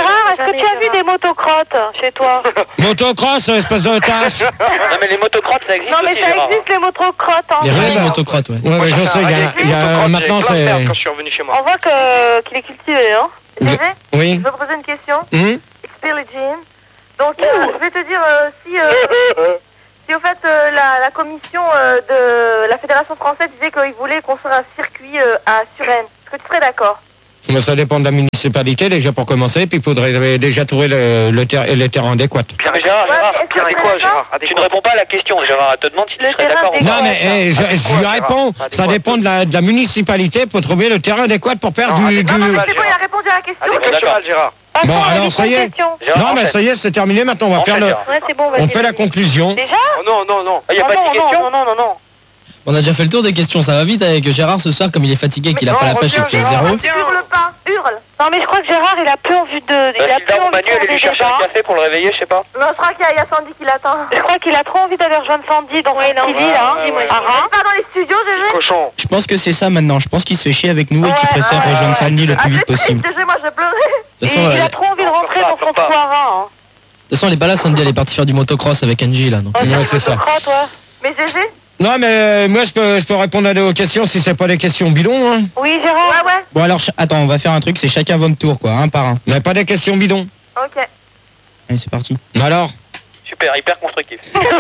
[SPEAKER 3] que tu as vu des motocrottes chez toi?
[SPEAKER 1] Motocross, espèce de tâche.
[SPEAKER 2] Non, mais les motocrottes, ça existe
[SPEAKER 3] Non, mais
[SPEAKER 2] aussi,
[SPEAKER 3] ça
[SPEAKER 2] Gérard.
[SPEAKER 3] existe les motocrottes. Hein.
[SPEAKER 6] Les rallyes motocrottes, ouais.
[SPEAKER 1] Ouais, ouais, je sais, il y a, il y a maintenant c'est.
[SPEAKER 4] Quand je suis revenu chez moi.
[SPEAKER 3] On voit que qu'il est cultivé, hein.
[SPEAKER 8] Gégé,
[SPEAKER 1] Oui.
[SPEAKER 8] je veux poser une question.
[SPEAKER 1] Hum
[SPEAKER 8] Expire Jean. Donc, euh, je vais te dire euh, si, euh, si au fait euh, la, la commission euh, de la Fédération française disait qu'ils voulaient construire un circuit euh, à Suresnes. Est-ce que tu serais d'accord?
[SPEAKER 1] Mais ça dépend de la municipalité déjà pour commencer, puis il faudrait déjà trouver le, le ter les terrains adéquats.
[SPEAKER 2] Non, mais Gérard,
[SPEAKER 8] Ouais,
[SPEAKER 2] Gérard,
[SPEAKER 8] mais est-ce que
[SPEAKER 4] Bien
[SPEAKER 8] c'est
[SPEAKER 4] adéquat,
[SPEAKER 8] ça
[SPEAKER 4] Gérard.
[SPEAKER 2] tu
[SPEAKER 4] Adéquat.
[SPEAKER 2] ne réponds pas à la question, Gérard. Elle te demande si tu
[SPEAKER 8] Le
[SPEAKER 2] serais
[SPEAKER 8] terrain
[SPEAKER 2] d'accord ou
[SPEAKER 8] des-
[SPEAKER 2] pas.
[SPEAKER 1] Non mais eh, je, je lui réponds, ça dépend de la, de la municipalité pour trouver le terrain adéquat pour faire
[SPEAKER 4] Non,
[SPEAKER 1] du...
[SPEAKER 4] adéquat,
[SPEAKER 1] du...
[SPEAKER 8] Non, non,
[SPEAKER 4] Gérard.
[SPEAKER 8] mais c'est bon, il a répondu à la question.
[SPEAKER 4] Adéquat,
[SPEAKER 2] D'accord.
[SPEAKER 4] cheval, Gérard.
[SPEAKER 3] Passons
[SPEAKER 1] Bon,
[SPEAKER 3] à la
[SPEAKER 1] alors,
[SPEAKER 3] deuxième
[SPEAKER 1] ça y est.
[SPEAKER 3] question.
[SPEAKER 2] Gérard,
[SPEAKER 1] Non mais
[SPEAKER 2] enchaîne.
[SPEAKER 1] ça y est, c'est terminé, maintenant on va faire
[SPEAKER 2] Enchaîne,
[SPEAKER 1] le...
[SPEAKER 2] Gérard.
[SPEAKER 3] Ouais, c'est bon,
[SPEAKER 1] On
[SPEAKER 3] vas-y.
[SPEAKER 1] fait la conclusion.
[SPEAKER 3] Déjà?
[SPEAKER 4] Oh non, non, non.
[SPEAKER 2] Ah, y a
[SPEAKER 3] Ah
[SPEAKER 2] pas
[SPEAKER 3] non,
[SPEAKER 2] de question?
[SPEAKER 3] non, non, non, non.
[SPEAKER 6] On a déjà fait le tour des questions, ça va vite avec Gérard ce soir, comme il est fatigué, qu'il a
[SPEAKER 4] non,
[SPEAKER 6] pas la pêche et
[SPEAKER 4] reviens,
[SPEAKER 6] que c'est
[SPEAKER 4] Gérard,
[SPEAKER 6] zéro.
[SPEAKER 4] reviens.
[SPEAKER 8] Hurle pas, hurle.
[SPEAKER 3] Non, mais je crois que Gérard, il a plus envie de...
[SPEAKER 2] Bah,
[SPEAKER 3] Il a
[SPEAKER 2] si
[SPEAKER 3] plus
[SPEAKER 2] là,
[SPEAKER 3] envie
[SPEAKER 2] Manu,
[SPEAKER 3] de faire
[SPEAKER 2] allez lui
[SPEAKER 3] des
[SPEAKER 2] chercher un
[SPEAKER 3] débats.
[SPEAKER 2] café pour le réveiller, je sais pas.
[SPEAKER 8] Non, je crois qu'il y, a- il y a Sandy qui l'attend.
[SPEAKER 3] Je crois qu'il a trop envie d'aller rejoindre Sandy dans son petit lit, là.
[SPEAKER 2] ouais, ouais.
[SPEAKER 3] Ah, ah.
[SPEAKER 8] Pas dans les studios, Gégé?
[SPEAKER 4] Cochon.
[SPEAKER 5] Je pense que c'est ça maintenant. Je pense qu'il se fait chier avec nous et qu'il
[SPEAKER 8] Ouais,
[SPEAKER 5] préfère
[SPEAKER 8] ouais,
[SPEAKER 5] rejoindre
[SPEAKER 8] ouais.
[SPEAKER 5] Sandy le
[SPEAKER 8] Ah,
[SPEAKER 5] plus
[SPEAKER 8] c'est
[SPEAKER 5] vite
[SPEAKER 8] triste,
[SPEAKER 5] possible.
[SPEAKER 8] Gégé, moi je pleurais.
[SPEAKER 6] De toute
[SPEAKER 3] Il,
[SPEAKER 6] façon,
[SPEAKER 3] il
[SPEAKER 6] elle,
[SPEAKER 3] a trop envie de rentrer
[SPEAKER 4] pas,
[SPEAKER 3] dans son
[SPEAKER 4] pleure pas.
[SPEAKER 3] square, hein.
[SPEAKER 6] de toute façon, elle est pas là, Sandy, elle est partie faire du motocross avec Angie, là. Donc.
[SPEAKER 3] Oh,
[SPEAKER 1] Ouais, c'est ça.
[SPEAKER 3] motocrotte, ouais.
[SPEAKER 8] Mais Gégé?
[SPEAKER 1] Non mais euh, moi je peux, je peux répondre à des questions si c'est pas des questions bidons. Hein.
[SPEAKER 3] Oui, Gérard?
[SPEAKER 8] Ouais, ouais.
[SPEAKER 5] Bon alors, ch- attends, on va faire un truc, c'est chacun votre tour, quoi, un par un.
[SPEAKER 1] Mais pas des questions bidons.
[SPEAKER 8] Ok.
[SPEAKER 5] Allez, c'est parti.
[SPEAKER 1] Alors
[SPEAKER 2] Super, hyper constructif.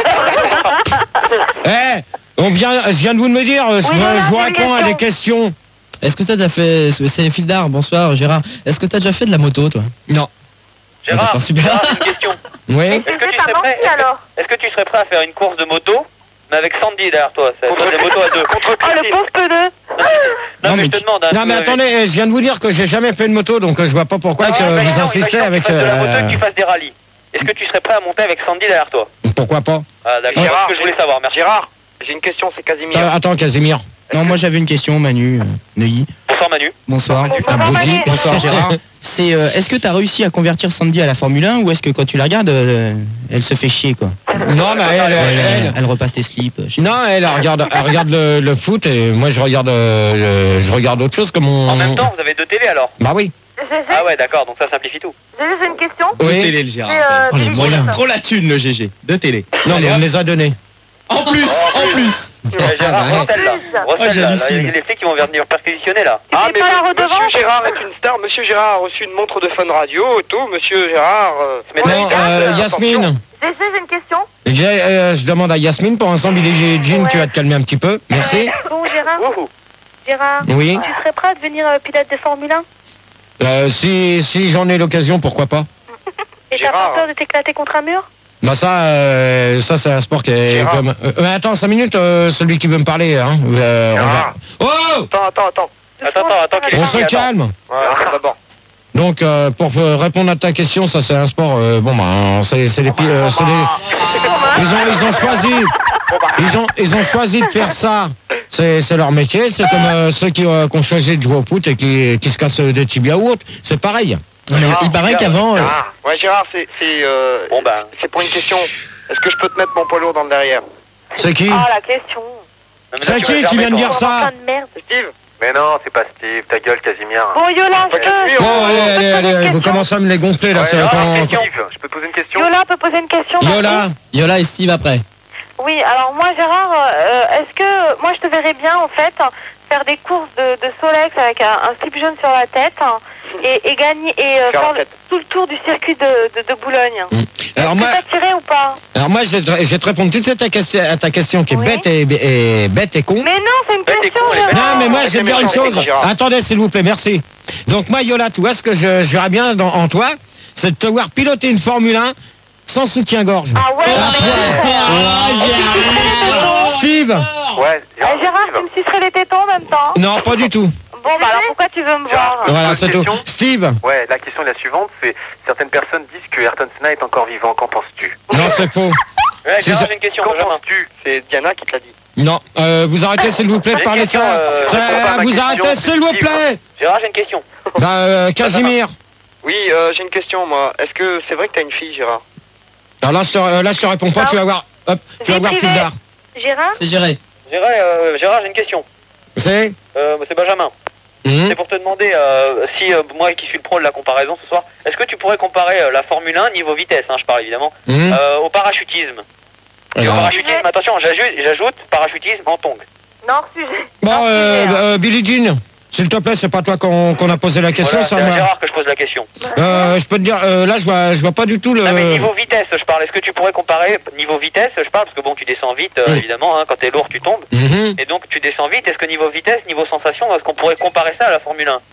[SPEAKER 1] Eh, on vient, je viens de vous de me dire, je,
[SPEAKER 3] Oui, voilà,
[SPEAKER 1] je vous
[SPEAKER 3] c'est une
[SPEAKER 1] réponds à des
[SPEAKER 3] question.
[SPEAKER 1] questions.
[SPEAKER 6] Est-ce que t'as déjà fait... C'est Fildar, bonsoir Gérard. Est-ce que t'as déjà fait de la moto, toi?
[SPEAKER 1] Non.
[SPEAKER 2] Gérard,
[SPEAKER 6] d'accord, super.
[SPEAKER 2] Gérard, j'ai une question.
[SPEAKER 1] Oui.
[SPEAKER 8] Et
[SPEAKER 2] Est-ce que
[SPEAKER 8] Gégé,
[SPEAKER 2] tu
[SPEAKER 8] t'as
[SPEAKER 2] serais prêt
[SPEAKER 8] menti alors?
[SPEAKER 2] Est-ce que tu serais prêt à faire une course de moto, mais avec Sandy derrière toi? C'est
[SPEAKER 4] Contre
[SPEAKER 2] des motos à deux.
[SPEAKER 4] Contre
[SPEAKER 3] Oh, le
[SPEAKER 4] Christine.
[SPEAKER 3] pauvre peu de...
[SPEAKER 2] Non,
[SPEAKER 5] Non,
[SPEAKER 2] mais
[SPEAKER 5] mais
[SPEAKER 2] je te
[SPEAKER 5] tu-
[SPEAKER 2] demande. hein,
[SPEAKER 1] Non
[SPEAKER 2] tu
[SPEAKER 1] mais
[SPEAKER 2] veux-
[SPEAKER 1] attendez, je viens de vous dire que j'ai jamais fait de moto, donc euh, je vois pas pourquoi
[SPEAKER 2] Ah,
[SPEAKER 1] que
[SPEAKER 2] bah,
[SPEAKER 1] vous
[SPEAKER 2] non,
[SPEAKER 1] insistez
[SPEAKER 2] imagine
[SPEAKER 1] avec...
[SPEAKER 2] que tu fasses de la moto et
[SPEAKER 1] euh,
[SPEAKER 2] que tu fasses des rallyes. Est-ce que tu serais prêt à monter avec Sandy derrière toi?
[SPEAKER 1] Pourquoi pas?
[SPEAKER 2] Ah d'accord,
[SPEAKER 4] Gérard,
[SPEAKER 2] c'est ce que je voulais savoir, merci.
[SPEAKER 4] Gérard, j'ai une question, c'est Casimir.
[SPEAKER 1] Attends, attends, Casimir.
[SPEAKER 5] Non, moi j'avais une question, Manu, euh, Neuilly.
[SPEAKER 2] Bonsoir Manu.
[SPEAKER 5] Bonsoir.
[SPEAKER 3] Bonsoir,
[SPEAKER 1] Abruti.
[SPEAKER 3] Manu.
[SPEAKER 5] Bonsoir Gérard. C'est, euh, est-ce que t'as réussi à convertir Sandy à la Formule un ou est-ce que quand tu la regardes, euh, elle se fait chier, quoi?
[SPEAKER 1] Non mais elle,
[SPEAKER 5] Elle,
[SPEAKER 1] elle,
[SPEAKER 5] elle- elle repasse tes slips. je sais
[SPEAKER 1] non, elle, elle regarde, elle regarde le, le foot et moi je regarde, euh, le- je regarde autre chose comme mon...
[SPEAKER 2] En même temps, vous avez deux télé alors?
[SPEAKER 1] Bah oui.
[SPEAKER 8] Gégé,
[SPEAKER 2] Ah ouais, d'accord, donc ça simplifie tout.
[SPEAKER 8] Gégé, j'ai une question.
[SPEAKER 5] pas. Deux
[SPEAKER 1] Oui.
[SPEAKER 5] télé, le
[SPEAKER 8] C'est
[SPEAKER 5] Gérard.
[SPEAKER 8] euh,
[SPEAKER 6] Oh, les
[SPEAKER 8] Billy
[SPEAKER 6] moyens.
[SPEAKER 8] Jean.
[SPEAKER 5] Trop la thune, le G G. Deux télé.
[SPEAKER 1] Non mais on les a donnés.
[SPEAKER 5] En plus, en plus.
[SPEAKER 2] Ouais, Gérard,
[SPEAKER 1] ouais.
[SPEAKER 2] recelle là.
[SPEAKER 5] Oh,
[SPEAKER 2] Recelle là.
[SPEAKER 5] j'hallucine.
[SPEAKER 2] Les, les flics qui vont venir perquisitionner là.
[SPEAKER 4] Ah,
[SPEAKER 3] C'est
[SPEAKER 4] mais
[SPEAKER 3] pas la
[SPEAKER 4] Monsieur
[SPEAKER 3] redevance?
[SPEAKER 4] Gérard est une star. Monsieur Gérard a reçu une montre de Fun Radio et tout. Monsieur Gérard. euh,
[SPEAKER 2] Mais
[SPEAKER 1] Non,
[SPEAKER 2] Ouais,
[SPEAKER 1] euh,
[SPEAKER 4] attention.
[SPEAKER 1] Yasmine.
[SPEAKER 8] Gégé, j'ai une question.
[SPEAKER 1] J'ai, euh, je demande à Yasmine pour ensemble, il est Jean, tu vas te calmer un petit peu. Merci.
[SPEAKER 3] Bon, Gérard,
[SPEAKER 2] Wouhou.
[SPEAKER 3] Gérard,
[SPEAKER 1] Oui.
[SPEAKER 3] tu serais prêt à devenir euh, pilote de Formule un?
[SPEAKER 1] Euh, si si j'en ai l'occasion, pourquoi pas?
[SPEAKER 3] Et t'as
[SPEAKER 4] Gérard.
[SPEAKER 3] pas peur de t'éclater contre un mur?
[SPEAKER 1] Bah ça, euh, ça c'est un sport qui est
[SPEAKER 4] Gérard.
[SPEAKER 1] comme... Euh, euh, attends, cinq minutes, euh, celui qui veut me parler. Hein, euh, on va-
[SPEAKER 4] Gérard.
[SPEAKER 1] Oh,
[SPEAKER 4] Attends, attends, attends.
[SPEAKER 2] Attends, attends, attends, qu'il est
[SPEAKER 1] on se
[SPEAKER 2] parti, attends.
[SPEAKER 1] calme.
[SPEAKER 4] Ouais, attends d'abord.
[SPEAKER 1] Donc euh, pour euh, répondre à ta question, ça c'est un sport. Euh, bon bah c'est c'est les, pi- euh, c'est les- ils ont ils ont choisi ils ont ils ont choisi de faire ça. C'est c'est leur métier. C'est comme euh, ceux qui, euh, qui ont choisi de jouer au foot et qui qui se cassent des tibias ou autre. C'est pareil.
[SPEAKER 6] Non, mais il paraît qu'avant... euh,
[SPEAKER 4] Gérard. Ouais, Gérard, c'est c'est euh,
[SPEAKER 2] Bon ben.
[SPEAKER 4] c'est pour une question. Est-ce que je peux te mettre mon poids lourd dans le derrière?
[SPEAKER 1] C'est qui?
[SPEAKER 3] Ah, la question.
[SPEAKER 2] Non, mais là,
[SPEAKER 1] C'est
[SPEAKER 2] tu vas
[SPEAKER 1] qui
[SPEAKER 2] le
[SPEAKER 1] qui vient de
[SPEAKER 2] fermer,
[SPEAKER 1] dire
[SPEAKER 2] toi.
[SPEAKER 1] ça?
[SPEAKER 3] Plein de merde.
[SPEAKER 4] Steve?
[SPEAKER 7] Mais non, c'est pas Steve, ta gueule, Casimir.
[SPEAKER 3] Bon, Yola, je
[SPEAKER 4] Ouais,
[SPEAKER 3] peux...
[SPEAKER 4] oui,
[SPEAKER 1] Bon,
[SPEAKER 4] on-
[SPEAKER 1] allez, allez, allez, allez, vous
[SPEAKER 3] question.
[SPEAKER 1] commencez à me les gonfler là.
[SPEAKER 7] Ouais,
[SPEAKER 1] c'est
[SPEAKER 7] non,
[SPEAKER 1] quand-
[SPEAKER 7] Steve, je peux te poser une question?
[SPEAKER 3] Yola peut poser une question?
[SPEAKER 1] Yola,
[SPEAKER 3] Marco
[SPEAKER 6] Yola et Steve après.
[SPEAKER 3] Oui, alors moi, Gérard, euh, est-ce que... Moi, je te verrais bien, en fait, faire des courses de, de Solex avec un, un slip jaune sur la tête et, et gagner... Et euh,
[SPEAKER 4] Sur la
[SPEAKER 3] faire
[SPEAKER 4] tête.
[SPEAKER 3] tout le tour du circuit de, de, de Boulogne.
[SPEAKER 1] alors
[SPEAKER 3] Tu
[SPEAKER 1] moi,
[SPEAKER 3] t'as tiré ou pas?
[SPEAKER 1] alors moi, je vais te, je vais te répondre tout de suite à ta question, à ta question qui est
[SPEAKER 3] Oui.
[SPEAKER 1] bête et, et bête et con.
[SPEAKER 3] Mais non, c'est une
[SPEAKER 2] Bête et
[SPEAKER 3] question,
[SPEAKER 2] con, les bêtes.
[SPEAKER 3] Gérard.
[SPEAKER 1] Non, mais moi, je vais
[SPEAKER 4] c'est
[SPEAKER 1] te dire une
[SPEAKER 4] méchant,
[SPEAKER 1] chose.
[SPEAKER 4] c'est Gérard.
[SPEAKER 1] Attendez, s'il vous plaît, merci. Donc, moi, Yola, tu vois ce que je, je verrais bien dans, en toi, c'est de te voir piloter une Formule un sans soutien-gorge.
[SPEAKER 3] Ah ouais, non, mais...
[SPEAKER 1] Steve?
[SPEAKER 7] Ouais,
[SPEAKER 3] Euh, Gérard, tu me sucerais les tétons en même temps?
[SPEAKER 1] Non, pas du tout.
[SPEAKER 3] Bon, bah alors pourquoi tu veux me voir?
[SPEAKER 7] Gérard,
[SPEAKER 1] Voilà,
[SPEAKER 7] Une
[SPEAKER 1] c'est tout.
[SPEAKER 7] question
[SPEAKER 1] Steve?
[SPEAKER 7] Ouais, la question est la suivante, c'est certaines personnes disent que Ayrton Senna est encore vivant, qu'en penses-tu?
[SPEAKER 1] Non, c'est faux.
[SPEAKER 2] Ouais,
[SPEAKER 1] C'est
[SPEAKER 2] Gérard,
[SPEAKER 1] ça.
[SPEAKER 2] j'ai une question,
[SPEAKER 4] Qu'en
[SPEAKER 2] Benjamin.
[SPEAKER 4] penses-tu? C'est Diana qui te l'a dit.
[SPEAKER 1] Non, euh, vous arrêtez, s'il vous plaît, de
[SPEAKER 2] J'ai
[SPEAKER 1] parler
[SPEAKER 2] une
[SPEAKER 1] de ça.
[SPEAKER 2] question, euh,
[SPEAKER 1] Ça,
[SPEAKER 7] réponds pas à ma
[SPEAKER 1] vous
[SPEAKER 7] question,
[SPEAKER 1] arrêtez, s'il vous
[SPEAKER 7] Steve.
[SPEAKER 1] plaît.
[SPEAKER 2] Gérard, j'ai une question.
[SPEAKER 1] Bah, euh, Casimir.
[SPEAKER 4] Oui, euh, j'ai une question, moi. Est-ce que c'est vrai que t'as une fille, Gérard?
[SPEAKER 1] Alors là, je te, euh, là, je te réponds pas, tu vas voir. Hop, tu vas
[SPEAKER 3] Vie
[SPEAKER 1] voir
[SPEAKER 3] privée.
[SPEAKER 1] Fildar.
[SPEAKER 3] Gérard?
[SPEAKER 6] C'est géré.
[SPEAKER 2] Gérard, euh, Gérard, j'ai une question.
[SPEAKER 1] C'est?
[SPEAKER 2] Euh, c'est Benjamin. Mmh. C'est pour te demander euh, si euh, moi qui suis le pro de la comparaison ce soir, est-ce que tu pourrais comparer euh, la Formule un niveau vitesse, hein, je parle évidemment, mmh. euh, au parachutisme. Et au parachutisme, attention, j'ajoute, j'ajoute parachutisme en tongue.
[SPEAKER 8] Non, hors sujet.
[SPEAKER 1] Bon,
[SPEAKER 8] hors
[SPEAKER 1] euh,
[SPEAKER 8] sujet, hein.
[SPEAKER 1] euh, Billie Jean, s'il te plaît, c'est pas toi qu'on qu'on a posé la question,
[SPEAKER 2] voilà,
[SPEAKER 1] ça
[SPEAKER 2] c'est
[SPEAKER 1] m'a...
[SPEAKER 2] à Gérard que je pose la question.
[SPEAKER 1] Euh, je peux te dire, euh, là je vois, je vois pas du tout le...
[SPEAKER 2] Non mais niveau vitesse, je parle, est-ce que tu pourrais comparer, niveau vitesse, je parle, parce que bon, tu descends vite, euh, mmh. évidemment, hein, quand t'es lourd, tu tombes, mmh. et donc tu descends vite, est-ce que niveau vitesse, niveau sensation, est-ce qu'on pourrait comparer ça à la Formule un?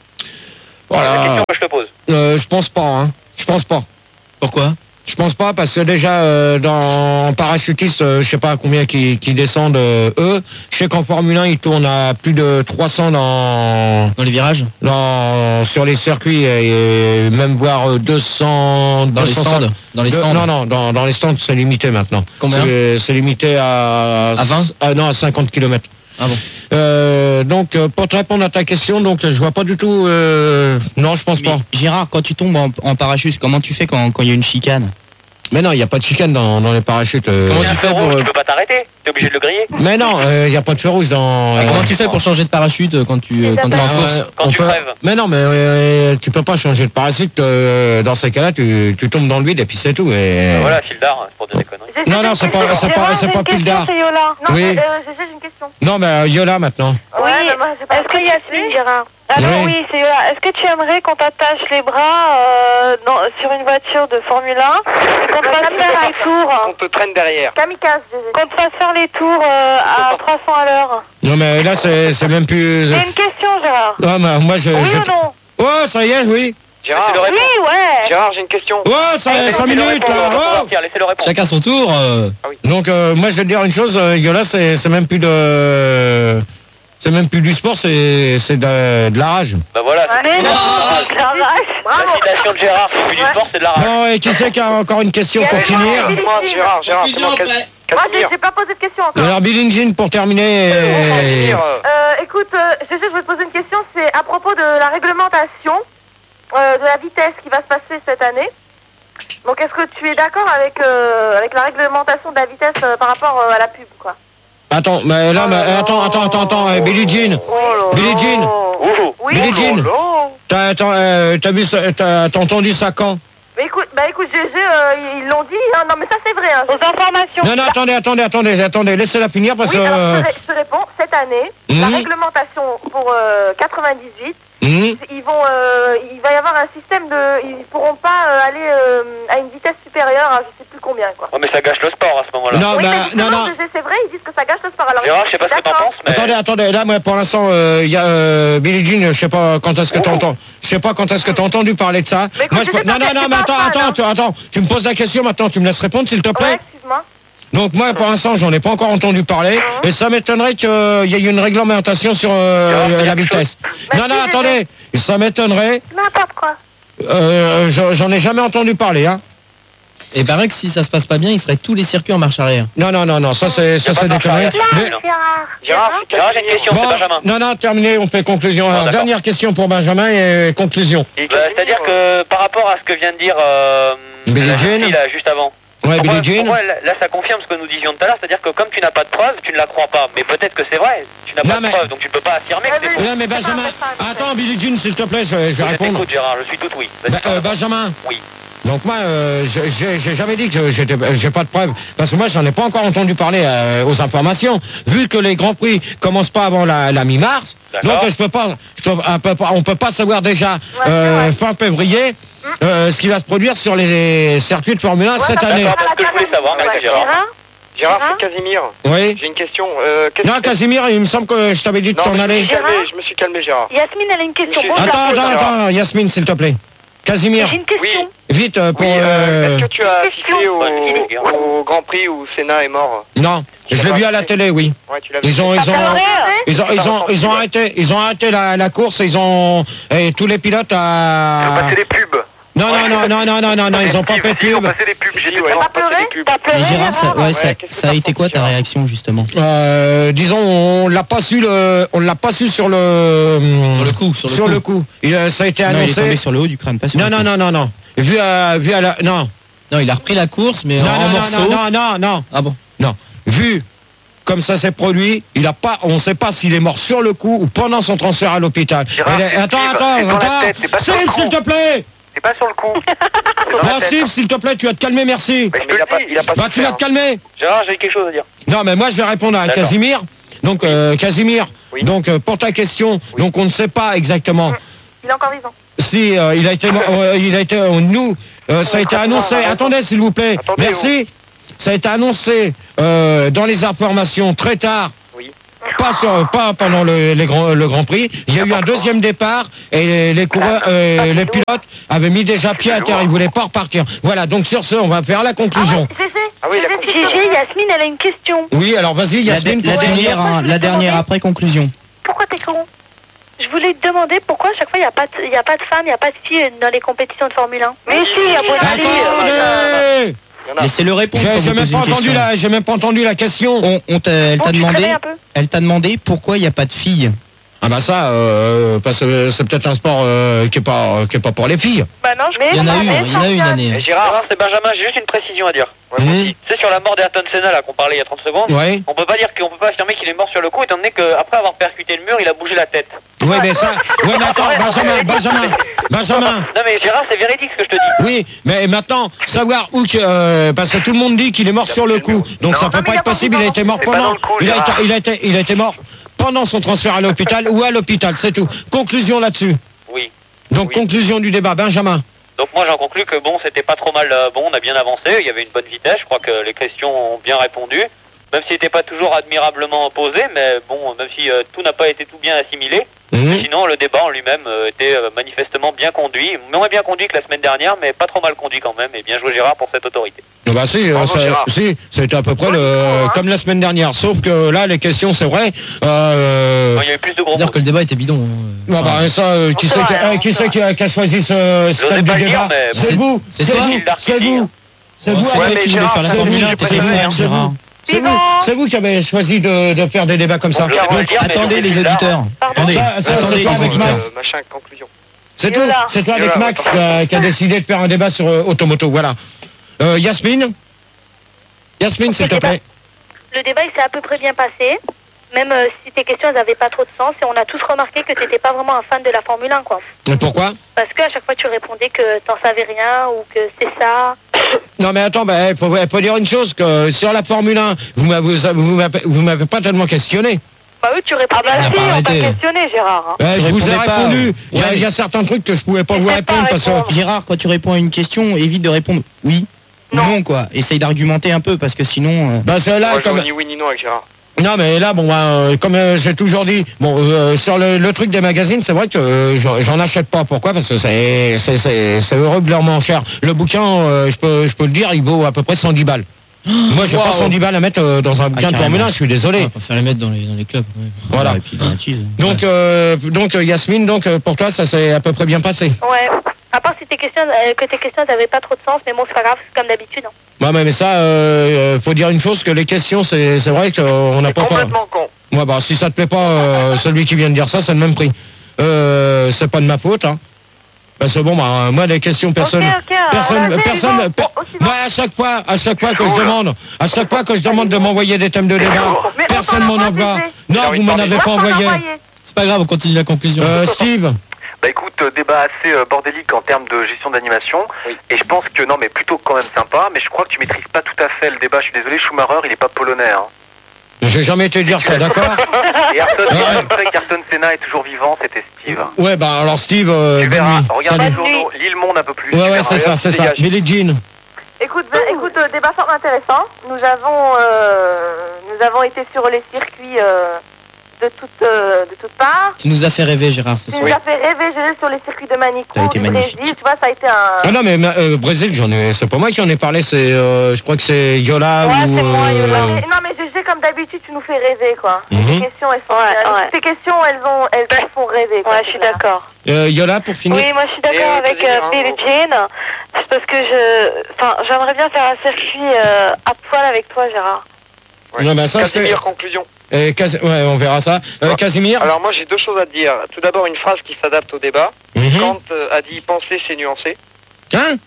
[SPEAKER 2] Voilà. C'est la question que je te pose.
[SPEAKER 1] Euh, je pense pas, hein. Je pense pas.
[SPEAKER 6] Pourquoi?
[SPEAKER 1] Je pense pas, parce que déjà, euh, dans en parachutiste, euh, je sais pas combien qui, qui descendent euh, eux. Je sais qu'en Formule un, ils tournent à plus de trois cents dans...
[SPEAKER 6] Dans les virages
[SPEAKER 1] dans, sur les circuits, et, et même voire deux cents...
[SPEAKER 6] Dans les stands Dans les stands
[SPEAKER 1] de, Non, non, dans, dans les stands, c'est limité maintenant.
[SPEAKER 6] Combien?
[SPEAKER 1] C'est, c'est limité à...
[SPEAKER 6] À vingt?
[SPEAKER 1] à, Non, à cinquante kilomètres.
[SPEAKER 6] Ah bon.
[SPEAKER 1] Euh, donc, euh, pour te répondre à ta question, donc je vois pas du tout... Euh... Non, je pense
[SPEAKER 5] Mais
[SPEAKER 1] pas.
[SPEAKER 5] Gérard, quand tu tombes en, en parachute, comment tu fais quand il y a une chicane?
[SPEAKER 1] Mais non, il n'y a pas de chicane dans, dans les parachutes. Euh...
[SPEAKER 6] Comment tu fais pour...
[SPEAKER 2] Tu peux pas t'arrêter, t'es obligé de le griller.
[SPEAKER 1] Mais non, il euh, n'y a pas de feu rouge dans...
[SPEAKER 6] Ah, comment tu fais pour changer de parachute quand tu euh, quand t'es en course?
[SPEAKER 1] euh,
[SPEAKER 2] Quand tu
[SPEAKER 1] peut...
[SPEAKER 2] rêves.
[SPEAKER 1] Mais non, mais euh, tu peux pas changer de parachute. Euh, dans ces cas-là, tu, tu tombes dans le vide et puis c'est tout. Et...
[SPEAKER 2] Voilà, Fildar, c'est pour dire des conneries.
[SPEAKER 1] Non, non, c'est pas, c'est pas, c'est pas Fildar.
[SPEAKER 8] C'est Yola. Non,
[SPEAKER 1] Oui.
[SPEAKER 8] euh, j'ai j'ai une question.
[SPEAKER 1] Non, mais euh, Yola maintenant.
[SPEAKER 3] Oui,
[SPEAKER 8] mais moi, j'ai pas
[SPEAKER 3] est-ce que
[SPEAKER 8] compris.
[SPEAKER 3] Yasmine, Gérard Alors
[SPEAKER 1] Oui.
[SPEAKER 3] oui, c'est Yola. Est-ce que tu aimerais qu'on t'attache les bras euh, dans, sur une voiture de Formule un et qu'on te fasse faire un tour,
[SPEAKER 4] On te traîne derrière.
[SPEAKER 8] Kamikaze, G G.
[SPEAKER 3] qu'on te fasse faire les tours euh, à trois cents à l'heure?
[SPEAKER 1] Non, mais là, c'est, c'est même plus...
[SPEAKER 3] J'ai une question, Gérard.
[SPEAKER 1] Non, mais moi, je...
[SPEAKER 3] Oui
[SPEAKER 1] je...
[SPEAKER 3] ou non?
[SPEAKER 1] Oh, ça y est, oui.
[SPEAKER 4] Gérard,
[SPEAKER 2] Laissez-le
[SPEAKER 3] Oui,
[SPEAKER 2] répondre.
[SPEAKER 3] ouais.
[SPEAKER 4] Gérard, j'ai une question.
[SPEAKER 1] Oh, ça y est, cinq
[SPEAKER 2] Laissez-le
[SPEAKER 1] minutes,
[SPEAKER 2] répondre,
[SPEAKER 1] là. Oh.
[SPEAKER 2] Pierre, laissez-le répondre.
[SPEAKER 6] Chacun son tour. euh.
[SPEAKER 1] Donc, euh, moi, je vais te dire une chose, euh, Yola, c'est, c'est même plus de... C'est même plus du sport, c'est, c'est de, de la rage.
[SPEAKER 2] Bah voilà, c'est
[SPEAKER 3] Mais
[SPEAKER 2] tout.
[SPEAKER 3] non,
[SPEAKER 2] Ah,
[SPEAKER 3] c'est la vache.
[SPEAKER 2] La citation de Gérard, c'est plus du sport, c'est de la rage.
[SPEAKER 1] Bon, et qui c'est qui a encore une question pour finir?
[SPEAKER 4] Moi, Gérard, Gérard, c'est moi, Cas-
[SPEAKER 8] Moi, j'ai
[SPEAKER 4] Casimir.
[SPEAKER 8] j'ai pas posé de question encore.
[SPEAKER 1] Alors, Billie Jean, pour terminer...
[SPEAKER 4] Casimir, euh,
[SPEAKER 8] Euh, écoute, euh, G G, je vais te poser une question, c'est à propos de la réglementation euh, de la vitesse qui va se passer cette année. Donc, est-ce que tu es d'accord avec, euh, avec la réglementation de la vitesse euh, par rapport euh, à la pub, quoi?
[SPEAKER 1] Attends, mais là, mais, attends, attends, attends, attends, euh, Billie Jean, Billie Jean,
[SPEAKER 2] Ouh.
[SPEAKER 8] Oui.
[SPEAKER 1] Billie Jean, t'as, t'as, euh, t'as vu ça, t'as, t'as entendu ça quand?
[SPEAKER 8] Mais écoute, bah écoute, G G, euh, ils l'ont dit, hein. Non mais ça c'est vrai, hein.
[SPEAKER 3] Aux informations.
[SPEAKER 1] Non, non, attendez, attendez, attendez, attendez, laissez-la finir parce
[SPEAKER 8] Oui,
[SPEAKER 1] que...
[SPEAKER 8] alors
[SPEAKER 1] euh,
[SPEAKER 8] je te, ré- je te réponds, cette année, la
[SPEAKER 1] Mhm.
[SPEAKER 8] réglementation pour euh, quatre-vingt-dix-huit,
[SPEAKER 1] hum,
[SPEAKER 8] ils vont, euh, il va y avoir un système de, ils pourront pas euh, aller euh, à une vitesse supérieure à je sais plus combien, quoi.
[SPEAKER 2] Oh, mais ça gâche le sport à ce moment-là.
[SPEAKER 1] Non,
[SPEAKER 8] oui,
[SPEAKER 1] bah,
[SPEAKER 8] mais
[SPEAKER 1] non,
[SPEAKER 8] justement,
[SPEAKER 1] non.
[SPEAKER 8] G G, c'est vrai, ils disent que ça gâche le sport. Alors,
[SPEAKER 2] Gérard, je sais pas ce que t'en
[SPEAKER 8] d'accord.
[SPEAKER 2] penses, mais...
[SPEAKER 1] Attendez, attendez, là, moi, pour l'instant, il y a euh, Billie Jean, je sais pas quand est-ce que t'as entendu, je sais pas quand est-ce que t'as entendu parler de ça.
[SPEAKER 8] Mais écoute,
[SPEAKER 1] Moi,
[SPEAKER 8] je
[SPEAKER 1] peux-
[SPEAKER 8] sais
[SPEAKER 1] non,
[SPEAKER 8] pas,
[SPEAKER 1] non,
[SPEAKER 8] c'est
[SPEAKER 1] non,
[SPEAKER 8] pas
[SPEAKER 1] mais attends,
[SPEAKER 8] mal,
[SPEAKER 1] attends,
[SPEAKER 8] hein.
[SPEAKER 1] tu, attends, tu me poses la question maintenant, tu me laisses répondre, s'il te plaît.
[SPEAKER 8] Ouais, excuse-moi.
[SPEAKER 1] Donc moi, pour l'instant, j'en ai pas encore entendu parler, et ça m'étonnerait qu'il y ait une réglementation sur euh,
[SPEAKER 2] Gérard,
[SPEAKER 1] la vitesse.
[SPEAKER 8] Bah,
[SPEAKER 1] Non,
[SPEAKER 8] si,
[SPEAKER 1] non,
[SPEAKER 8] j'ai
[SPEAKER 1] attendez, ça m'étonnerait.
[SPEAKER 3] N'importe quoi.
[SPEAKER 1] Euh, j'en j'en ai jamais entendu parler, hein.
[SPEAKER 6] Et paraît que si ça se passe pas bien, il ferait tous les circuits en marche arrière.
[SPEAKER 1] Non, non, non, non, ça c'est ça
[SPEAKER 2] Y a pas
[SPEAKER 1] c'est
[SPEAKER 2] de
[SPEAKER 1] des conneries.
[SPEAKER 2] marche arrière.
[SPEAKER 1] Mais-
[SPEAKER 2] Non.
[SPEAKER 3] Gérard.
[SPEAKER 4] Gérard, c'est
[SPEAKER 2] Gérard, j'ai une
[SPEAKER 4] Casimir.
[SPEAKER 2] question, c'est Benjamin.
[SPEAKER 1] non, non, terminé, on fait conclusion. Alors,
[SPEAKER 2] d'accord.
[SPEAKER 1] dernière question pour Benjamin et conclusion.
[SPEAKER 4] Et
[SPEAKER 2] Bah,
[SPEAKER 4] Casimir,
[SPEAKER 2] c'est-à-dire
[SPEAKER 4] euh,
[SPEAKER 2] que par rapport à ce que vient de dire euh,
[SPEAKER 1] Billie
[SPEAKER 2] la
[SPEAKER 1] Jean.
[SPEAKER 2] fille, là, juste avant,
[SPEAKER 1] Ouais,
[SPEAKER 2] pour moi,
[SPEAKER 1] Billie
[SPEAKER 2] pour
[SPEAKER 1] Jean.
[SPEAKER 2] moi, là, là, ça confirme ce que nous disions tout à l'heure, c'est-à-dire que comme tu n'as pas de preuves, tu ne la crois pas. Mais peut-être que c'est vrai, tu n'as
[SPEAKER 1] Non,
[SPEAKER 2] pas
[SPEAKER 1] mais-
[SPEAKER 2] de preuves, donc tu ne peux pas affirmer que
[SPEAKER 8] Ah,
[SPEAKER 2] c'est
[SPEAKER 8] oui.
[SPEAKER 2] faux.
[SPEAKER 1] Ouais, mais Benjamin, attends, Billie Jean, s'il te plaît, je, je vais
[SPEAKER 2] Je
[SPEAKER 1] répondre.
[SPEAKER 2] t'écoute, Gérard, je suis tout oui. Vas-y,
[SPEAKER 1] Ben, euh,
[SPEAKER 2] parle.
[SPEAKER 1] Benjamin.
[SPEAKER 2] Oui.
[SPEAKER 1] Donc moi, euh, je- j'ai j'ai jamais dit que j'étais, j'ai pas de preuves, parce que moi, j'en ai pas encore entendu parler euh, aux informations. Vu que les grands prix commencent pas avant la, la mi-mars,
[SPEAKER 2] D'accord.
[SPEAKER 1] donc je peux pas, je peux- on peut pas, on peut pas savoir déjà euh, fin février euh, ce qui va se produire sur les circuits de Formule un cette
[SPEAKER 8] bah,
[SPEAKER 1] année.
[SPEAKER 2] D'accord, parce que je voulais savoir, merci Gérard.
[SPEAKER 3] Gérard.
[SPEAKER 4] Gérard,
[SPEAKER 3] Gérard
[SPEAKER 4] c'est Casimir.
[SPEAKER 1] Oui.
[SPEAKER 4] J'ai une question. Euh, qu'est-ce
[SPEAKER 1] Non,
[SPEAKER 4] que-
[SPEAKER 1] Casimir, il me semble que je t'avais dit de
[SPEAKER 4] Non,
[SPEAKER 1] t'en
[SPEAKER 4] mais je me
[SPEAKER 1] aller.
[SPEAKER 4] suis calmé, je me suis calmé, Gérard.
[SPEAKER 3] Yasmine, elle a une question.
[SPEAKER 4] Monsieur-
[SPEAKER 3] Pose-la.
[SPEAKER 1] Attends, attends,
[SPEAKER 4] Gérard.
[SPEAKER 1] attends, Yasmine, s'il te plaît. Casimir,
[SPEAKER 3] J'ai une question.
[SPEAKER 1] vite euh, pour.
[SPEAKER 4] Oui, euh,
[SPEAKER 1] euh,
[SPEAKER 4] est-ce que tu as
[SPEAKER 3] question.
[SPEAKER 4] assisté au,
[SPEAKER 2] Ouais,
[SPEAKER 4] au Grand Prix où Senna est mort?
[SPEAKER 1] Non, je l'ai vu à la télé, oui.
[SPEAKER 4] Ouais, tu l'as vu.
[SPEAKER 1] Ils ont, ils ont,
[SPEAKER 3] T'as
[SPEAKER 1] ils ont, ils ont, ils ont arrêté, ils ont arrêté la, la course. Ils ont, et tous les pilotes
[SPEAKER 7] Ils ont
[SPEAKER 1] à.
[SPEAKER 7] passé des pubs.
[SPEAKER 1] Non, non, non, non, non, non, non, non, ils ont pas fait de
[SPEAKER 7] Ils ont
[SPEAKER 1] pub.
[SPEAKER 7] passé des pubs, j'ai dit,
[SPEAKER 4] Ouais,
[SPEAKER 7] ouais.
[SPEAKER 4] ils ont
[SPEAKER 8] pas
[SPEAKER 4] passé
[SPEAKER 8] pleuré
[SPEAKER 4] des pubs.
[SPEAKER 3] T'as pleuré,
[SPEAKER 5] Mais Gérard, ça,
[SPEAKER 3] Gérard
[SPEAKER 5] ouais, ça,
[SPEAKER 4] qu'est-ce que
[SPEAKER 5] ça a
[SPEAKER 4] t'as
[SPEAKER 5] été quoi
[SPEAKER 4] pensé,
[SPEAKER 5] ta
[SPEAKER 4] Gérard
[SPEAKER 5] réaction justement?
[SPEAKER 1] Euh, disons, on l'a pas su le, on l'a pas su sur le.
[SPEAKER 6] Sur le coup, sur le
[SPEAKER 1] sur
[SPEAKER 6] coup.
[SPEAKER 1] le coup. Il, euh, ça a été
[SPEAKER 5] Non, il est tombé
[SPEAKER 1] annoncé.
[SPEAKER 5] sur le haut du crâne, pas sur
[SPEAKER 1] Non,
[SPEAKER 5] le
[SPEAKER 1] non,
[SPEAKER 5] cou.
[SPEAKER 1] non, non, non. Vu à, vu à la, non.
[SPEAKER 6] Non, il a repris la course, mais
[SPEAKER 1] Non,
[SPEAKER 6] en
[SPEAKER 1] non, non,
[SPEAKER 6] morceaux.
[SPEAKER 1] non, non, non, non.
[SPEAKER 6] Ah bon.
[SPEAKER 1] Non. Vu comme ça s'est produit, il a pas, on ne sait pas s'il est mort sur le coup ou pendant son transfert à l'hôpital.
[SPEAKER 7] Gérard,
[SPEAKER 1] Et les-
[SPEAKER 7] c'est
[SPEAKER 1] Attends,
[SPEAKER 7] Steve,
[SPEAKER 1] attends,
[SPEAKER 7] c'est dans la
[SPEAKER 1] attends.
[SPEAKER 7] tête, c'est pas sur le
[SPEAKER 1] Steve,
[SPEAKER 7] coup.
[SPEAKER 1] s'il te plaît.
[SPEAKER 7] C'est pas sur le coup. C'est dans la
[SPEAKER 1] Non,
[SPEAKER 7] tête.
[SPEAKER 1] Steve, s'il te plaît, tu vas te calmer, merci.
[SPEAKER 7] Mais je te le dis, il a pas
[SPEAKER 1] Bah, tu vas te calmer.
[SPEAKER 2] Gérard, j'ai quelque chose à dire.
[SPEAKER 1] Non, mais moi, je vais répondre à
[SPEAKER 2] D'accord.
[SPEAKER 1] Casimir. Donc, euh, Casimir,
[SPEAKER 2] Oui.
[SPEAKER 1] donc, euh, pour ta question, donc, on ne sait pas exactement
[SPEAKER 8] Il est encore vivant.
[SPEAKER 1] si euh, il a été, euh, il a été, euh, nous, euh, ça a été annoncé. Attendez, s'il vous plaît.
[SPEAKER 7] Attendez,
[SPEAKER 1] Merci. Ça a été annoncé euh, dans les informations très tard.
[SPEAKER 2] Oui.
[SPEAKER 1] Pas sur, pas pendant le, les grands- le Grand Prix. Il y a eu un deuxième départ et les, les coureurs, euh, les pilotes avaient mis déjà pied à terre. Ils voulaient pas repartir. Voilà. Donc sur ce, on va faire la conclusion.
[SPEAKER 8] Gégé,
[SPEAKER 7] Ah oui, la
[SPEAKER 8] Gégé,
[SPEAKER 7] conclusion.
[SPEAKER 8] Gégé, Yasmine, elle a une question.
[SPEAKER 1] Oui. Alors vas-y,
[SPEAKER 5] La,
[SPEAKER 1] Yasmine.
[SPEAKER 5] la
[SPEAKER 1] pour finir.
[SPEAKER 5] dernière, hein, la dernière après conclusion.
[SPEAKER 8] Pourquoi t'es con?
[SPEAKER 3] Je voulais te demander pourquoi à chaque fois il n'y a pas de, il y a pas de femmes, il n'y a pas de filles dans les compétitions de Formule un.
[SPEAKER 8] Mais si, il y a beaucoup de filles.
[SPEAKER 1] Attendez.
[SPEAKER 5] Laissez-le répondre.
[SPEAKER 1] J'ai
[SPEAKER 5] quand
[SPEAKER 1] j'ai
[SPEAKER 5] vous
[SPEAKER 1] même
[SPEAKER 5] posez
[SPEAKER 1] pas
[SPEAKER 5] une
[SPEAKER 1] entendu
[SPEAKER 5] question.
[SPEAKER 1] la, j'ai même pas entendu la question.
[SPEAKER 5] On, on t'a- elle
[SPEAKER 3] Bon,
[SPEAKER 5] t'a
[SPEAKER 3] tu te
[SPEAKER 5] demandé,
[SPEAKER 3] réveilles un peu
[SPEAKER 5] elle t'a demandé pourquoi il n'y a pas de filles.
[SPEAKER 1] Ah bah ça, euh, parce que c'est peut-être un sport euh, qui est pas, qui est pas pour les filles.
[SPEAKER 8] Bah non, je
[SPEAKER 6] Il y en a eu, il y en a eu une année.
[SPEAKER 2] Et Gérard, c'est Benjamin, j'ai juste une précision à dire.
[SPEAKER 1] Mhm.
[SPEAKER 2] Tu sais, sur la mort d'Ayrton Senna là qu'on parlait il y a trente secondes,
[SPEAKER 1] Ouais.
[SPEAKER 2] on peut pas dire qu'on peut pas affirmer qu'il est mort sur le coup étant donné qu'après avoir percuté le mur, il a bougé la tête.
[SPEAKER 1] Ouais, mais ça. Ouais, mais attends, Benjamin, Benjamin, Benjamin.
[SPEAKER 2] Non mais Gérard, c'est véridique ce que je te dis.
[SPEAKER 1] Oui, mais maintenant, savoir où que, euh, parce que tout le monde dit qu'il est mort sur le coup, donc ça peut pas être possible. Il a été mort
[SPEAKER 7] C'est pas dans
[SPEAKER 1] pendant,
[SPEAKER 7] le coup,
[SPEAKER 1] il a été,
[SPEAKER 7] Gérard.
[SPEAKER 1] il a été, il a été mort pendant son transfert à l'hôpital ou à l'hôpital, c'est tout. Conclusion là-dessus.
[SPEAKER 2] Oui.
[SPEAKER 1] Donc
[SPEAKER 2] Oui.
[SPEAKER 1] conclusion du débat, Benjamin.
[SPEAKER 2] Donc moi j'en conclus que bon, c'était pas trop mal, euh, bon, on a bien avancé, il y avait une bonne vitesse, je crois que les questions ont bien répondu, même s'il n'était pas toujours admirablement posé, mais bon, même si euh, tout n'a pas été tout bien assimilé,
[SPEAKER 1] Mhm.
[SPEAKER 2] sinon le débat en lui-même euh, était euh, manifestement bien conduit, moins bien conduit que la semaine dernière, mais pas trop mal conduit quand même, et bien joué Gérard pour cette autorité.
[SPEAKER 1] Bah si, euh,
[SPEAKER 7] Bravo,
[SPEAKER 1] ça-
[SPEAKER 7] Gérard.
[SPEAKER 1] si, c'était à peu près le,
[SPEAKER 8] hein.
[SPEAKER 1] comme la semaine dernière, sauf que là les questions, c'est vrai. Euh,
[SPEAKER 2] Non, il y avait plus de gros
[SPEAKER 6] Dire
[SPEAKER 2] mots.
[SPEAKER 6] que le débat était bidon. hein.
[SPEAKER 1] bah,
[SPEAKER 6] Enfin,
[SPEAKER 1] bah, ça, euh, qui c'est qui,
[SPEAKER 8] vrai,
[SPEAKER 1] euh, qui,
[SPEAKER 8] c'est
[SPEAKER 1] c'est qui a, qui a choisi ce, ce
[SPEAKER 2] J'osais
[SPEAKER 1] thème
[SPEAKER 2] pas
[SPEAKER 1] du
[SPEAKER 2] le dire,
[SPEAKER 1] débat?
[SPEAKER 2] mais
[SPEAKER 1] C'est
[SPEAKER 6] c'est-
[SPEAKER 1] vous,
[SPEAKER 6] c'est
[SPEAKER 1] c'est
[SPEAKER 6] toi
[SPEAKER 1] vous,
[SPEAKER 2] Gilles
[SPEAKER 1] c'est vous, c'est vous,
[SPEAKER 5] C'est
[SPEAKER 1] avec-
[SPEAKER 5] toi qui voulais
[SPEAKER 7] Gérard,
[SPEAKER 5] faire la
[SPEAKER 1] c'est
[SPEAKER 5] Formule
[SPEAKER 1] vous,
[SPEAKER 5] un,
[SPEAKER 1] je
[SPEAKER 5] t'es
[SPEAKER 1] préfère,
[SPEAKER 5] faire,
[SPEAKER 1] c'est
[SPEAKER 5] Gérard.
[SPEAKER 1] C'est vous, c'est vous qui avez choisi de, de faire des débats comme ça.
[SPEAKER 2] On peut pas le dire, mais
[SPEAKER 5] Attendez
[SPEAKER 2] c'est
[SPEAKER 5] les
[SPEAKER 2] bizarre.
[SPEAKER 5] auditeurs.
[SPEAKER 3] Pardon
[SPEAKER 5] Attendez,
[SPEAKER 1] Ça, ça, c'est
[SPEAKER 5] attendez
[SPEAKER 1] toi
[SPEAKER 5] les
[SPEAKER 1] avec
[SPEAKER 5] auditeurs.
[SPEAKER 1] Max.
[SPEAKER 4] Euh, machin, conclusion.
[SPEAKER 1] C'est tout,
[SPEAKER 8] Yola.
[SPEAKER 1] c'est toi avec
[SPEAKER 7] Yola,
[SPEAKER 1] Max
[SPEAKER 7] ouais,
[SPEAKER 1] qui a, qui a décidé de faire un débat sur euh, Automoto, voilà. Euh, Yasmine Yasmine, s'il te plaît.
[SPEAKER 3] Le débat il s'est à peu près bien passé, même euh, si tes questions elles n'avaient pas trop de sens et on a tous remarqué que tu n'étais pas vraiment un fan de la Formule un quoi.
[SPEAKER 1] Et pourquoi?
[SPEAKER 3] Parce qu'à chaque fois tu répondais que t'en savais rien ou que c'est ça.
[SPEAKER 1] Non mais attends, bah, il faut, faut dire une chose, que sur la Formule un, vous m'avez vous m'avez- vous m'avez pas tellement questionné.
[SPEAKER 3] Bah oui, tu répondais.
[SPEAKER 8] Ah bah
[SPEAKER 6] Il a
[SPEAKER 8] si,
[SPEAKER 6] pas
[SPEAKER 8] on t'a
[SPEAKER 6] arrêté.
[SPEAKER 8] questionné, Gérard. hein.
[SPEAKER 1] Ouais,
[SPEAKER 5] Tu
[SPEAKER 1] je vous ai
[SPEAKER 5] répondais pas.
[SPEAKER 1] répondu. Il y a-
[SPEAKER 5] Ouais.
[SPEAKER 1] il y, a certains trucs que je pouvais pas vous
[SPEAKER 8] Essaie
[SPEAKER 1] répondre
[SPEAKER 8] pas
[SPEAKER 1] parce que...
[SPEAKER 8] répondre.
[SPEAKER 5] Gérard, quand tu réponds à une question, évite de répondre oui, ou
[SPEAKER 8] Non.
[SPEAKER 5] non quoi. Essaye d'argumenter un peu parce que sinon. euh,
[SPEAKER 1] Bah c'est là,
[SPEAKER 4] Moi, je
[SPEAKER 1] comme...
[SPEAKER 4] joue ni oui ni non avec Gérard.
[SPEAKER 1] Non mais là, bon, bah, euh, comme euh, j'ai toujours dit, bon, euh, sur le, le truc des magazines, c'est vrai que euh, j'en j'en achète pas. Pourquoi? Parce que c'est c'est- c'est c'est horriblement cher. Le bouquin, euh, je peux je peux le dire, il vaut à peu près cent dix balles. Moi, j'ai
[SPEAKER 5] Wow.
[SPEAKER 1] pas cent dix balles à mettre euh, dans un bouquin de
[SPEAKER 5] carrément.
[SPEAKER 1] Formule un, je suis
[SPEAKER 6] on
[SPEAKER 1] désolé.
[SPEAKER 6] va pas faire les mettre dans les, dans les clubs. ouais.
[SPEAKER 1] Voilà.
[SPEAKER 5] Et puis, ben, cheese.
[SPEAKER 1] Donc, euh, donc euh, Yasmine, donc euh, pour toi, ça s'est à peu près bien passé.
[SPEAKER 3] Ouais. À part si tes questions, euh, que tes questions n'avaient pas trop de sens, mais bon, c'est pas grave, c'est comme d'habitude. hein.
[SPEAKER 1] Ouais, mais, mais ça, euh, euh, faut dire une chose, que les questions, c'est c'est vrai qu'on n'a
[SPEAKER 7] C'est
[SPEAKER 1] pas encore...
[SPEAKER 7] complètement con.
[SPEAKER 1] Ouais, bah, si ça te plaît pas, euh, celui qui vient de dire ça, c'est le même prix. Euh, c'est pas de ma faute, hein. Parce que bon, bah, moi, les questions, personne,
[SPEAKER 8] Ok, ok, alors,
[SPEAKER 1] personne,
[SPEAKER 8] vas-y,
[SPEAKER 1] personne,
[SPEAKER 8] Yvan.
[SPEAKER 1] per-
[SPEAKER 8] Oh, aussi, Yvan.
[SPEAKER 1] moi, à chaque fois, à chaque fois que je demande, à chaque fois que je demande de m'envoyer des thèmes de débat,
[SPEAKER 8] Mais on
[SPEAKER 1] personne
[SPEAKER 8] t'en
[SPEAKER 1] m'en
[SPEAKER 8] envoie,
[SPEAKER 1] envoie.
[SPEAKER 8] Gégé.
[SPEAKER 7] Il a
[SPEAKER 1] Non,
[SPEAKER 7] envie
[SPEAKER 1] vous
[SPEAKER 7] de
[SPEAKER 1] m'en
[SPEAKER 7] parler.
[SPEAKER 1] avez pas
[SPEAKER 8] Moi, je t'en ai
[SPEAKER 1] envoyé.
[SPEAKER 8] envoyé.
[SPEAKER 6] C'est pas grave, on continue la conclusion.
[SPEAKER 1] Euh, Steve,
[SPEAKER 7] Bah écoute, euh, débat assez euh, bordélique en termes de gestion d'animation. Et je pense que, non mais plutôt quand même sympa, mais je crois que tu maîtrises pas tout à fait le débat. Je suis désolé, Schumacher, il est pas polonais. Hein.
[SPEAKER 1] j'ai jamais été dire ça, d'accord?
[SPEAKER 7] Et Ayrton,
[SPEAKER 1] Ouais.
[SPEAKER 7] c'est vrai qu'Ayrton Senna est toujours vivant, c'était Steve.
[SPEAKER 1] Ouais, bah, alors Steve, euh,
[SPEAKER 7] Tu
[SPEAKER 1] bonne
[SPEAKER 7] verras,
[SPEAKER 1] nuit.
[SPEAKER 7] regarde
[SPEAKER 1] Salut.
[SPEAKER 7] les journaux, Lille Monde un peu plus.
[SPEAKER 1] Ouais,
[SPEAKER 7] tu
[SPEAKER 1] ouais,
[SPEAKER 7] verras.
[SPEAKER 1] c'est ça, c'est ça.
[SPEAKER 7] Dégage.
[SPEAKER 1] Billie Jean.
[SPEAKER 8] Écoute, ben, écoute, euh, débat fort intéressant. Nous avons, euh, nous avons été sur les circuits euh, de toutes, euh, de toutes parts.
[SPEAKER 6] Tu nous as fait rêver, Gérard, ce
[SPEAKER 8] Tu
[SPEAKER 6] soir.
[SPEAKER 8] nous as fait rêver Gégé, sur les circuits de Manicourt,
[SPEAKER 5] Ça a été
[SPEAKER 8] du
[SPEAKER 5] magnifique.
[SPEAKER 8] Brésil. Tu vois, ça a été un.
[SPEAKER 1] Ah non, mais euh, Brésil, j'en ai, c'est pas moi qui en ai parlé, c'est, euh, je crois que c'est Yola
[SPEAKER 8] Ouais,
[SPEAKER 1] ou.
[SPEAKER 8] c'est moi,
[SPEAKER 1] euh,
[SPEAKER 8] Yola. Mais- non, mais Gégé, comme d'habitude, tu nous fais rêver, quoi.
[SPEAKER 1] Mhm.
[SPEAKER 8] Tes questions, elles sont.
[SPEAKER 3] Ouais, ouais.
[SPEAKER 8] Tes questions, elles ont, elles nous font rêver. quoi,
[SPEAKER 3] Ouais, je
[SPEAKER 8] c'est
[SPEAKER 3] suis
[SPEAKER 8] clair.
[SPEAKER 3] d'accord.
[SPEAKER 1] euh, Yola pour finir.
[SPEAKER 3] Oui, moi je suis
[SPEAKER 4] Et,
[SPEAKER 3] d'accord
[SPEAKER 4] euh,
[SPEAKER 3] avec
[SPEAKER 4] Casimir,
[SPEAKER 3] euh,
[SPEAKER 4] hein,
[SPEAKER 3] Billie
[SPEAKER 4] bon.
[SPEAKER 3] Jean. C'est parce que je. Enfin, j'aimerais bien faire un circuit euh, à poil avec toi, Gérard.
[SPEAKER 4] Ouais.
[SPEAKER 1] Non, bah, ça, c'est-
[SPEAKER 4] Casimir, conclusion.
[SPEAKER 1] Euh, Cas- ouais, on verra ça. Euh,
[SPEAKER 4] Ouais.
[SPEAKER 1] Casimir.
[SPEAKER 4] Alors moi j'ai deux choses à te dire. Tout d'abord une phrase qui s'adapte au débat.
[SPEAKER 1] Mhm.
[SPEAKER 4] Kant euh, a dit penser c'est nuancé.
[SPEAKER 1] Hein?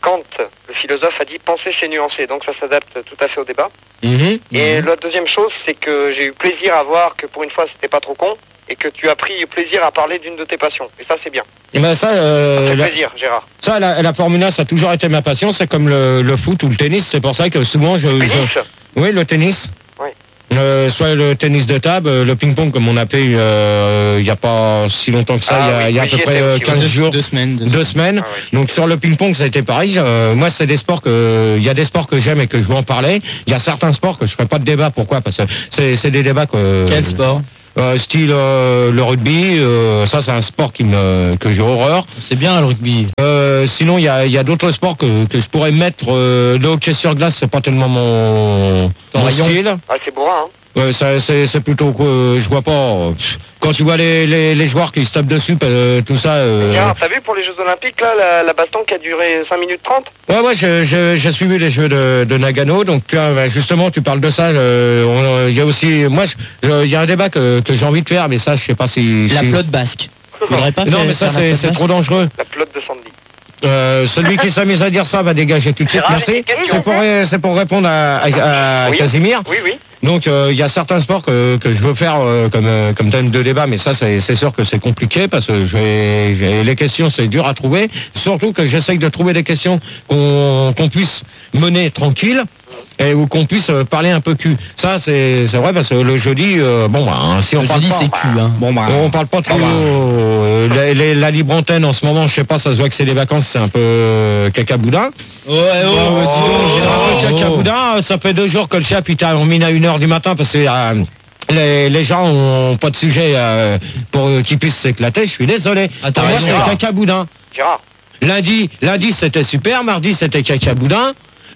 [SPEAKER 4] Kant, le philosophe, a dit penser c'est nuancé, donc ça s'adapte tout à fait au débat.
[SPEAKER 1] Mmh.
[SPEAKER 4] Et la deuxième chose, c'est que j'ai eu plaisir à voir que pour une fois c'était pas trop con et que tu as pris plaisir à parler d'une de tes passions. Et ça c'est bien.
[SPEAKER 1] Et ben ça, euh,
[SPEAKER 4] ça fait
[SPEAKER 1] la,
[SPEAKER 4] plaisir, Gérard.
[SPEAKER 1] Ça, la, la Formule un, ça a toujours été ma passion. C'est comme le, le foot ou le tennis. C'est pour ça que souvent je.
[SPEAKER 4] Le tennis
[SPEAKER 1] je... Oui, le tennis.
[SPEAKER 4] Oui.
[SPEAKER 1] Euh, soit le tennis de table, le ping-pong comme on appelait euh, il n'y a pas si longtemps que ça,
[SPEAKER 4] ah,
[SPEAKER 1] il y a,
[SPEAKER 4] oui,
[SPEAKER 1] il y a
[SPEAKER 4] oui,
[SPEAKER 1] à peu près euh, quinze
[SPEAKER 5] deux,
[SPEAKER 1] jours.
[SPEAKER 5] Deux semaines. Deux,
[SPEAKER 1] deux semaines.
[SPEAKER 4] Ah, oui.
[SPEAKER 1] Donc sur le ping-pong, ça a été pareil. Euh, moi, c'est des sports que, il y a des sports que j'aime et que je veux en parler. Il y a certains sports que je ferai pas de débat. Pourquoi? Parce que c'est, c'est des débats que.
[SPEAKER 6] Quel sport?
[SPEAKER 1] Euh, style euh, le rugby, euh, ça c'est un sport qui me que j'ai horreur.
[SPEAKER 6] C'est bien le rugby.
[SPEAKER 1] Euh, sinon il y a, y a d'autres sports que, que je pourrais mettre. Euh, le hockey sur glace, c'est pas tellement mon, mon style.
[SPEAKER 4] Ah c'est bourrin, hein.
[SPEAKER 1] Ouais, ça, c'est, c'est plutôt que je vois pas. Quand tu vois les, les, les joueurs qui se tapent dessus, euh, tout ça. Euh...
[SPEAKER 4] Gérard, t'as vu pour les Jeux Olympiques là, la, la baston qui a duré cinq minutes trente?
[SPEAKER 1] Ouais, ouais, je, je, j'ai suivi les Jeux de, de Nagano, donc tu vois, justement, tu parles de ça. Il euh, y a aussi, moi, il y a un débat que, que j'ai envie de faire, mais ça, je sais pas si.
[SPEAKER 5] La
[SPEAKER 1] si...
[SPEAKER 5] pelote basque. Tu voudrais pas
[SPEAKER 1] non,
[SPEAKER 5] faire,
[SPEAKER 1] mais ça,
[SPEAKER 5] faire
[SPEAKER 1] c'est, c'est trop dangereux.
[SPEAKER 4] La pelote de Sandy.
[SPEAKER 1] Euh, celui qui s'amuse à dire ça va dégager tout de suite. Merci. C'est pour, c'est pour répondre à, à, à
[SPEAKER 4] oui.
[SPEAKER 1] Casimir.
[SPEAKER 4] Oui, oui.
[SPEAKER 1] Donc il euh, y a certains sports que, que je veux faire euh, comme, euh, comme thème de débat, mais ça c'est, c'est sûr que c'est compliqué parce que j'ai, j'ai, les questions c'est dur à trouver. Surtout que j'essaye de trouver des questions qu'on, qu'on puisse mener tranquille et où qu'on puisse euh, parler un peu cul. Ça c'est, c'est vrai parce que le jeudi, euh, bon bah hein, si on
[SPEAKER 6] le
[SPEAKER 1] parle
[SPEAKER 6] jeudi
[SPEAKER 1] pas,
[SPEAKER 6] c'est cul. Hein.
[SPEAKER 5] Bon bah.
[SPEAKER 1] On parle pas trop. Euh, les, les, la libre antenne en ce moment, je sais pas, ça se voit que c'est les vacances, c'est un peu euh, cacaboudin.
[SPEAKER 5] Ouais, ouais, ouais, dis donc,
[SPEAKER 1] C'est un peu cacaboudin. Ça fait deux jours que le chap il termine à une heure du matin parce que euh, les, les gens ont pas de sujet euh, pour euh, qu'ils puissent s'éclater. Je suis désolé.
[SPEAKER 6] Ah, t'as
[SPEAKER 1] Pour moi,
[SPEAKER 6] raison.
[SPEAKER 1] c'est cacaboudin.
[SPEAKER 4] Gérard.
[SPEAKER 1] Lundi, lundi c'était super. Mardi c'était cacaboudin.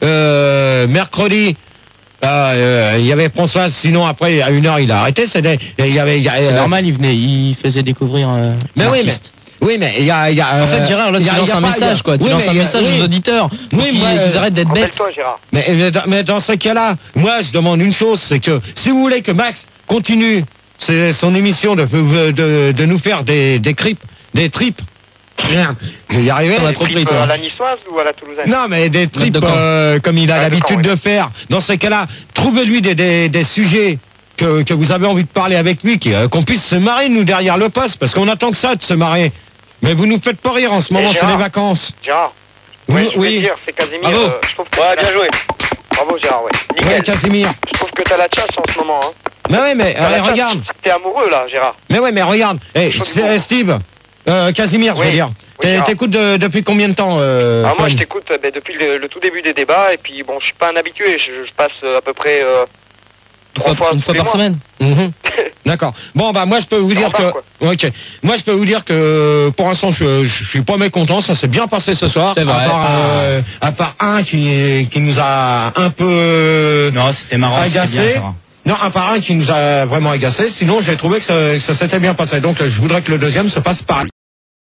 [SPEAKER 1] Euh, mercredi. Il euh, y avait François, sinon après à une heure il a arrêté. C'est, des, il y avait, il y a,
[SPEAKER 5] C'est
[SPEAKER 1] euh,
[SPEAKER 5] normal, il venait, il faisait découvrir. Euh,
[SPEAKER 1] mais oui, mais. Oui, mais il y a, il y a.
[SPEAKER 6] En fait, Gérard, là, tu
[SPEAKER 1] y a,
[SPEAKER 6] lances
[SPEAKER 1] y a
[SPEAKER 6] un
[SPEAKER 1] pas,
[SPEAKER 6] message,
[SPEAKER 1] a,
[SPEAKER 6] quoi. Tu
[SPEAKER 1] oui,
[SPEAKER 6] lances un message
[SPEAKER 1] oui,
[SPEAKER 6] aux auditeurs.
[SPEAKER 1] Oui,
[SPEAKER 6] qu'ils,
[SPEAKER 1] moi,
[SPEAKER 6] qu'ils arrêtent d'être bêtes.
[SPEAKER 4] Rappelle-toi, Gérard.
[SPEAKER 1] Mais, mais, dans, mais dans ce cas-là, moi, je demande une chose, c'est que si vous voulez que Max continue c'est son émission de, de, de nous faire des, des cripes, des tripes. Merde, je vais y arriver.
[SPEAKER 6] On a trop pris,
[SPEAKER 4] À
[SPEAKER 6] toi.
[SPEAKER 4] la niçoise ou à la toulousaine?
[SPEAKER 1] Non, mais des tripes
[SPEAKER 6] de camp.
[SPEAKER 1] euh, comme il a
[SPEAKER 4] Ah, de
[SPEAKER 1] l'habitude
[SPEAKER 4] camp, oui.
[SPEAKER 1] de faire. Dans ces cas-là, trouvez-lui des, des, des sujets que, que vous avez envie de parler avec lui, qui, euh, qu'on puisse se marrer, nous, derrière le poste, parce qu'on attend que ça, de se marrer. Mais vous nous faites pas rire en ce moment, c'est
[SPEAKER 4] Gérard.
[SPEAKER 1] les vacances.
[SPEAKER 4] Gérard.
[SPEAKER 1] Oui,
[SPEAKER 4] Ouais, je voulais
[SPEAKER 1] oui.
[SPEAKER 4] dire, c'est Casimir.
[SPEAKER 1] Bravo.
[SPEAKER 4] euh, je trouve que
[SPEAKER 2] Ouais,
[SPEAKER 4] t'as
[SPEAKER 2] bien
[SPEAKER 4] la-
[SPEAKER 2] joué.
[SPEAKER 4] Bravo, Gérard, ouais.
[SPEAKER 1] Ouais,
[SPEAKER 4] Nickel.
[SPEAKER 1] Casimir.
[SPEAKER 4] Je trouve que t'as la chasse en ce moment, hein.
[SPEAKER 1] Mais ouais, mais
[SPEAKER 4] T'as
[SPEAKER 1] euh,
[SPEAKER 4] la chasse.
[SPEAKER 1] regarde.
[SPEAKER 4] T'es amoureux, là, Gérard.
[SPEAKER 1] Mais ouais, mais regarde. Hey,
[SPEAKER 4] Faut du
[SPEAKER 1] c'est-
[SPEAKER 4] bon.
[SPEAKER 1] Steve, euh, Casimir, je
[SPEAKER 4] Oui.
[SPEAKER 1] veux dire.
[SPEAKER 4] Oui,
[SPEAKER 1] T'es-
[SPEAKER 4] Gérard.
[SPEAKER 1] T'écoutes de- depuis combien de temps euh,
[SPEAKER 4] Alors moi,
[SPEAKER 1] Fun
[SPEAKER 4] je t'écoute euh, ben, depuis le, le tout début des débats, et puis bon, je suis pas un habitué. Je, je passe euh, à peu près euh,
[SPEAKER 6] Une
[SPEAKER 4] trois
[SPEAKER 6] fois,
[SPEAKER 4] fois,
[SPEAKER 6] une fois
[SPEAKER 4] tous les
[SPEAKER 6] par
[SPEAKER 4] mois.
[SPEAKER 6] semaine.
[SPEAKER 1] Mhm. D'accord. Bon bah moi je peux vous dire que
[SPEAKER 4] remarque,
[SPEAKER 1] ok. Moi je peux vous dire que pour l'instant je, je suis pas mécontent, ça s'est bien passé ce soir.
[SPEAKER 6] C'est vrai.
[SPEAKER 1] À part, euh, à part un qui qui nous a un peu
[SPEAKER 9] Non, c'était marrant. c'était
[SPEAKER 1] agacé.
[SPEAKER 9] bien, ça va.
[SPEAKER 1] Non, un par un qui nous a vraiment agacé. Sinon j'ai trouvé que ça, que ça s'était bien passé. Donc je voudrais que le deuxième se passe pareil.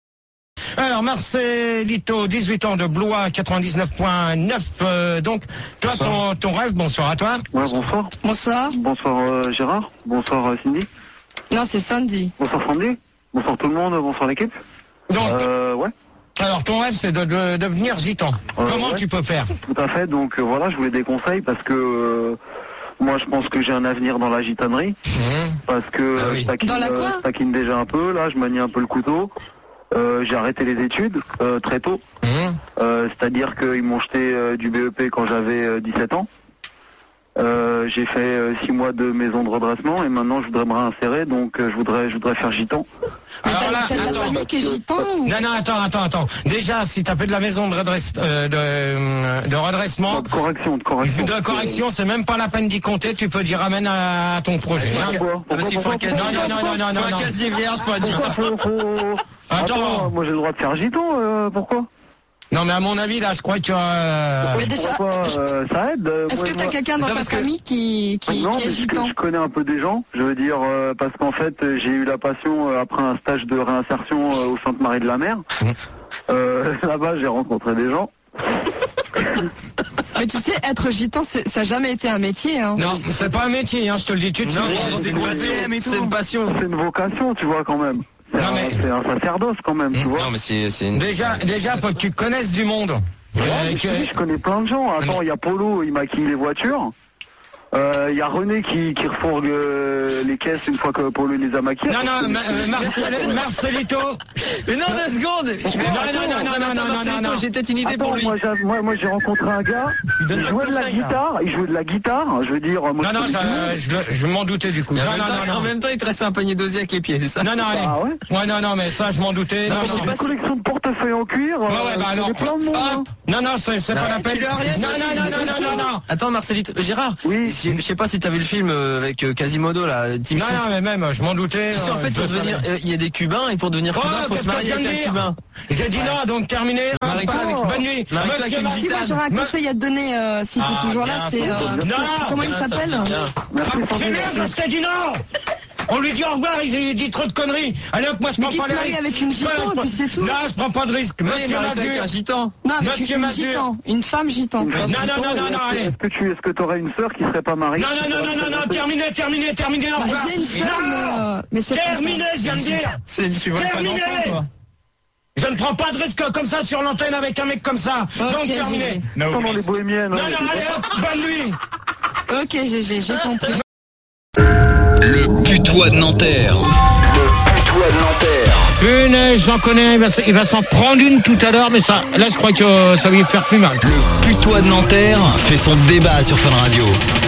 [SPEAKER 1] Alors Marcelito, dix-huit ans de Blois, quatre-vingt-dix-neuf point neuf. Euh, donc toi ton, ton rêve, bonsoir à toi.
[SPEAKER 10] Ouais, bonsoir.
[SPEAKER 11] Bonsoir.
[SPEAKER 10] Bonsoir euh, Gérard. Bonsoir euh, Cindy.
[SPEAKER 11] Non, c'est Sandy.
[SPEAKER 10] Bonsoir Sandy. Bonsoir tout le monde. Bonsoir l'équipe.
[SPEAKER 1] Donc
[SPEAKER 10] Euh, ouais.
[SPEAKER 1] alors ton rêve c'est de, de devenir gitan.
[SPEAKER 10] Euh,
[SPEAKER 1] Comment
[SPEAKER 10] ouais.
[SPEAKER 1] tu peux faire?
[SPEAKER 10] Tout à fait. Donc euh, voilà, je voulais des conseils parce que euh, moi je pense que j'ai un avenir dans la gitanerie. Parce que
[SPEAKER 1] Ah
[SPEAKER 10] euh,
[SPEAKER 1] oui.
[SPEAKER 10] je, taquine,
[SPEAKER 11] Dans la quoi
[SPEAKER 10] euh, je taquine déjà un peu. Là, je manie un peu le couteau. Euh, j'ai arrêté les études euh, très tôt. Euh, C'est-à-dire qu'ils m'ont jeté euh, du B E P quand j'avais euh, dix-sept ans. Euh, j'ai fait euh, six mois de maison de redressement et maintenant je voudrais me réinsérer, donc euh, je voudrais je voudrais faire gitan.
[SPEAKER 11] Mais
[SPEAKER 1] Alors
[SPEAKER 11] t'as
[SPEAKER 1] là,
[SPEAKER 11] t'as de la
[SPEAKER 1] attends.
[SPEAKER 11] famille qui est gitan ou...
[SPEAKER 1] Non, non, attends, attends, attends. Déjà, si t'as fait de la maison de, redresse, euh, de, euh, de redressement,
[SPEAKER 10] Non, de correction, de correction.
[SPEAKER 1] de correction, c'est même pas la peine d'y compter, tu peux dire ramène à, à ton projet. Hein.
[SPEAKER 10] Pourquoi
[SPEAKER 1] Parce qu'il faut un casier. Non, non, non, non, non, non.
[SPEAKER 6] casier vierge, pas
[SPEAKER 10] Pourquoi faut, faut...
[SPEAKER 1] Attends.
[SPEAKER 10] Attends, moi j'ai le droit de faire gitan, euh, pourquoi
[SPEAKER 1] Non, mais à mon avis, là, je crois que tu as...
[SPEAKER 11] Mais déjà,
[SPEAKER 10] Pourquoi euh, ça aide euh,
[SPEAKER 11] est-ce
[SPEAKER 10] moi,
[SPEAKER 11] que
[SPEAKER 10] je
[SPEAKER 11] t'as
[SPEAKER 10] vois-
[SPEAKER 11] quelqu'un dans
[SPEAKER 1] Non,
[SPEAKER 11] ta
[SPEAKER 1] parce que-
[SPEAKER 11] famille qui, qui,
[SPEAKER 10] Non,
[SPEAKER 11] qui
[SPEAKER 10] mais
[SPEAKER 11] est
[SPEAKER 10] parce que
[SPEAKER 11] gitan?
[SPEAKER 10] je connais un peu des gens, je veux dire, euh, parce qu'en fait, euh, j'ai eu la passion euh, après un stage de réinsertion euh, au Sainte-Marie de la Mer.
[SPEAKER 1] Mmh.
[SPEAKER 10] Euh, là-bas, j'ai rencontré des gens.
[SPEAKER 11] Mais tu sais, être gitan, c'est- ça n'a jamais été un métier. Hein.
[SPEAKER 1] Non, c'est pas un métier, hein, je te le dis tout de suite.
[SPEAKER 6] c'est une passion. C'est une passion.
[SPEAKER 10] C'est une vocation, tu vois, quand même. C'est
[SPEAKER 1] Non,
[SPEAKER 10] un,
[SPEAKER 1] mais-
[SPEAKER 10] c'est un sacerdoce, quand même, tu vois.
[SPEAKER 6] Non, mais c'est c'est une.
[SPEAKER 1] Déjà, déjà, faut que tu connaisses du monde.
[SPEAKER 10] Ouais, mais je, te dis, je connais plein de gens. Attends, il y a Polo, il maquille les voitures. Il euh, y a René qui, qui refourgue euh, les caisses une fois que Polo les a maquillées.
[SPEAKER 1] Non, non, ma, euh, Marcel, Marcelito.
[SPEAKER 6] Mais non, deux secondes. Je vais...
[SPEAKER 1] Non, non, non, non, non, non, non, non.
[SPEAKER 6] J'ai peut-être une idée
[SPEAKER 10] Attends,
[SPEAKER 6] pour lui.
[SPEAKER 10] Moi, j'ai, moi, moi, j'ai rencontré un gars, il jouait de la guitare, il jouait de la guitare, je veux dire... Moi,
[SPEAKER 1] non, non, ça, je, je m'en doutais du coup.
[SPEAKER 6] Non,
[SPEAKER 1] non,
[SPEAKER 6] non,
[SPEAKER 1] non,
[SPEAKER 6] non,
[SPEAKER 1] en
[SPEAKER 6] même temps, il te restait un panier d'osier avec les pieds, c'est ça?
[SPEAKER 1] Non, non, allez.
[SPEAKER 10] Ah ouais?
[SPEAKER 1] Ouais, non, non, mais ça, je m'en doutais.
[SPEAKER 10] Non, non, non, une collection de portefeuilles en cuir,
[SPEAKER 1] ouais, ouais,
[SPEAKER 10] euh,
[SPEAKER 1] bah alors,
[SPEAKER 10] plein de monde, hein.
[SPEAKER 1] Non, non, c'est, c'est pas la peine. Non, non, non, non, non, non, non.
[SPEAKER 6] Attends, Marcelito, Gérard.
[SPEAKER 10] Oui.
[SPEAKER 6] Je sais pas si t'as vu le film avec Quasimodo, là, Team
[SPEAKER 1] Non, non, mais même, je m'en doutais.
[SPEAKER 6] Tu sais, en fait, pour devenir, il y a des Cubains, et pour devenir
[SPEAKER 1] Oh,
[SPEAKER 6] Cubain, faut
[SPEAKER 1] qu'est-ce
[SPEAKER 6] se
[SPEAKER 1] que
[SPEAKER 6] marier
[SPEAKER 1] je viens
[SPEAKER 6] avec
[SPEAKER 1] de
[SPEAKER 6] un
[SPEAKER 1] dire
[SPEAKER 6] Cubain.
[SPEAKER 1] J'ai dit non, donc terminé.
[SPEAKER 6] Marie-toi avec-
[SPEAKER 1] Bonne nuit.
[SPEAKER 6] Marie-toi avec
[SPEAKER 1] Monsieur
[SPEAKER 6] une
[SPEAKER 1] Marcy,
[SPEAKER 11] Si moi j'aurais un
[SPEAKER 1] me-
[SPEAKER 11] conseil à te donner, euh, si
[SPEAKER 6] Ah,
[SPEAKER 11] t'es toujours là,
[SPEAKER 6] bien,
[SPEAKER 11] c'est... euh,
[SPEAKER 1] Non.
[SPEAKER 11] comment il
[SPEAKER 6] Bien, ça
[SPEAKER 11] s'appelle
[SPEAKER 6] fait bien.
[SPEAKER 1] Mais merde, je t'ai dit non. On lui dit au revoir, il dit trop de conneries. Allez hop, moi je
[SPEAKER 11] Mais
[SPEAKER 1] prends
[SPEAKER 11] qui
[SPEAKER 1] pas
[SPEAKER 11] se
[SPEAKER 1] les
[SPEAKER 11] marie
[SPEAKER 1] risques.
[SPEAKER 11] avec une gitan,
[SPEAKER 1] Voilà, je
[SPEAKER 11] et
[SPEAKER 1] prends-
[SPEAKER 11] puis c'est tout.
[SPEAKER 1] Non, je prends pas de risque.
[SPEAKER 6] Oui,
[SPEAKER 1] Monsieur
[SPEAKER 6] Marie-toi avec un
[SPEAKER 1] Mazur.
[SPEAKER 6] gitan.
[SPEAKER 11] Non, avec
[SPEAKER 1] Monsieur
[SPEAKER 11] une
[SPEAKER 1] Mazur.
[SPEAKER 11] gitan, une femme gitan.
[SPEAKER 1] Non, non, non, non, non, allez.
[SPEAKER 10] Est-ce que tu, est-ce que t'aurais une sœur qui serait pas mariée?
[SPEAKER 1] Non, non, non, non, non, non, terminé, terminé, terminé, au
[SPEAKER 11] Bah,
[SPEAKER 1] revoir.
[SPEAKER 11] j'ai une sœur, mais,
[SPEAKER 1] Non,
[SPEAKER 11] euh, mais c'est pas ça.
[SPEAKER 1] terminé, je viens de dire.
[SPEAKER 6] C'est, tu vois pas
[SPEAKER 1] Terminé.
[SPEAKER 6] d'enfant, toi.
[SPEAKER 1] Je ne prends pas de risque comme ça sur l'antenne avec un mec comme ça.
[SPEAKER 11] Ok,
[SPEAKER 1] Donc terminé.
[SPEAKER 11] Gégé.
[SPEAKER 10] Attends, dans les bohémiennes.
[SPEAKER 1] Non,
[SPEAKER 10] ouais,
[SPEAKER 1] non, allez hop, bonne nuit.
[SPEAKER 11] Ok, Gégé, j'ai compris.
[SPEAKER 9] Le putois de Nanterre. Le putois de Nanterre.
[SPEAKER 1] Une, j'en connais, il va, s- il va s'en prendre une tout à l'heure, mais ça, là je crois que euh, ça va lui faire plus mal.
[SPEAKER 9] Le putois de Nanterre fait son débat sur Fun Radio.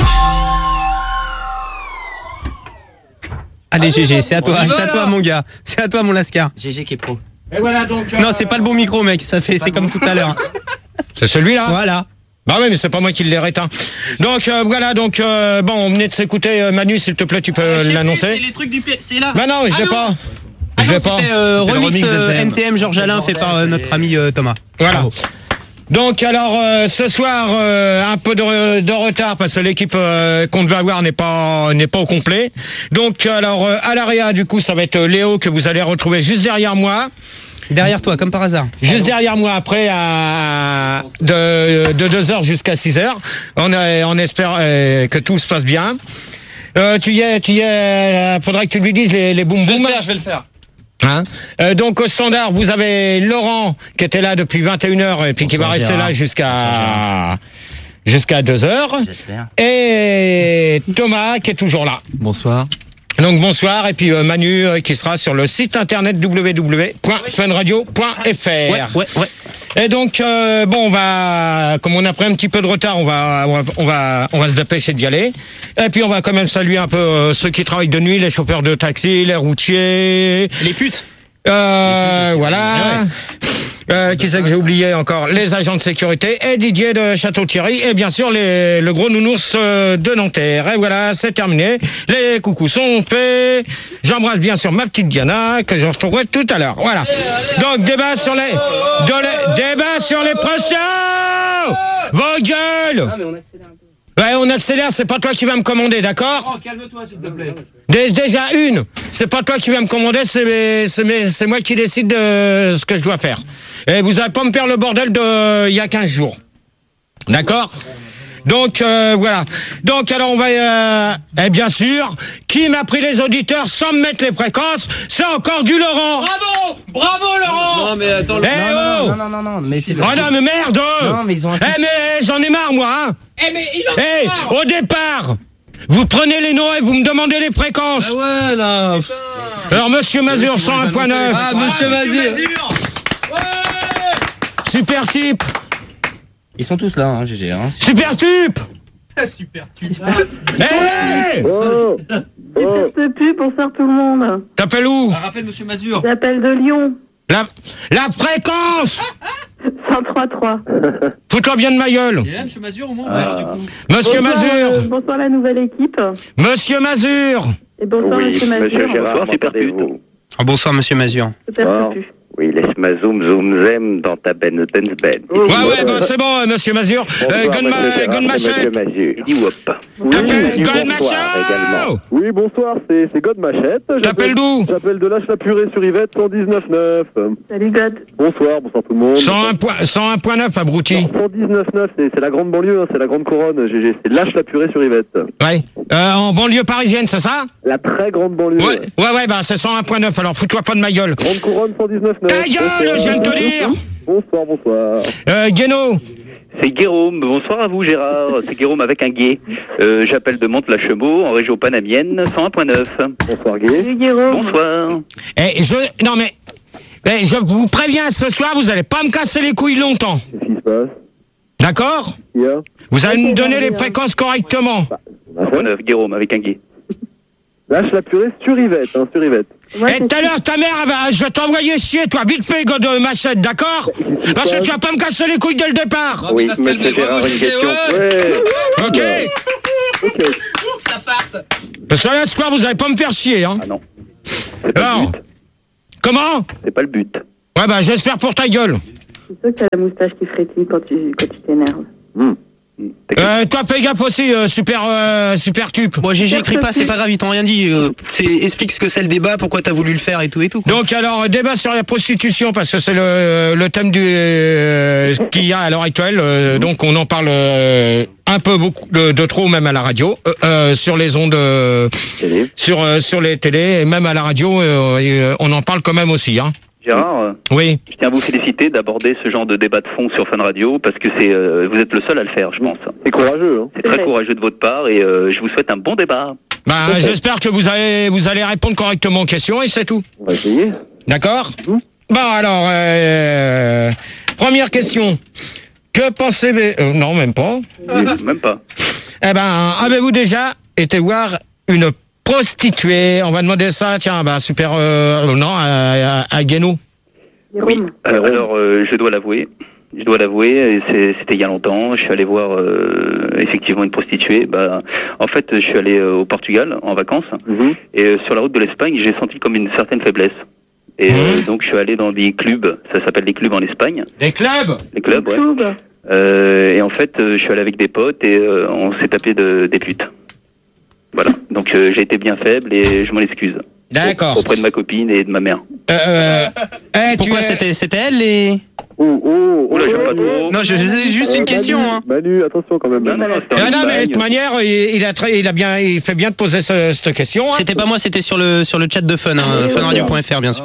[SPEAKER 12] Allez G G, c'est à toi, c'est à toi mon gars, c'est à toi mon Lascar.
[SPEAKER 5] G G qui est pro.
[SPEAKER 1] Et voilà donc.
[SPEAKER 12] Non, c'est pas le bon micro mec, ça fait, c'est comme tout à l'heure.
[SPEAKER 1] C'est celui-là.
[SPEAKER 12] Voilà.
[SPEAKER 1] Bah oui, mais c'est pas moi qui l'ai réteint. Donc euh, voilà, donc euh, bon, on venait de s'écouter. euh, Manu, s'il te plaît, tu peux
[SPEAKER 12] C'est
[SPEAKER 1] l'annoncer.
[SPEAKER 12] les trucs du pied, c'est là.
[SPEAKER 1] Bah non, je
[SPEAKER 12] Ah
[SPEAKER 1] l'ai
[SPEAKER 12] non.
[SPEAKER 1] pas.
[SPEAKER 12] Ah
[SPEAKER 1] Je
[SPEAKER 12] non,
[SPEAKER 1] l'ai pas.
[SPEAKER 12] c'était euh,
[SPEAKER 5] C'était le
[SPEAKER 12] remix
[SPEAKER 5] remix
[SPEAKER 12] euh,
[SPEAKER 5] d'N T M.
[SPEAKER 12] N T M Georges Alain fait par euh, notre ami euh, Thomas.
[SPEAKER 1] Voilà. Donc alors euh, ce soir euh, un peu de, de retard parce que l'équipe euh, qu'on devait avoir n'est pas n'est pas au complet. Donc alors euh, à l'Aria du coup ça va être Léo que vous allez retrouver juste derrière moi.
[SPEAKER 12] Derrière toi, comme par hasard.
[SPEAKER 1] Juste derrière moi après à de, de deux heures jusqu'à six heures. On, a- on espère euh, que tout se passe bien. Euh, tu y es, tu y es, euh, faudrait que tu lui dises les, les boum boum.
[SPEAKER 6] je vais le faire.
[SPEAKER 1] Hein euh, donc au standard, vous avez Laurent qui était là depuis vingt et une heures et puis qui va
[SPEAKER 5] Bonsoir,
[SPEAKER 1] rester
[SPEAKER 5] Gérard.
[SPEAKER 1] là jusqu'à jusqu'à deux heures.
[SPEAKER 5] J'espère.
[SPEAKER 1] Et Thomas qui est toujours là.
[SPEAKER 5] Bonsoir.
[SPEAKER 1] Donc bonsoir et puis euh, Manu euh, qui sera sur le site internet w w w point fun radio point f r.
[SPEAKER 12] Ouais, ouais, ouais.
[SPEAKER 1] Et donc euh, bon, on va, comme on a pris un petit peu de retard, on va, on va, on va, on va se dépêcher d'y aller. Et puis on va quand même saluer un peu euh, ceux qui travaillent de nuit, les chauffeurs de taxi, les routiers,
[SPEAKER 12] Les putes.
[SPEAKER 1] euh, voilà. Euh, qui c'est que j'ai oublié encore? Les agents de sécurité et Didier de Château-Thierry et bien sûr les, le gros nounours euh, de Nanterre. Et voilà, c'est terminé. Les coucous sont faits. J'embrasse bien sûr ma petite Diana que je retrouverai tout à l'heure. Voilà. Donc débat sur les, de les débat sur les pressions. Vos gueules. Ouais, on accélère, c'est pas toi qui vas me commander, d'accord?
[SPEAKER 6] Calme-toi, s'il te plaît.
[SPEAKER 1] Dé- Déjà une, c'est pas toi qui vas me commander, c'est mes- c'est mes- c'est moi qui décide de ce que je dois faire. Et vous allez pas me faire le bordel de il y a quinze jours. D'accord? Donc euh, voilà. Donc alors on va euh, et bien sûr, qui m'a pris les auditeurs sans me mettre les fréquences, c'est encore du Laurent.
[SPEAKER 6] Bravo! Bravo, Laurent! Non, mais attends,
[SPEAKER 1] Eh oh!
[SPEAKER 5] Non, non, non, non, mais c'est le.
[SPEAKER 1] Oh non mais merde!
[SPEAKER 5] Non, mais ils ont
[SPEAKER 1] Eh
[SPEAKER 5] insisté.
[SPEAKER 1] mais j'en ai marre moi hein.
[SPEAKER 6] Eh, mais il en
[SPEAKER 1] Eh, au départ, vous prenez les noms et vous me demandez les fréquences.
[SPEAKER 6] Ah ouais, là.
[SPEAKER 1] Alors Monsieur Mazur cent un point neuf.
[SPEAKER 6] Ah, monsieur Mazur.
[SPEAKER 1] Super type.
[SPEAKER 5] Ils sont tous là, hein, G G. Hein.
[SPEAKER 1] Super type.
[SPEAKER 12] Super.
[SPEAKER 1] Hey,
[SPEAKER 8] Oh, de pub, bonsoir tout le monde.
[SPEAKER 1] t'appelles où?
[SPEAKER 6] Rappelle monsieur Mazur.
[SPEAKER 8] J'appelle de Lyon,
[SPEAKER 1] La, la fréquence.
[SPEAKER 8] cent trois trois.
[SPEAKER 1] Fous-toi bien de ma gueule.
[SPEAKER 6] Il est là, monsieur Mazur, au moins? Du coup.
[SPEAKER 1] Monsieur
[SPEAKER 8] Bonsoir, euh,
[SPEAKER 1] Mazur.
[SPEAKER 8] bonsoir la nouvelle équipe.
[SPEAKER 1] Monsieur Mazur.
[SPEAKER 8] Et bonsoir monsieur Mazur.
[SPEAKER 13] Bonsoir, super pute.
[SPEAKER 12] Oh, bonsoir monsieur Mazur.
[SPEAKER 8] Super
[SPEAKER 13] Bon.
[SPEAKER 8] pub.
[SPEAKER 13] Oui, laisse-ma zoom zoom zem dans ta ben ben ben.
[SPEAKER 1] Ouais ouais, bah, c'est bon, euh, Monsieur Mazur. Euh, Gun ma, Gun Machette.
[SPEAKER 13] Dis whoop.
[SPEAKER 1] T'appelles
[SPEAKER 13] Oui,
[SPEAKER 1] Gun
[SPEAKER 13] bonsoir également.
[SPEAKER 1] Machette.
[SPEAKER 14] Oui, bonsoir, c'est c'est God Machette.
[SPEAKER 1] T'appelles d'où?
[SPEAKER 14] J'appelle de l'H la purée sur Yvette cent dix-neuf neuf.
[SPEAKER 8] Salut God.
[SPEAKER 14] Bonsoir, bonsoir tout le monde.
[SPEAKER 1] cent un point neuf, abruti.
[SPEAKER 14] cent dix-neuf neuf, c'est c'est la grande banlieue, hein, c'est la grande couronne, G G. C'est l'H la purée sur Yvette.
[SPEAKER 1] Ouais. Euh, en banlieue parisienne, c'est ça?
[SPEAKER 14] La très grande banlieue.
[SPEAKER 1] Ouais, ouais, ouais, bah c'est cent un point neuf, alors fous-toi pas de ma gueule.
[SPEAKER 14] Grande couronne cent dix-neuf neuf.
[SPEAKER 1] Ta gueule, je viens de te dire.
[SPEAKER 14] Bonsoir, bonsoir.
[SPEAKER 1] Euh, Guéno.
[SPEAKER 13] C'est Guérôme. Bonsoir à vous, Gérard. C'est Guérôme avec un gué. Euh, J'appelle de Mantes-la-Chemot, en région panamienne, cent un point neuf.
[SPEAKER 14] Bonsoir, Gué.
[SPEAKER 8] Salut, Guérôme.
[SPEAKER 13] Bonsoir.
[SPEAKER 1] Eh, je... Non, mais... Eh, je vous préviens, ce soir, vous allez pas me casser les couilles longtemps.
[SPEAKER 14] Qu'est-ce qui se passe?
[SPEAKER 1] D'accord?
[SPEAKER 14] Yeah.
[SPEAKER 1] Vous allez
[SPEAKER 8] Ok,
[SPEAKER 1] me donner
[SPEAKER 8] vas-y,
[SPEAKER 1] les
[SPEAKER 8] hein.
[SPEAKER 1] fréquences correctement.
[SPEAKER 13] cent un point neuf, Guérôme avec un gué.
[SPEAKER 14] Lâche la purée sur Yvette, hein, sur Yvette.
[SPEAKER 8] Ouais,
[SPEAKER 1] Et
[SPEAKER 8] c'est
[SPEAKER 1] tout à l'heure, ta mère, elle va- je vais t'envoyer chier, toi, vite fait, God de machette, d'accord? Parce que tu vas pas me casser les couilles dès le départ.
[SPEAKER 13] Oui, monsieur Gérard, une question.
[SPEAKER 14] Ouais.
[SPEAKER 1] Ok?
[SPEAKER 14] Ok.
[SPEAKER 5] Ça farte.
[SPEAKER 1] Parce que là, ce soir, vous allez pas me faire chier, hein?
[SPEAKER 13] Ah non. C'est pas
[SPEAKER 1] Alors,
[SPEAKER 13] le but.
[SPEAKER 1] comment?
[SPEAKER 13] C'est pas le but.
[SPEAKER 1] Ouais, bah, j'espère pour ta gueule.
[SPEAKER 8] C'est sûr que t'as la moustache qui frétille quand tu quand tu t'énerves.
[SPEAKER 14] Mmh.
[SPEAKER 1] Euh, toi, fais gaffe aussi, euh, super, euh, super tube.
[SPEAKER 12] Bon, G G, écris pas, c'est pas grave, ils t'ont rien dit. Euh, c'est- explique ce que c'est le débat, pourquoi t'as voulu le faire et tout et tout. quoi.
[SPEAKER 1] Donc, alors, débat sur la prostitution, parce que c'est le, le thème du, euh, qu'il y a à l'heure actuelle. euh, donc, on en parle euh, un peu beaucoup, de, de trop, même à la radio, euh, euh, sur les ondes, euh, sur, euh, sur les télés, et même à la radio, euh, et, euh, on en parle quand même aussi, hein.
[SPEAKER 13] Gérard, euh,
[SPEAKER 1] Oui.
[SPEAKER 13] je tiens à vous féliciter d'aborder ce genre de débat de fond sur Fun Radio parce que c'est, euh, vous êtes le seul à le faire, je pense.
[SPEAKER 14] C'est courageux, hein.
[SPEAKER 13] C'est très courageux de votre part et euh, je vous souhaite un bon débat.
[SPEAKER 1] Bah, j'espère que vous allez, vous allez répondre correctement aux questions et c'est tout.
[SPEAKER 14] On va essayer.
[SPEAKER 1] D'accord? Bon, alors, euh, première question. Que pensez... euh, non, même pas.
[SPEAKER 13] Même pas.
[SPEAKER 1] Eh ben, avez-vous déjà été voir une prostituée? On va demander ça, tiens, bah, super, euh, non, à, à, à Guéno.
[SPEAKER 13] Oui. Euh, alors, euh, je dois l'avouer. Je dois l'avouer, et c'est- c'était il y a longtemps. Je suis allé voir euh, effectivement une prostituée. Bah, en fait, je suis allé euh, au Portugal en vacances et euh, sur la route de l'Espagne, j'ai senti comme une certaine faiblesse. Et euh, donc, je suis allé dans des clubs. Ça s'appelle des clubs en Espagne.
[SPEAKER 1] Des clubs?
[SPEAKER 13] Les clubs, ouais. Euh, et en fait, euh, je suis allé avec des potes et euh, on s'est tapé de, des putes. Voilà. Donc, euh, j'ai été bien faible et je m'en excuse.
[SPEAKER 1] D'accord.
[SPEAKER 13] Auprès de ma copine et de ma mère.
[SPEAKER 1] Euh, eh,
[SPEAKER 12] Pourquoi
[SPEAKER 1] tu es-
[SPEAKER 12] c'était c'était elle les.
[SPEAKER 14] Oh, oh,
[SPEAKER 13] Oula, j'aime pas trop.
[SPEAKER 12] Non, je c'est juste une
[SPEAKER 14] Euh,
[SPEAKER 12] question.
[SPEAKER 14] Manu,
[SPEAKER 12] Hein.
[SPEAKER 14] Manu, attention quand même.
[SPEAKER 13] Non, non, non, c'était en
[SPEAKER 1] Non, non, mais de
[SPEAKER 13] Espagne.
[SPEAKER 1] toute manière, il, il a très, il a bien, il fait bien de poser ce- cette question. Hein.
[SPEAKER 12] C'était pas moi, c'était sur le sur le chat de Fun, hein, funradio point f r bien sûr.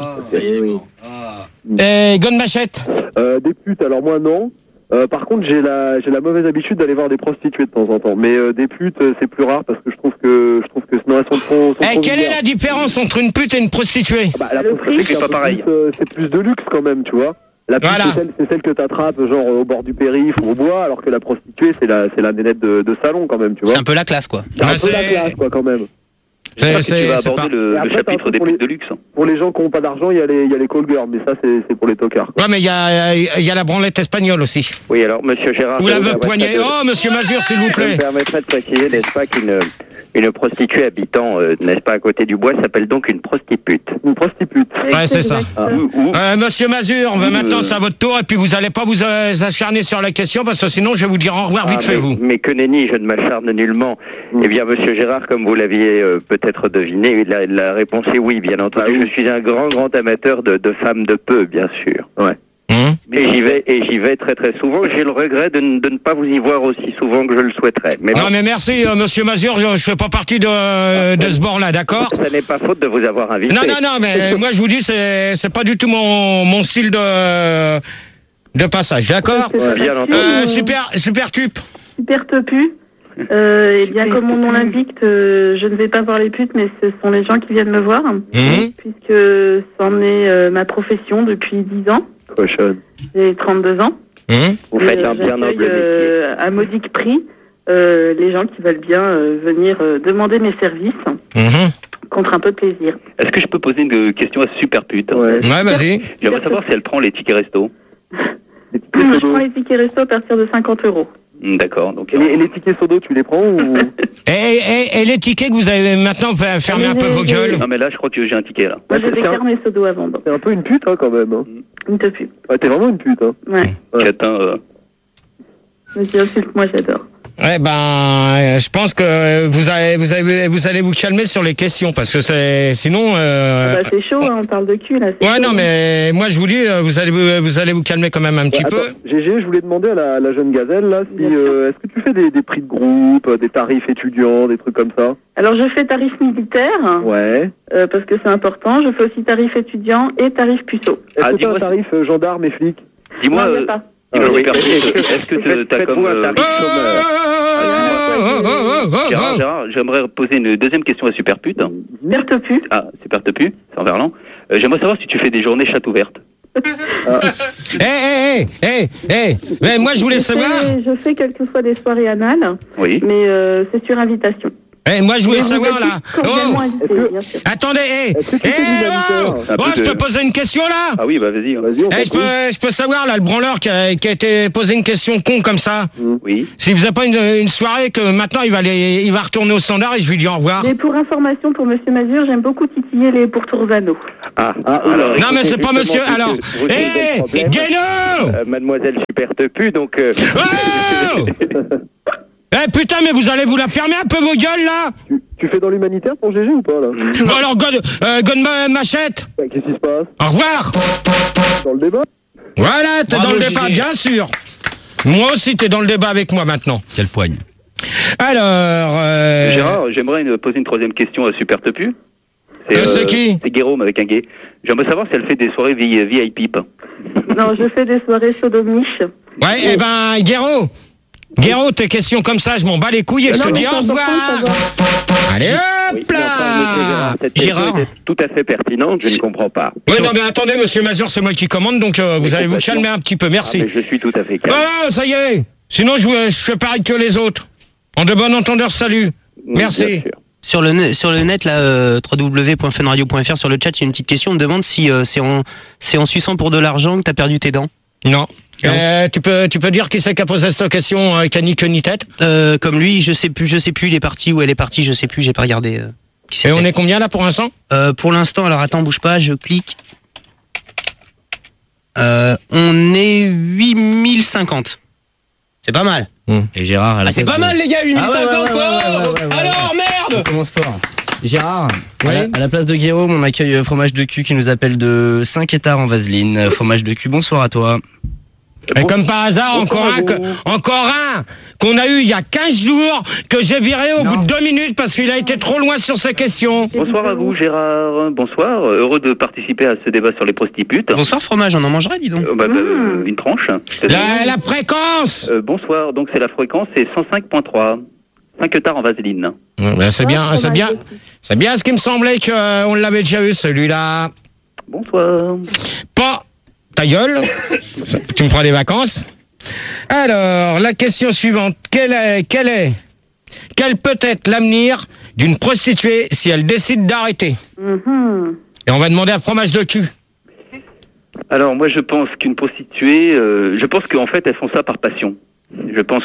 [SPEAKER 1] Et Gon Machette.
[SPEAKER 14] Euh, des putes, alors moi non. Euh, par contre, j'ai la j'ai la mauvaise habitude d'aller voir des prostituées de temps en temps. Mais euh, des putes, euh, c'est plus rare parce que je trouve que je trouve que sinon elles sont trop. sont
[SPEAKER 1] Eh,
[SPEAKER 14] trop
[SPEAKER 1] quelle est
[SPEAKER 14] vulgaires.
[SPEAKER 1] la différence entre une pute et une prostituée?
[SPEAKER 14] Bah, la
[SPEAKER 8] Le
[SPEAKER 14] prostituée,
[SPEAKER 8] prix,
[SPEAKER 14] c'est
[SPEAKER 13] c'est
[SPEAKER 14] un
[SPEAKER 13] pas
[SPEAKER 14] peu
[SPEAKER 13] pareil.
[SPEAKER 14] plus, euh, c'est plus de luxe quand même, tu vois. La pute,
[SPEAKER 1] Voilà.
[SPEAKER 14] c'est celle, c'est celle que t'attrapes genre au bord du périph' ou au bois, alors que la prostituée, c'est la c'est la nénette de, de salon quand même, tu vois.
[SPEAKER 12] C'est un peu la classe quoi.
[SPEAKER 14] C'est un
[SPEAKER 1] Bah,
[SPEAKER 14] peu la
[SPEAKER 1] c'est-
[SPEAKER 14] classe quoi quand même.
[SPEAKER 13] J'espère
[SPEAKER 1] C'est,
[SPEAKER 13] que tu
[SPEAKER 1] c'est,
[SPEAKER 13] vas
[SPEAKER 1] c'est
[SPEAKER 13] aborder
[SPEAKER 1] pas...
[SPEAKER 13] le,
[SPEAKER 14] Et après,
[SPEAKER 13] le
[SPEAKER 14] t'as un
[SPEAKER 13] chapitre
[SPEAKER 14] truc
[SPEAKER 13] des
[SPEAKER 14] pour
[SPEAKER 13] putes
[SPEAKER 14] les-
[SPEAKER 13] de luxe.
[SPEAKER 14] Pour les gens qui n'ont pas d'argent, il y a les il y a les call girls, mais ça c'est c'est pour les tocards.
[SPEAKER 1] Ouais, mais il y a, il y a la branlette espagnole aussi.
[SPEAKER 15] Oui, alors, monsieur Gérard...
[SPEAKER 1] Ou la
[SPEAKER 15] je
[SPEAKER 1] veuve
[SPEAKER 15] me
[SPEAKER 1] poignée.
[SPEAKER 15] permettrai de-
[SPEAKER 1] Oh, monsieur Mazur, s'il vous
[SPEAKER 15] Je me
[SPEAKER 1] plaît.
[SPEAKER 15] permettrai de préciser, n'est-ce pas, qu'une une prostituée habitant, euh, n'est-ce pas, à côté du bois, s'appelle donc une prostitute.
[SPEAKER 14] Une prostitute.
[SPEAKER 1] Ouais, c'est ça.
[SPEAKER 14] Ah.
[SPEAKER 1] Euh, monsieur Mazur, bah, maintenant c'est à votre tour et puis vous allez pas vous euh, acharner sur la question parce que sinon je vais vous dire au revoir vite
[SPEAKER 15] Ah,
[SPEAKER 1] fait
[SPEAKER 15] mais,
[SPEAKER 1] vous.
[SPEAKER 15] mais que nenni, je ne m'acharne nullement. Eh bien, monsieur Gérard, comme vous l'aviez euh, peut-être deviné, la, la réponse est oui, bien entendu. Je suis un grand, grand amateur de, de femmes de peu, bien sûr.
[SPEAKER 14] Ouais.
[SPEAKER 1] Hum
[SPEAKER 15] Et j'y vais, et j'y vais très très souvent. J'ai le regret de, ne- de ne pas vous y voir aussi souvent que je le souhaiterais. Mais
[SPEAKER 1] non
[SPEAKER 15] bon,
[SPEAKER 1] mais merci euh, monsieur Mazur, je, je fais pas partie de, de ce bord là, d'accord?
[SPEAKER 15] ça n'est pas faute de vous avoir invité.
[SPEAKER 1] Non non non mais moi je vous dis c'est c'est pas du tout mon mon style de de passage, d'accord?
[SPEAKER 15] Ouais. Bien entendu.
[SPEAKER 1] Euh, super super tube.
[SPEAKER 8] Super topu. Euh, et bien comme mon nom l'indique, euh, je ne vais pas voir les putes, mais ce sont les gens qui viennent me voir,
[SPEAKER 1] Mhm.
[SPEAKER 8] puisque c'en est euh, ma profession depuis dix ans.
[SPEAKER 14] Cochonne.
[SPEAKER 8] J'ai trente-deux ans.
[SPEAKER 1] Hum
[SPEAKER 15] Vous
[SPEAKER 8] Et,
[SPEAKER 15] faites
[SPEAKER 8] euh,
[SPEAKER 15] un bien
[SPEAKER 8] j'accueille,
[SPEAKER 15] noble métier.
[SPEAKER 8] euh, à modique prix euh, les gens qui veulent bien euh, venir euh, demander mes services
[SPEAKER 1] Mhm.
[SPEAKER 8] contre un peu de plaisir.
[SPEAKER 13] Est-ce que je peux poser une question à ce super pute?
[SPEAKER 14] Ouais.
[SPEAKER 1] Ouais vas-y.
[SPEAKER 13] J'aimerais savoir si elle prend les tickets resto.
[SPEAKER 14] Les tickets
[SPEAKER 8] Je
[SPEAKER 14] sodo.
[SPEAKER 8] prends les tickets resto à partir de cinquante euros.
[SPEAKER 13] Hmm, D'accord, donc...
[SPEAKER 14] Et les, et les tickets sodo, tu les prends ou
[SPEAKER 1] Et, et, et les tickets que vous avez maintenant fait fermer un peu vos gueules.
[SPEAKER 13] Non mais là je crois que j'ai un ticket là.
[SPEAKER 8] Moi j'ai des
[SPEAKER 14] c'est un-
[SPEAKER 8] carnets sodo à vendre.
[SPEAKER 14] C'est un peu une pute hein, quand même. Hein.
[SPEAKER 8] Une topu.
[SPEAKER 14] Ouais, t'es vraiment une pute. Hein.
[SPEAKER 8] Ouais.
[SPEAKER 13] Catin, euh,
[SPEAKER 8] Monsieur insulte, moi j'adore.
[SPEAKER 1] Ouais ben euh, je pense que vous allez vous allez vous allez vous calmer sur les questions parce que c'est sinon euh,
[SPEAKER 8] Ah bah, c'est chaud, hein, on parle de cul là. c'est
[SPEAKER 1] ouais
[SPEAKER 8] chaud.
[SPEAKER 1] non mais moi je vous dis euh, vous allez vous, vous allez vous calmer quand même un petit
[SPEAKER 14] Ouais,
[SPEAKER 1] peu.
[SPEAKER 14] attends, G G, je voulais demander à la, la jeune gazelle là, si
[SPEAKER 8] Bien sûr.
[SPEAKER 14] euh, est-ce que tu fais des, des prix de groupe, euh, des tarifs étudiants, des trucs comme ça?
[SPEAKER 8] Alors je fais tarif militaire,
[SPEAKER 14] Ouais.
[SPEAKER 8] euh, parce que c'est important. Je fais aussi tarif étudiant et tarif puceau.
[SPEAKER 14] Est-ce
[SPEAKER 13] Ah,
[SPEAKER 14] que t'as un
[SPEAKER 13] dis-moi-
[SPEAKER 14] tarif euh, gendarme et flic?
[SPEAKER 13] Dis-moi,
[SPEAKER 8] Non, y a
[SPEAKER 13] euh,
[SPEAKER 8] pas.
[SPEAKER 13] dis-moi,
[SPEAKER 14] Ah oui.
[SPEAKER 13] super pute, est-ce que tu- t'as comme... euh, Gérard, Gérard, j'aimerais poser une deuxième question à Super Pute.
[SPEAKER 8] Super Tepu.
[SPEAKER 13] Ah, Super Tepu, c'est en verlan. Euh, j'aimerais savoir si tu fais des journées chatte ouvertes.
[SPEAKER 1] Eh, eh, eh, eh, eh, mais moi je voulais
[SPEAKER 8] Je
[SPEAKER 1] savoir.
[SPEAKER 8] fais- Je fais quelquefois des soirées anales,
[SPEAKER 13] Oui.
[SPEAKER 8] mais euh, c'est sur invitation.
[SPEAKER 1] Eh, moi je voulais
[SPEAKER 8] Mais vous
[SPEAKER 1] savoir
[SPEAKER 8] êtes
[SPEAKER 1] là.
[SPEAKER 8] cordialement
[SPEAKER 1] Oh,
[SPEAKER 8] invités, bien sûr.
[SPEAKER 1] attendez, eh,
[SPEAKER 14] Est-ce que tu
[SPEAKER 1] eh,
[SPEAKER 14] fais du
[SPEAKER 1] oh,
[SPEAKER 14] moniteur
[SPEAKER 13] Un
[SPEAKER 1] oh,
[SPEAKER 13] peu
[SPEAKER 1] je
[SPEAKER 13] de-
[SPEAKER 1] peux poser une question là.
[SPEAKER 13] Ah oui, bah vas-y. hein.
[SPEAKER 14] Vas-y, on
[SPEAKER 1] Eh, je
[SPEAKER 14] t'en prie.
[SPEAKER 1] peux, je peux savoir là le branleur qui a, qui a été posé une question con comme ça.
[SPEAKER 13] Oui.
[SPEAKER 1] S'il faisait pas une, une soirée que maintenant il va aller, il va retourner au standard et je lui dis au revoir.
[SPEAKER 8] Mais pour information pour Monsieur Mazur, j'aime beaucoup titiller les pourtours anneaux.
[SPEAKER 13] Ah,
[SPEAKER 14] Ah,
[SPEAKER 13] alors,
[SPEAKER 1] Non mais c'est pas
[SPEAKER 13] justement,
[SPEAKER 1] monsieur.
[SPEAKER 13] vous-
[SPEAKER 1] Alors,
[SPEAKER 13] vous- vous-
[SPEAKER 1] eh,
[SPEAKER 13] vous- vous-
[SPEAKER 1] Guéno.
[SPEAKER 13] Euh, Mademoiselle Super Tepu, donc... euh,
[SPEAKER 1] Oh Eh putain, mais vous allez vous la fermer un peu vos gueules là.
[SPEAKER 14] Tu, tu fais dans l'humanitaire pour G G ou pas là?
[SPEAKER 1] Bon alors, God, euh, God ma- Machette.
[SPEAKER 14] Bah, qu'est-ce qui se passe?
[SPEAKER 1] Au revoir.
[SPEAKER 14] Dans le débat?
[SPEAKER 1] Voilà, t'es
[SPEAKER 6] Bravo,
[SPEAKER 1] dans le débat,
[SPEAKER 6] J G.
[SPEAKER 1] bien sûr. Moi aussi, t'es dans le débat avec moi maintenant.
[SPEAKER 6] Quelle poigne.
[SPEAKER 1] Alors, euh,
[SPEAKER 13] Gérard, j'aimerais une- poser une troisième question à Super Tepu.
[SPEAKER 1] Euh, c'est qui
[SPEAKER 13] C'est Guérôme avec un gay. J'aimerais savoir si elle fait des soirées V- V I P.
[SPEAKER 8] Non, je fais des soirées sodomiches.
[SPEAKER 1] ouais, eh ben, Guéraud. Guéraud, tes questions comme ça, je m'en bats les couilles et je
[SPEAKER 8] Non,
[SPEAKER 1] te
[SPEAKER 8] mais
[SPEAKER 1] dis
[SPEAKER 8] c'est
[SPEAKER 1] au
[SPEAKER 8] important de
[SPEAKER 1] revoir.
[SPEAKER 8] savoir.
[SPEAKER 1] Allez,
[SPEAKER 13] Oui,
[SPEAKER 1] hop
[SPEAKER 13] mais enfin, monsieur
[SPEAKER 1] là.
[SPEAKER 13] Gérard, cette question
[SPEAKER 6] Gérard.
[SPEAKER 13] était tout à fait pertinente, je ne comprends pas.
[SPEAKER 1] Oui, non, mais attendez, monsieur Mazur, c'est moi qui commande, donc euh, vous allez vous
[SPEAKER 13] complètement.
[SPEAKER 1] calmer un petit peu,
[SPEAKER 13] Ah,
[SPEAKER 1] merci.
[SPEAKER 13] mais je suis tout à fait calme.
[SPEAKER 1] Ah, ça y est. Sinon, je, je fais pareil que les autres. En de bon entendeur, salut.
[SPEAKER 13] Oui,
[SPEAKER 1] Merci.
[SPEAKER 13] bien sûr.
[SPEAKER 12] Sur le, net, sur le net, là, euh, w w w point fun radio point f r, sur le chat, il y a une petite question. On me demande si euh, c'est en, c'est en suçant pour de l'argent que t'as perdu tes dents.
[SPEAKER 1] Non. Euh, tu peux, tu peux dire qui c'est qui a posé cette question avec ni queue ni tête.
[SPEAKER 12] Euh, comme lui, je sais plus, je sais plus, il est parti ou elle est partie, je sais plus, j'ai pas regardé. Euh, qui
[SPEAKER 1] Et on
[SPEAKER 12] c'était.
[SPEAKER 1] est combien là pour l'instant?
[SPEAKER 12] Euh, pour l'instant, alors attends, bouge pas, je clique. Euh, on est huit mille cinquante. C'est pas mal.
[SPEAKER 6] Et Gérard, à la
[SPEAKER 12] Ah, c'est
[SPEAKER 6] place
[SPEAKER 12] pas
[SPEAKER 6] de-
[SPEAKER 12] mal, les gars, huit mille
[SPEAKER 6] Ah ouais,
[SPEAKER 12] cinquante,
[SPEAKER 6] ouais, ouais,
[SPEAKER 12] quoi.
[SPEAKER 6] ouais, ouais, ouais, ouais.
[SPEAKER 12] Alors,
[SPEAKER 6] On
[SPEAKER 12] merde.
[SPEAKER 6] commence fort. Gérard, à,
[SPEAKER 1] Oui.
[SPEAKER 6] la, à la place de Guéraume, on accueille euh, Fromage de cul qui nous appelle de Saint-Quétard en Vaseline. Euh, Fromage de cul, bonsoir à toi.
[SPEAKER 1] Et comme par hasard, encore un, que- encore un qu'on a eu il y a quinze jours, que j'ai viré au bout de deux minutes parce qu'il a été trop loin sur ses questions.
[SPEAKER 13] Bonsoir à vous, Gérard. Bonsoir. Heureux de participer à ce débat sur les prostitutes.
[SPEAKER 12] Bonsoir, fromage, on en mangerait, dis donc.
[SPEAKER 13] Euh, bah, bah, euh, une tranche.
[SPEAKER 1] La, la fréquence.
[SPEAKER 13] Euh, bonsoir. Donc, c'est la fréquence, c'est cent cinq point trois. Saint-Quétard en Vaseline.
[SPEAKER 1] Ben, c'est bien, c'est bien, c'est bien ce qui me semblait qu'on l'avait déjà eu celui-là.
[SPEAKER 13] Bonsoir.
[SPEAKER 1] Pas ta gueule. Tu me prends des vacances. Alors, la question suivante. Quel est, quel est, quel peut être l'avenir d'une prostituée si elle décide d'arrêter?
[SPEAKER 8] Mhm.
[SPEAKER 1] Et on va demander à Fromage de cul.
[SPEAKER 13] Alors, moi, je pense qu'une prostituée, euh, je pense qu'en fait, elles font ça par passion. Je pense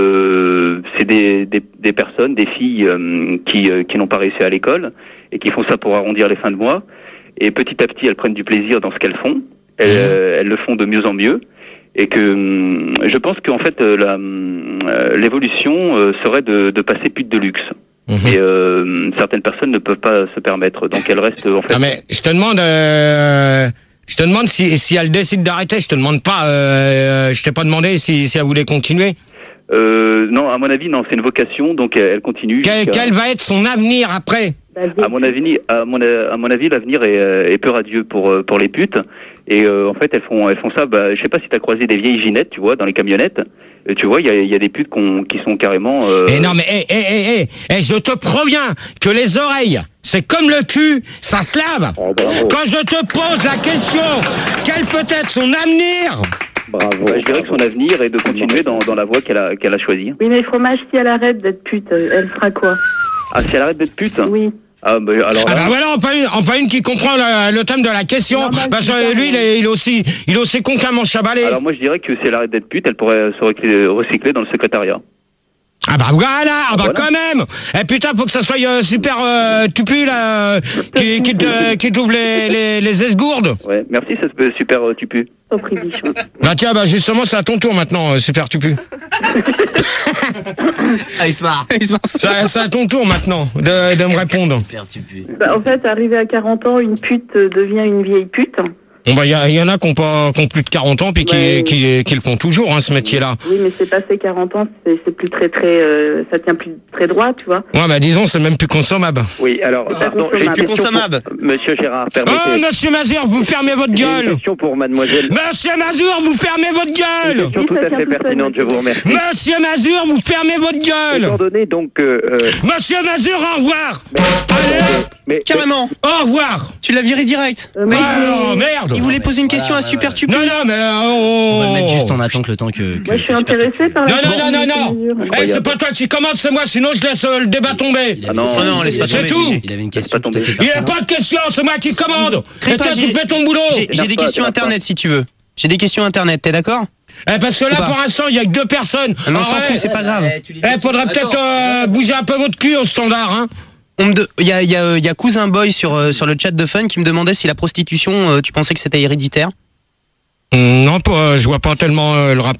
[SPEAKER 13] que c'est des, des, des personnes, des filles euh, qui, euh, qui n'ont pas réussi à l'école et qui font ça pour arrondir les fins de mois. Et petit à petit, elles prennent du plaisir dans ce qu'elles font. Elles, euh, elles le font de mieux en mieux. Et que hum, je pense qu'en fait, euh, la, hum, euh, l'évolution euh, serait de, de passer pute de luxe. Et euh, certaines personnes ne peuvent pas se permettre. Donc elles restent en fait...
[SPEAKER 1] Non mais je te demande, euh, je te demande si, si elle décide d'arrêter. Je te demande pas, euh, je t'ai pas demandé si, si elle voulait continuer.
[SPEAKER 13] Euh, non, à mon avis, non, c'est une vocation, donc elle, elle continue.
[SPEAKER 1] Quel,
[SPEAKER 13] jusqu'à-
[SPEAKER 1] quel va être son avenir après?
[SPEAKER 13] À mon avis, à mon, à mon avis, l'avenir est, euh, est peu radieux pour euh, pour les putes. Et euh, en fait, elles font elles font ça. Bah, je sais pas si t'as croisé des vieilles ginettes, tu vois, dans les camionnettes. Et tu vois, il y a, il y a des putes qu'on- qui sont carrément. Euh...
[SPEAKER 1] Eh non mais eh eh eh eh, eh, je te préviens que les oreilles, c'est comme le cul, ça se lave. Quand je te pose la question, quel peut être son avenir?
[SPEAKER 13] Bravo. Bah, je dirais que son avenir est de continuer dans, dans la voie qu'elle a qu'elle a choisie.
[SPEAKER 8] Oui, mais fromage, si elle arrête d'être pute, euh, elle fera quoi?
[SPEAKER 13] Ah, si elle arrête d'être pute.
[SPEAKER 8] Oui.
[SPEAKER 13] Ah bah alors
[SPEAKER 1] Ah
[SPEAKER 13] là.
[SPEAKER 1] bah voilà, enfin une, enfin une qui comprend le, le thème de la question. Parce que lui, il est, il est aussi, il est aussi con qu'un manche à balai.
[SPEAKER 13] Alors moi, je dirais que si elle arrête d'être pute, elle pourrait se recycler, recycler dans le secrétariat.
[SPEAKER 1] Ah bah voilà, ah bah
[SPEAKER 13] Voilà.
[SPEAKER 1] quand même. Eh putain, faut que ça soit euh, super euh, tupu là, euh, qui, qui, te- qui t'ouvre les, les, les esgourdes.
[SPEAKER 13] Ouais, merci, ça se fait super euh, tupu.
[SPEAKER 8] Au prix bichon.
[SPEAKER 1] Bah tiens, bah justement, c'est à ton tour maintenant, euh, super tupu.
[SPEAKER 6] Ah, il se marre.
[SPEAKER 1] C'est c'est à ton tour maintenant de, de me répondre.
[SPEAKER 6] Super tupu.
[SPEAKER 8] Bah, en fait, arrivé à quarante ans, une pute euh, devient une vieille pute.
[SPEAKER 1] Bon bah il y, y en a qui ont pas, qui ont plus de quarante ans puis qui,
[SPEAKER 16] Ouais.
[SPEAKER 1] qui, qui le font toujours, hein, ce métier-là.
[SPEAKER 16] Oui, mais c'est passé quarante ans, c'est c'est plus très très, euh, ça tient plus très droit, tu vois.
[SPEAKER 1] Ouais, bah disons, c'est même plus consommable.
[SPEAKER 15] Oui, alors, pardon, j'ai une question pour- Monsieur Gérard, permettez.
[SPEAKER 1] Oh, monsieur Mazur, vous fermez votre
[SPEAKER 15] J'ai
[SPEAKER 1] gueule.
[SPEAKER 15] une question pour mademoiselle.
[SPEAKER 1] Monsieur Mazur, vous fermez votre gueule.
[SPEAKER 15] Une question tout à fait pertinente, je vous remercie.
[SPEAKER 1] Monsieur Mazur, vous fermez votre gueule.
[SPEAKER 15] Étant donné donc que... euh,
[SPEAKER 1] Monsieur Mazur, au revoir. Allez,
[SPEAKER 15] mais,
[SPEAKER 5] Carrément.
[SPEAKER 1] Au revoir.
[SPEAKER 5] Tu l'as viré direct.
[SPEAKER 1] Mais- Oh, merde.
[SPEAKER 5] Il voulait poser une question à Super Tupu.
[SPEAKER 1] Non, non, mais... euh, oh,
[SPEAKER 6] On va le mettre juste en attente le temps que. que
[SPEAKER 16] Moi, je suis intéressée par la...
[SPEAKER 1] Non, non, non, non, non. Eh, c'est pas toi qui commence, c'est moi, sinon je laisse euh, le débat tomber.
[SPEAKER 6] Ah non,
[SPEAKER 5] Oh non, laisse pas
[SPEAKER 1] C'est
[SPEAKER 5] tomber.
[SPEAKER 1] tout.
[SPEAKER 6] Il avait une question tout à fait
[SPEAKER 1] Il n'y a pas de question, c'est moi qui commande. Et
[SPEAKER 5] Crépa,
[SPEAKER 1] toi, tu
[SPEAKER 5] j'ai-
[SPEAKER 1] fais ton boulot.
[SPEAKER 5] J'ai j'ai des questions internet si tu veux. J'ai des questions internet, t'es d'accord?
[SPEAKER 1] Eh, parce que
[SPEAKER 5] Ou
[SPEAKER 1] là,
[SPEAKER 5] pas
[SPEAKER 1] pour l'instant, il y a que deux personnes.
[SPEAKER 5] Ah, mais on
[SPEAKER 1] Ah
[SPEAKER 5] s'en
[SPEAKER 1] ouais.
[SPEAKER 5] fout, c'est pas grave.
[SPEAKER 1] Eh, faudrait peut-être euh, bouger un peu votre cul au standard, hein.
[SPEAKER 5] On me de- Il y a, il y a, euh, il y a Cousin Boy sur, euh, sur le chat de Fun qui me demandait si la prostitution, euh, tu pensais que c'était héréditaire?
[SPEAKER 1] Non, pas, je vois pas tellement euh, le rapport.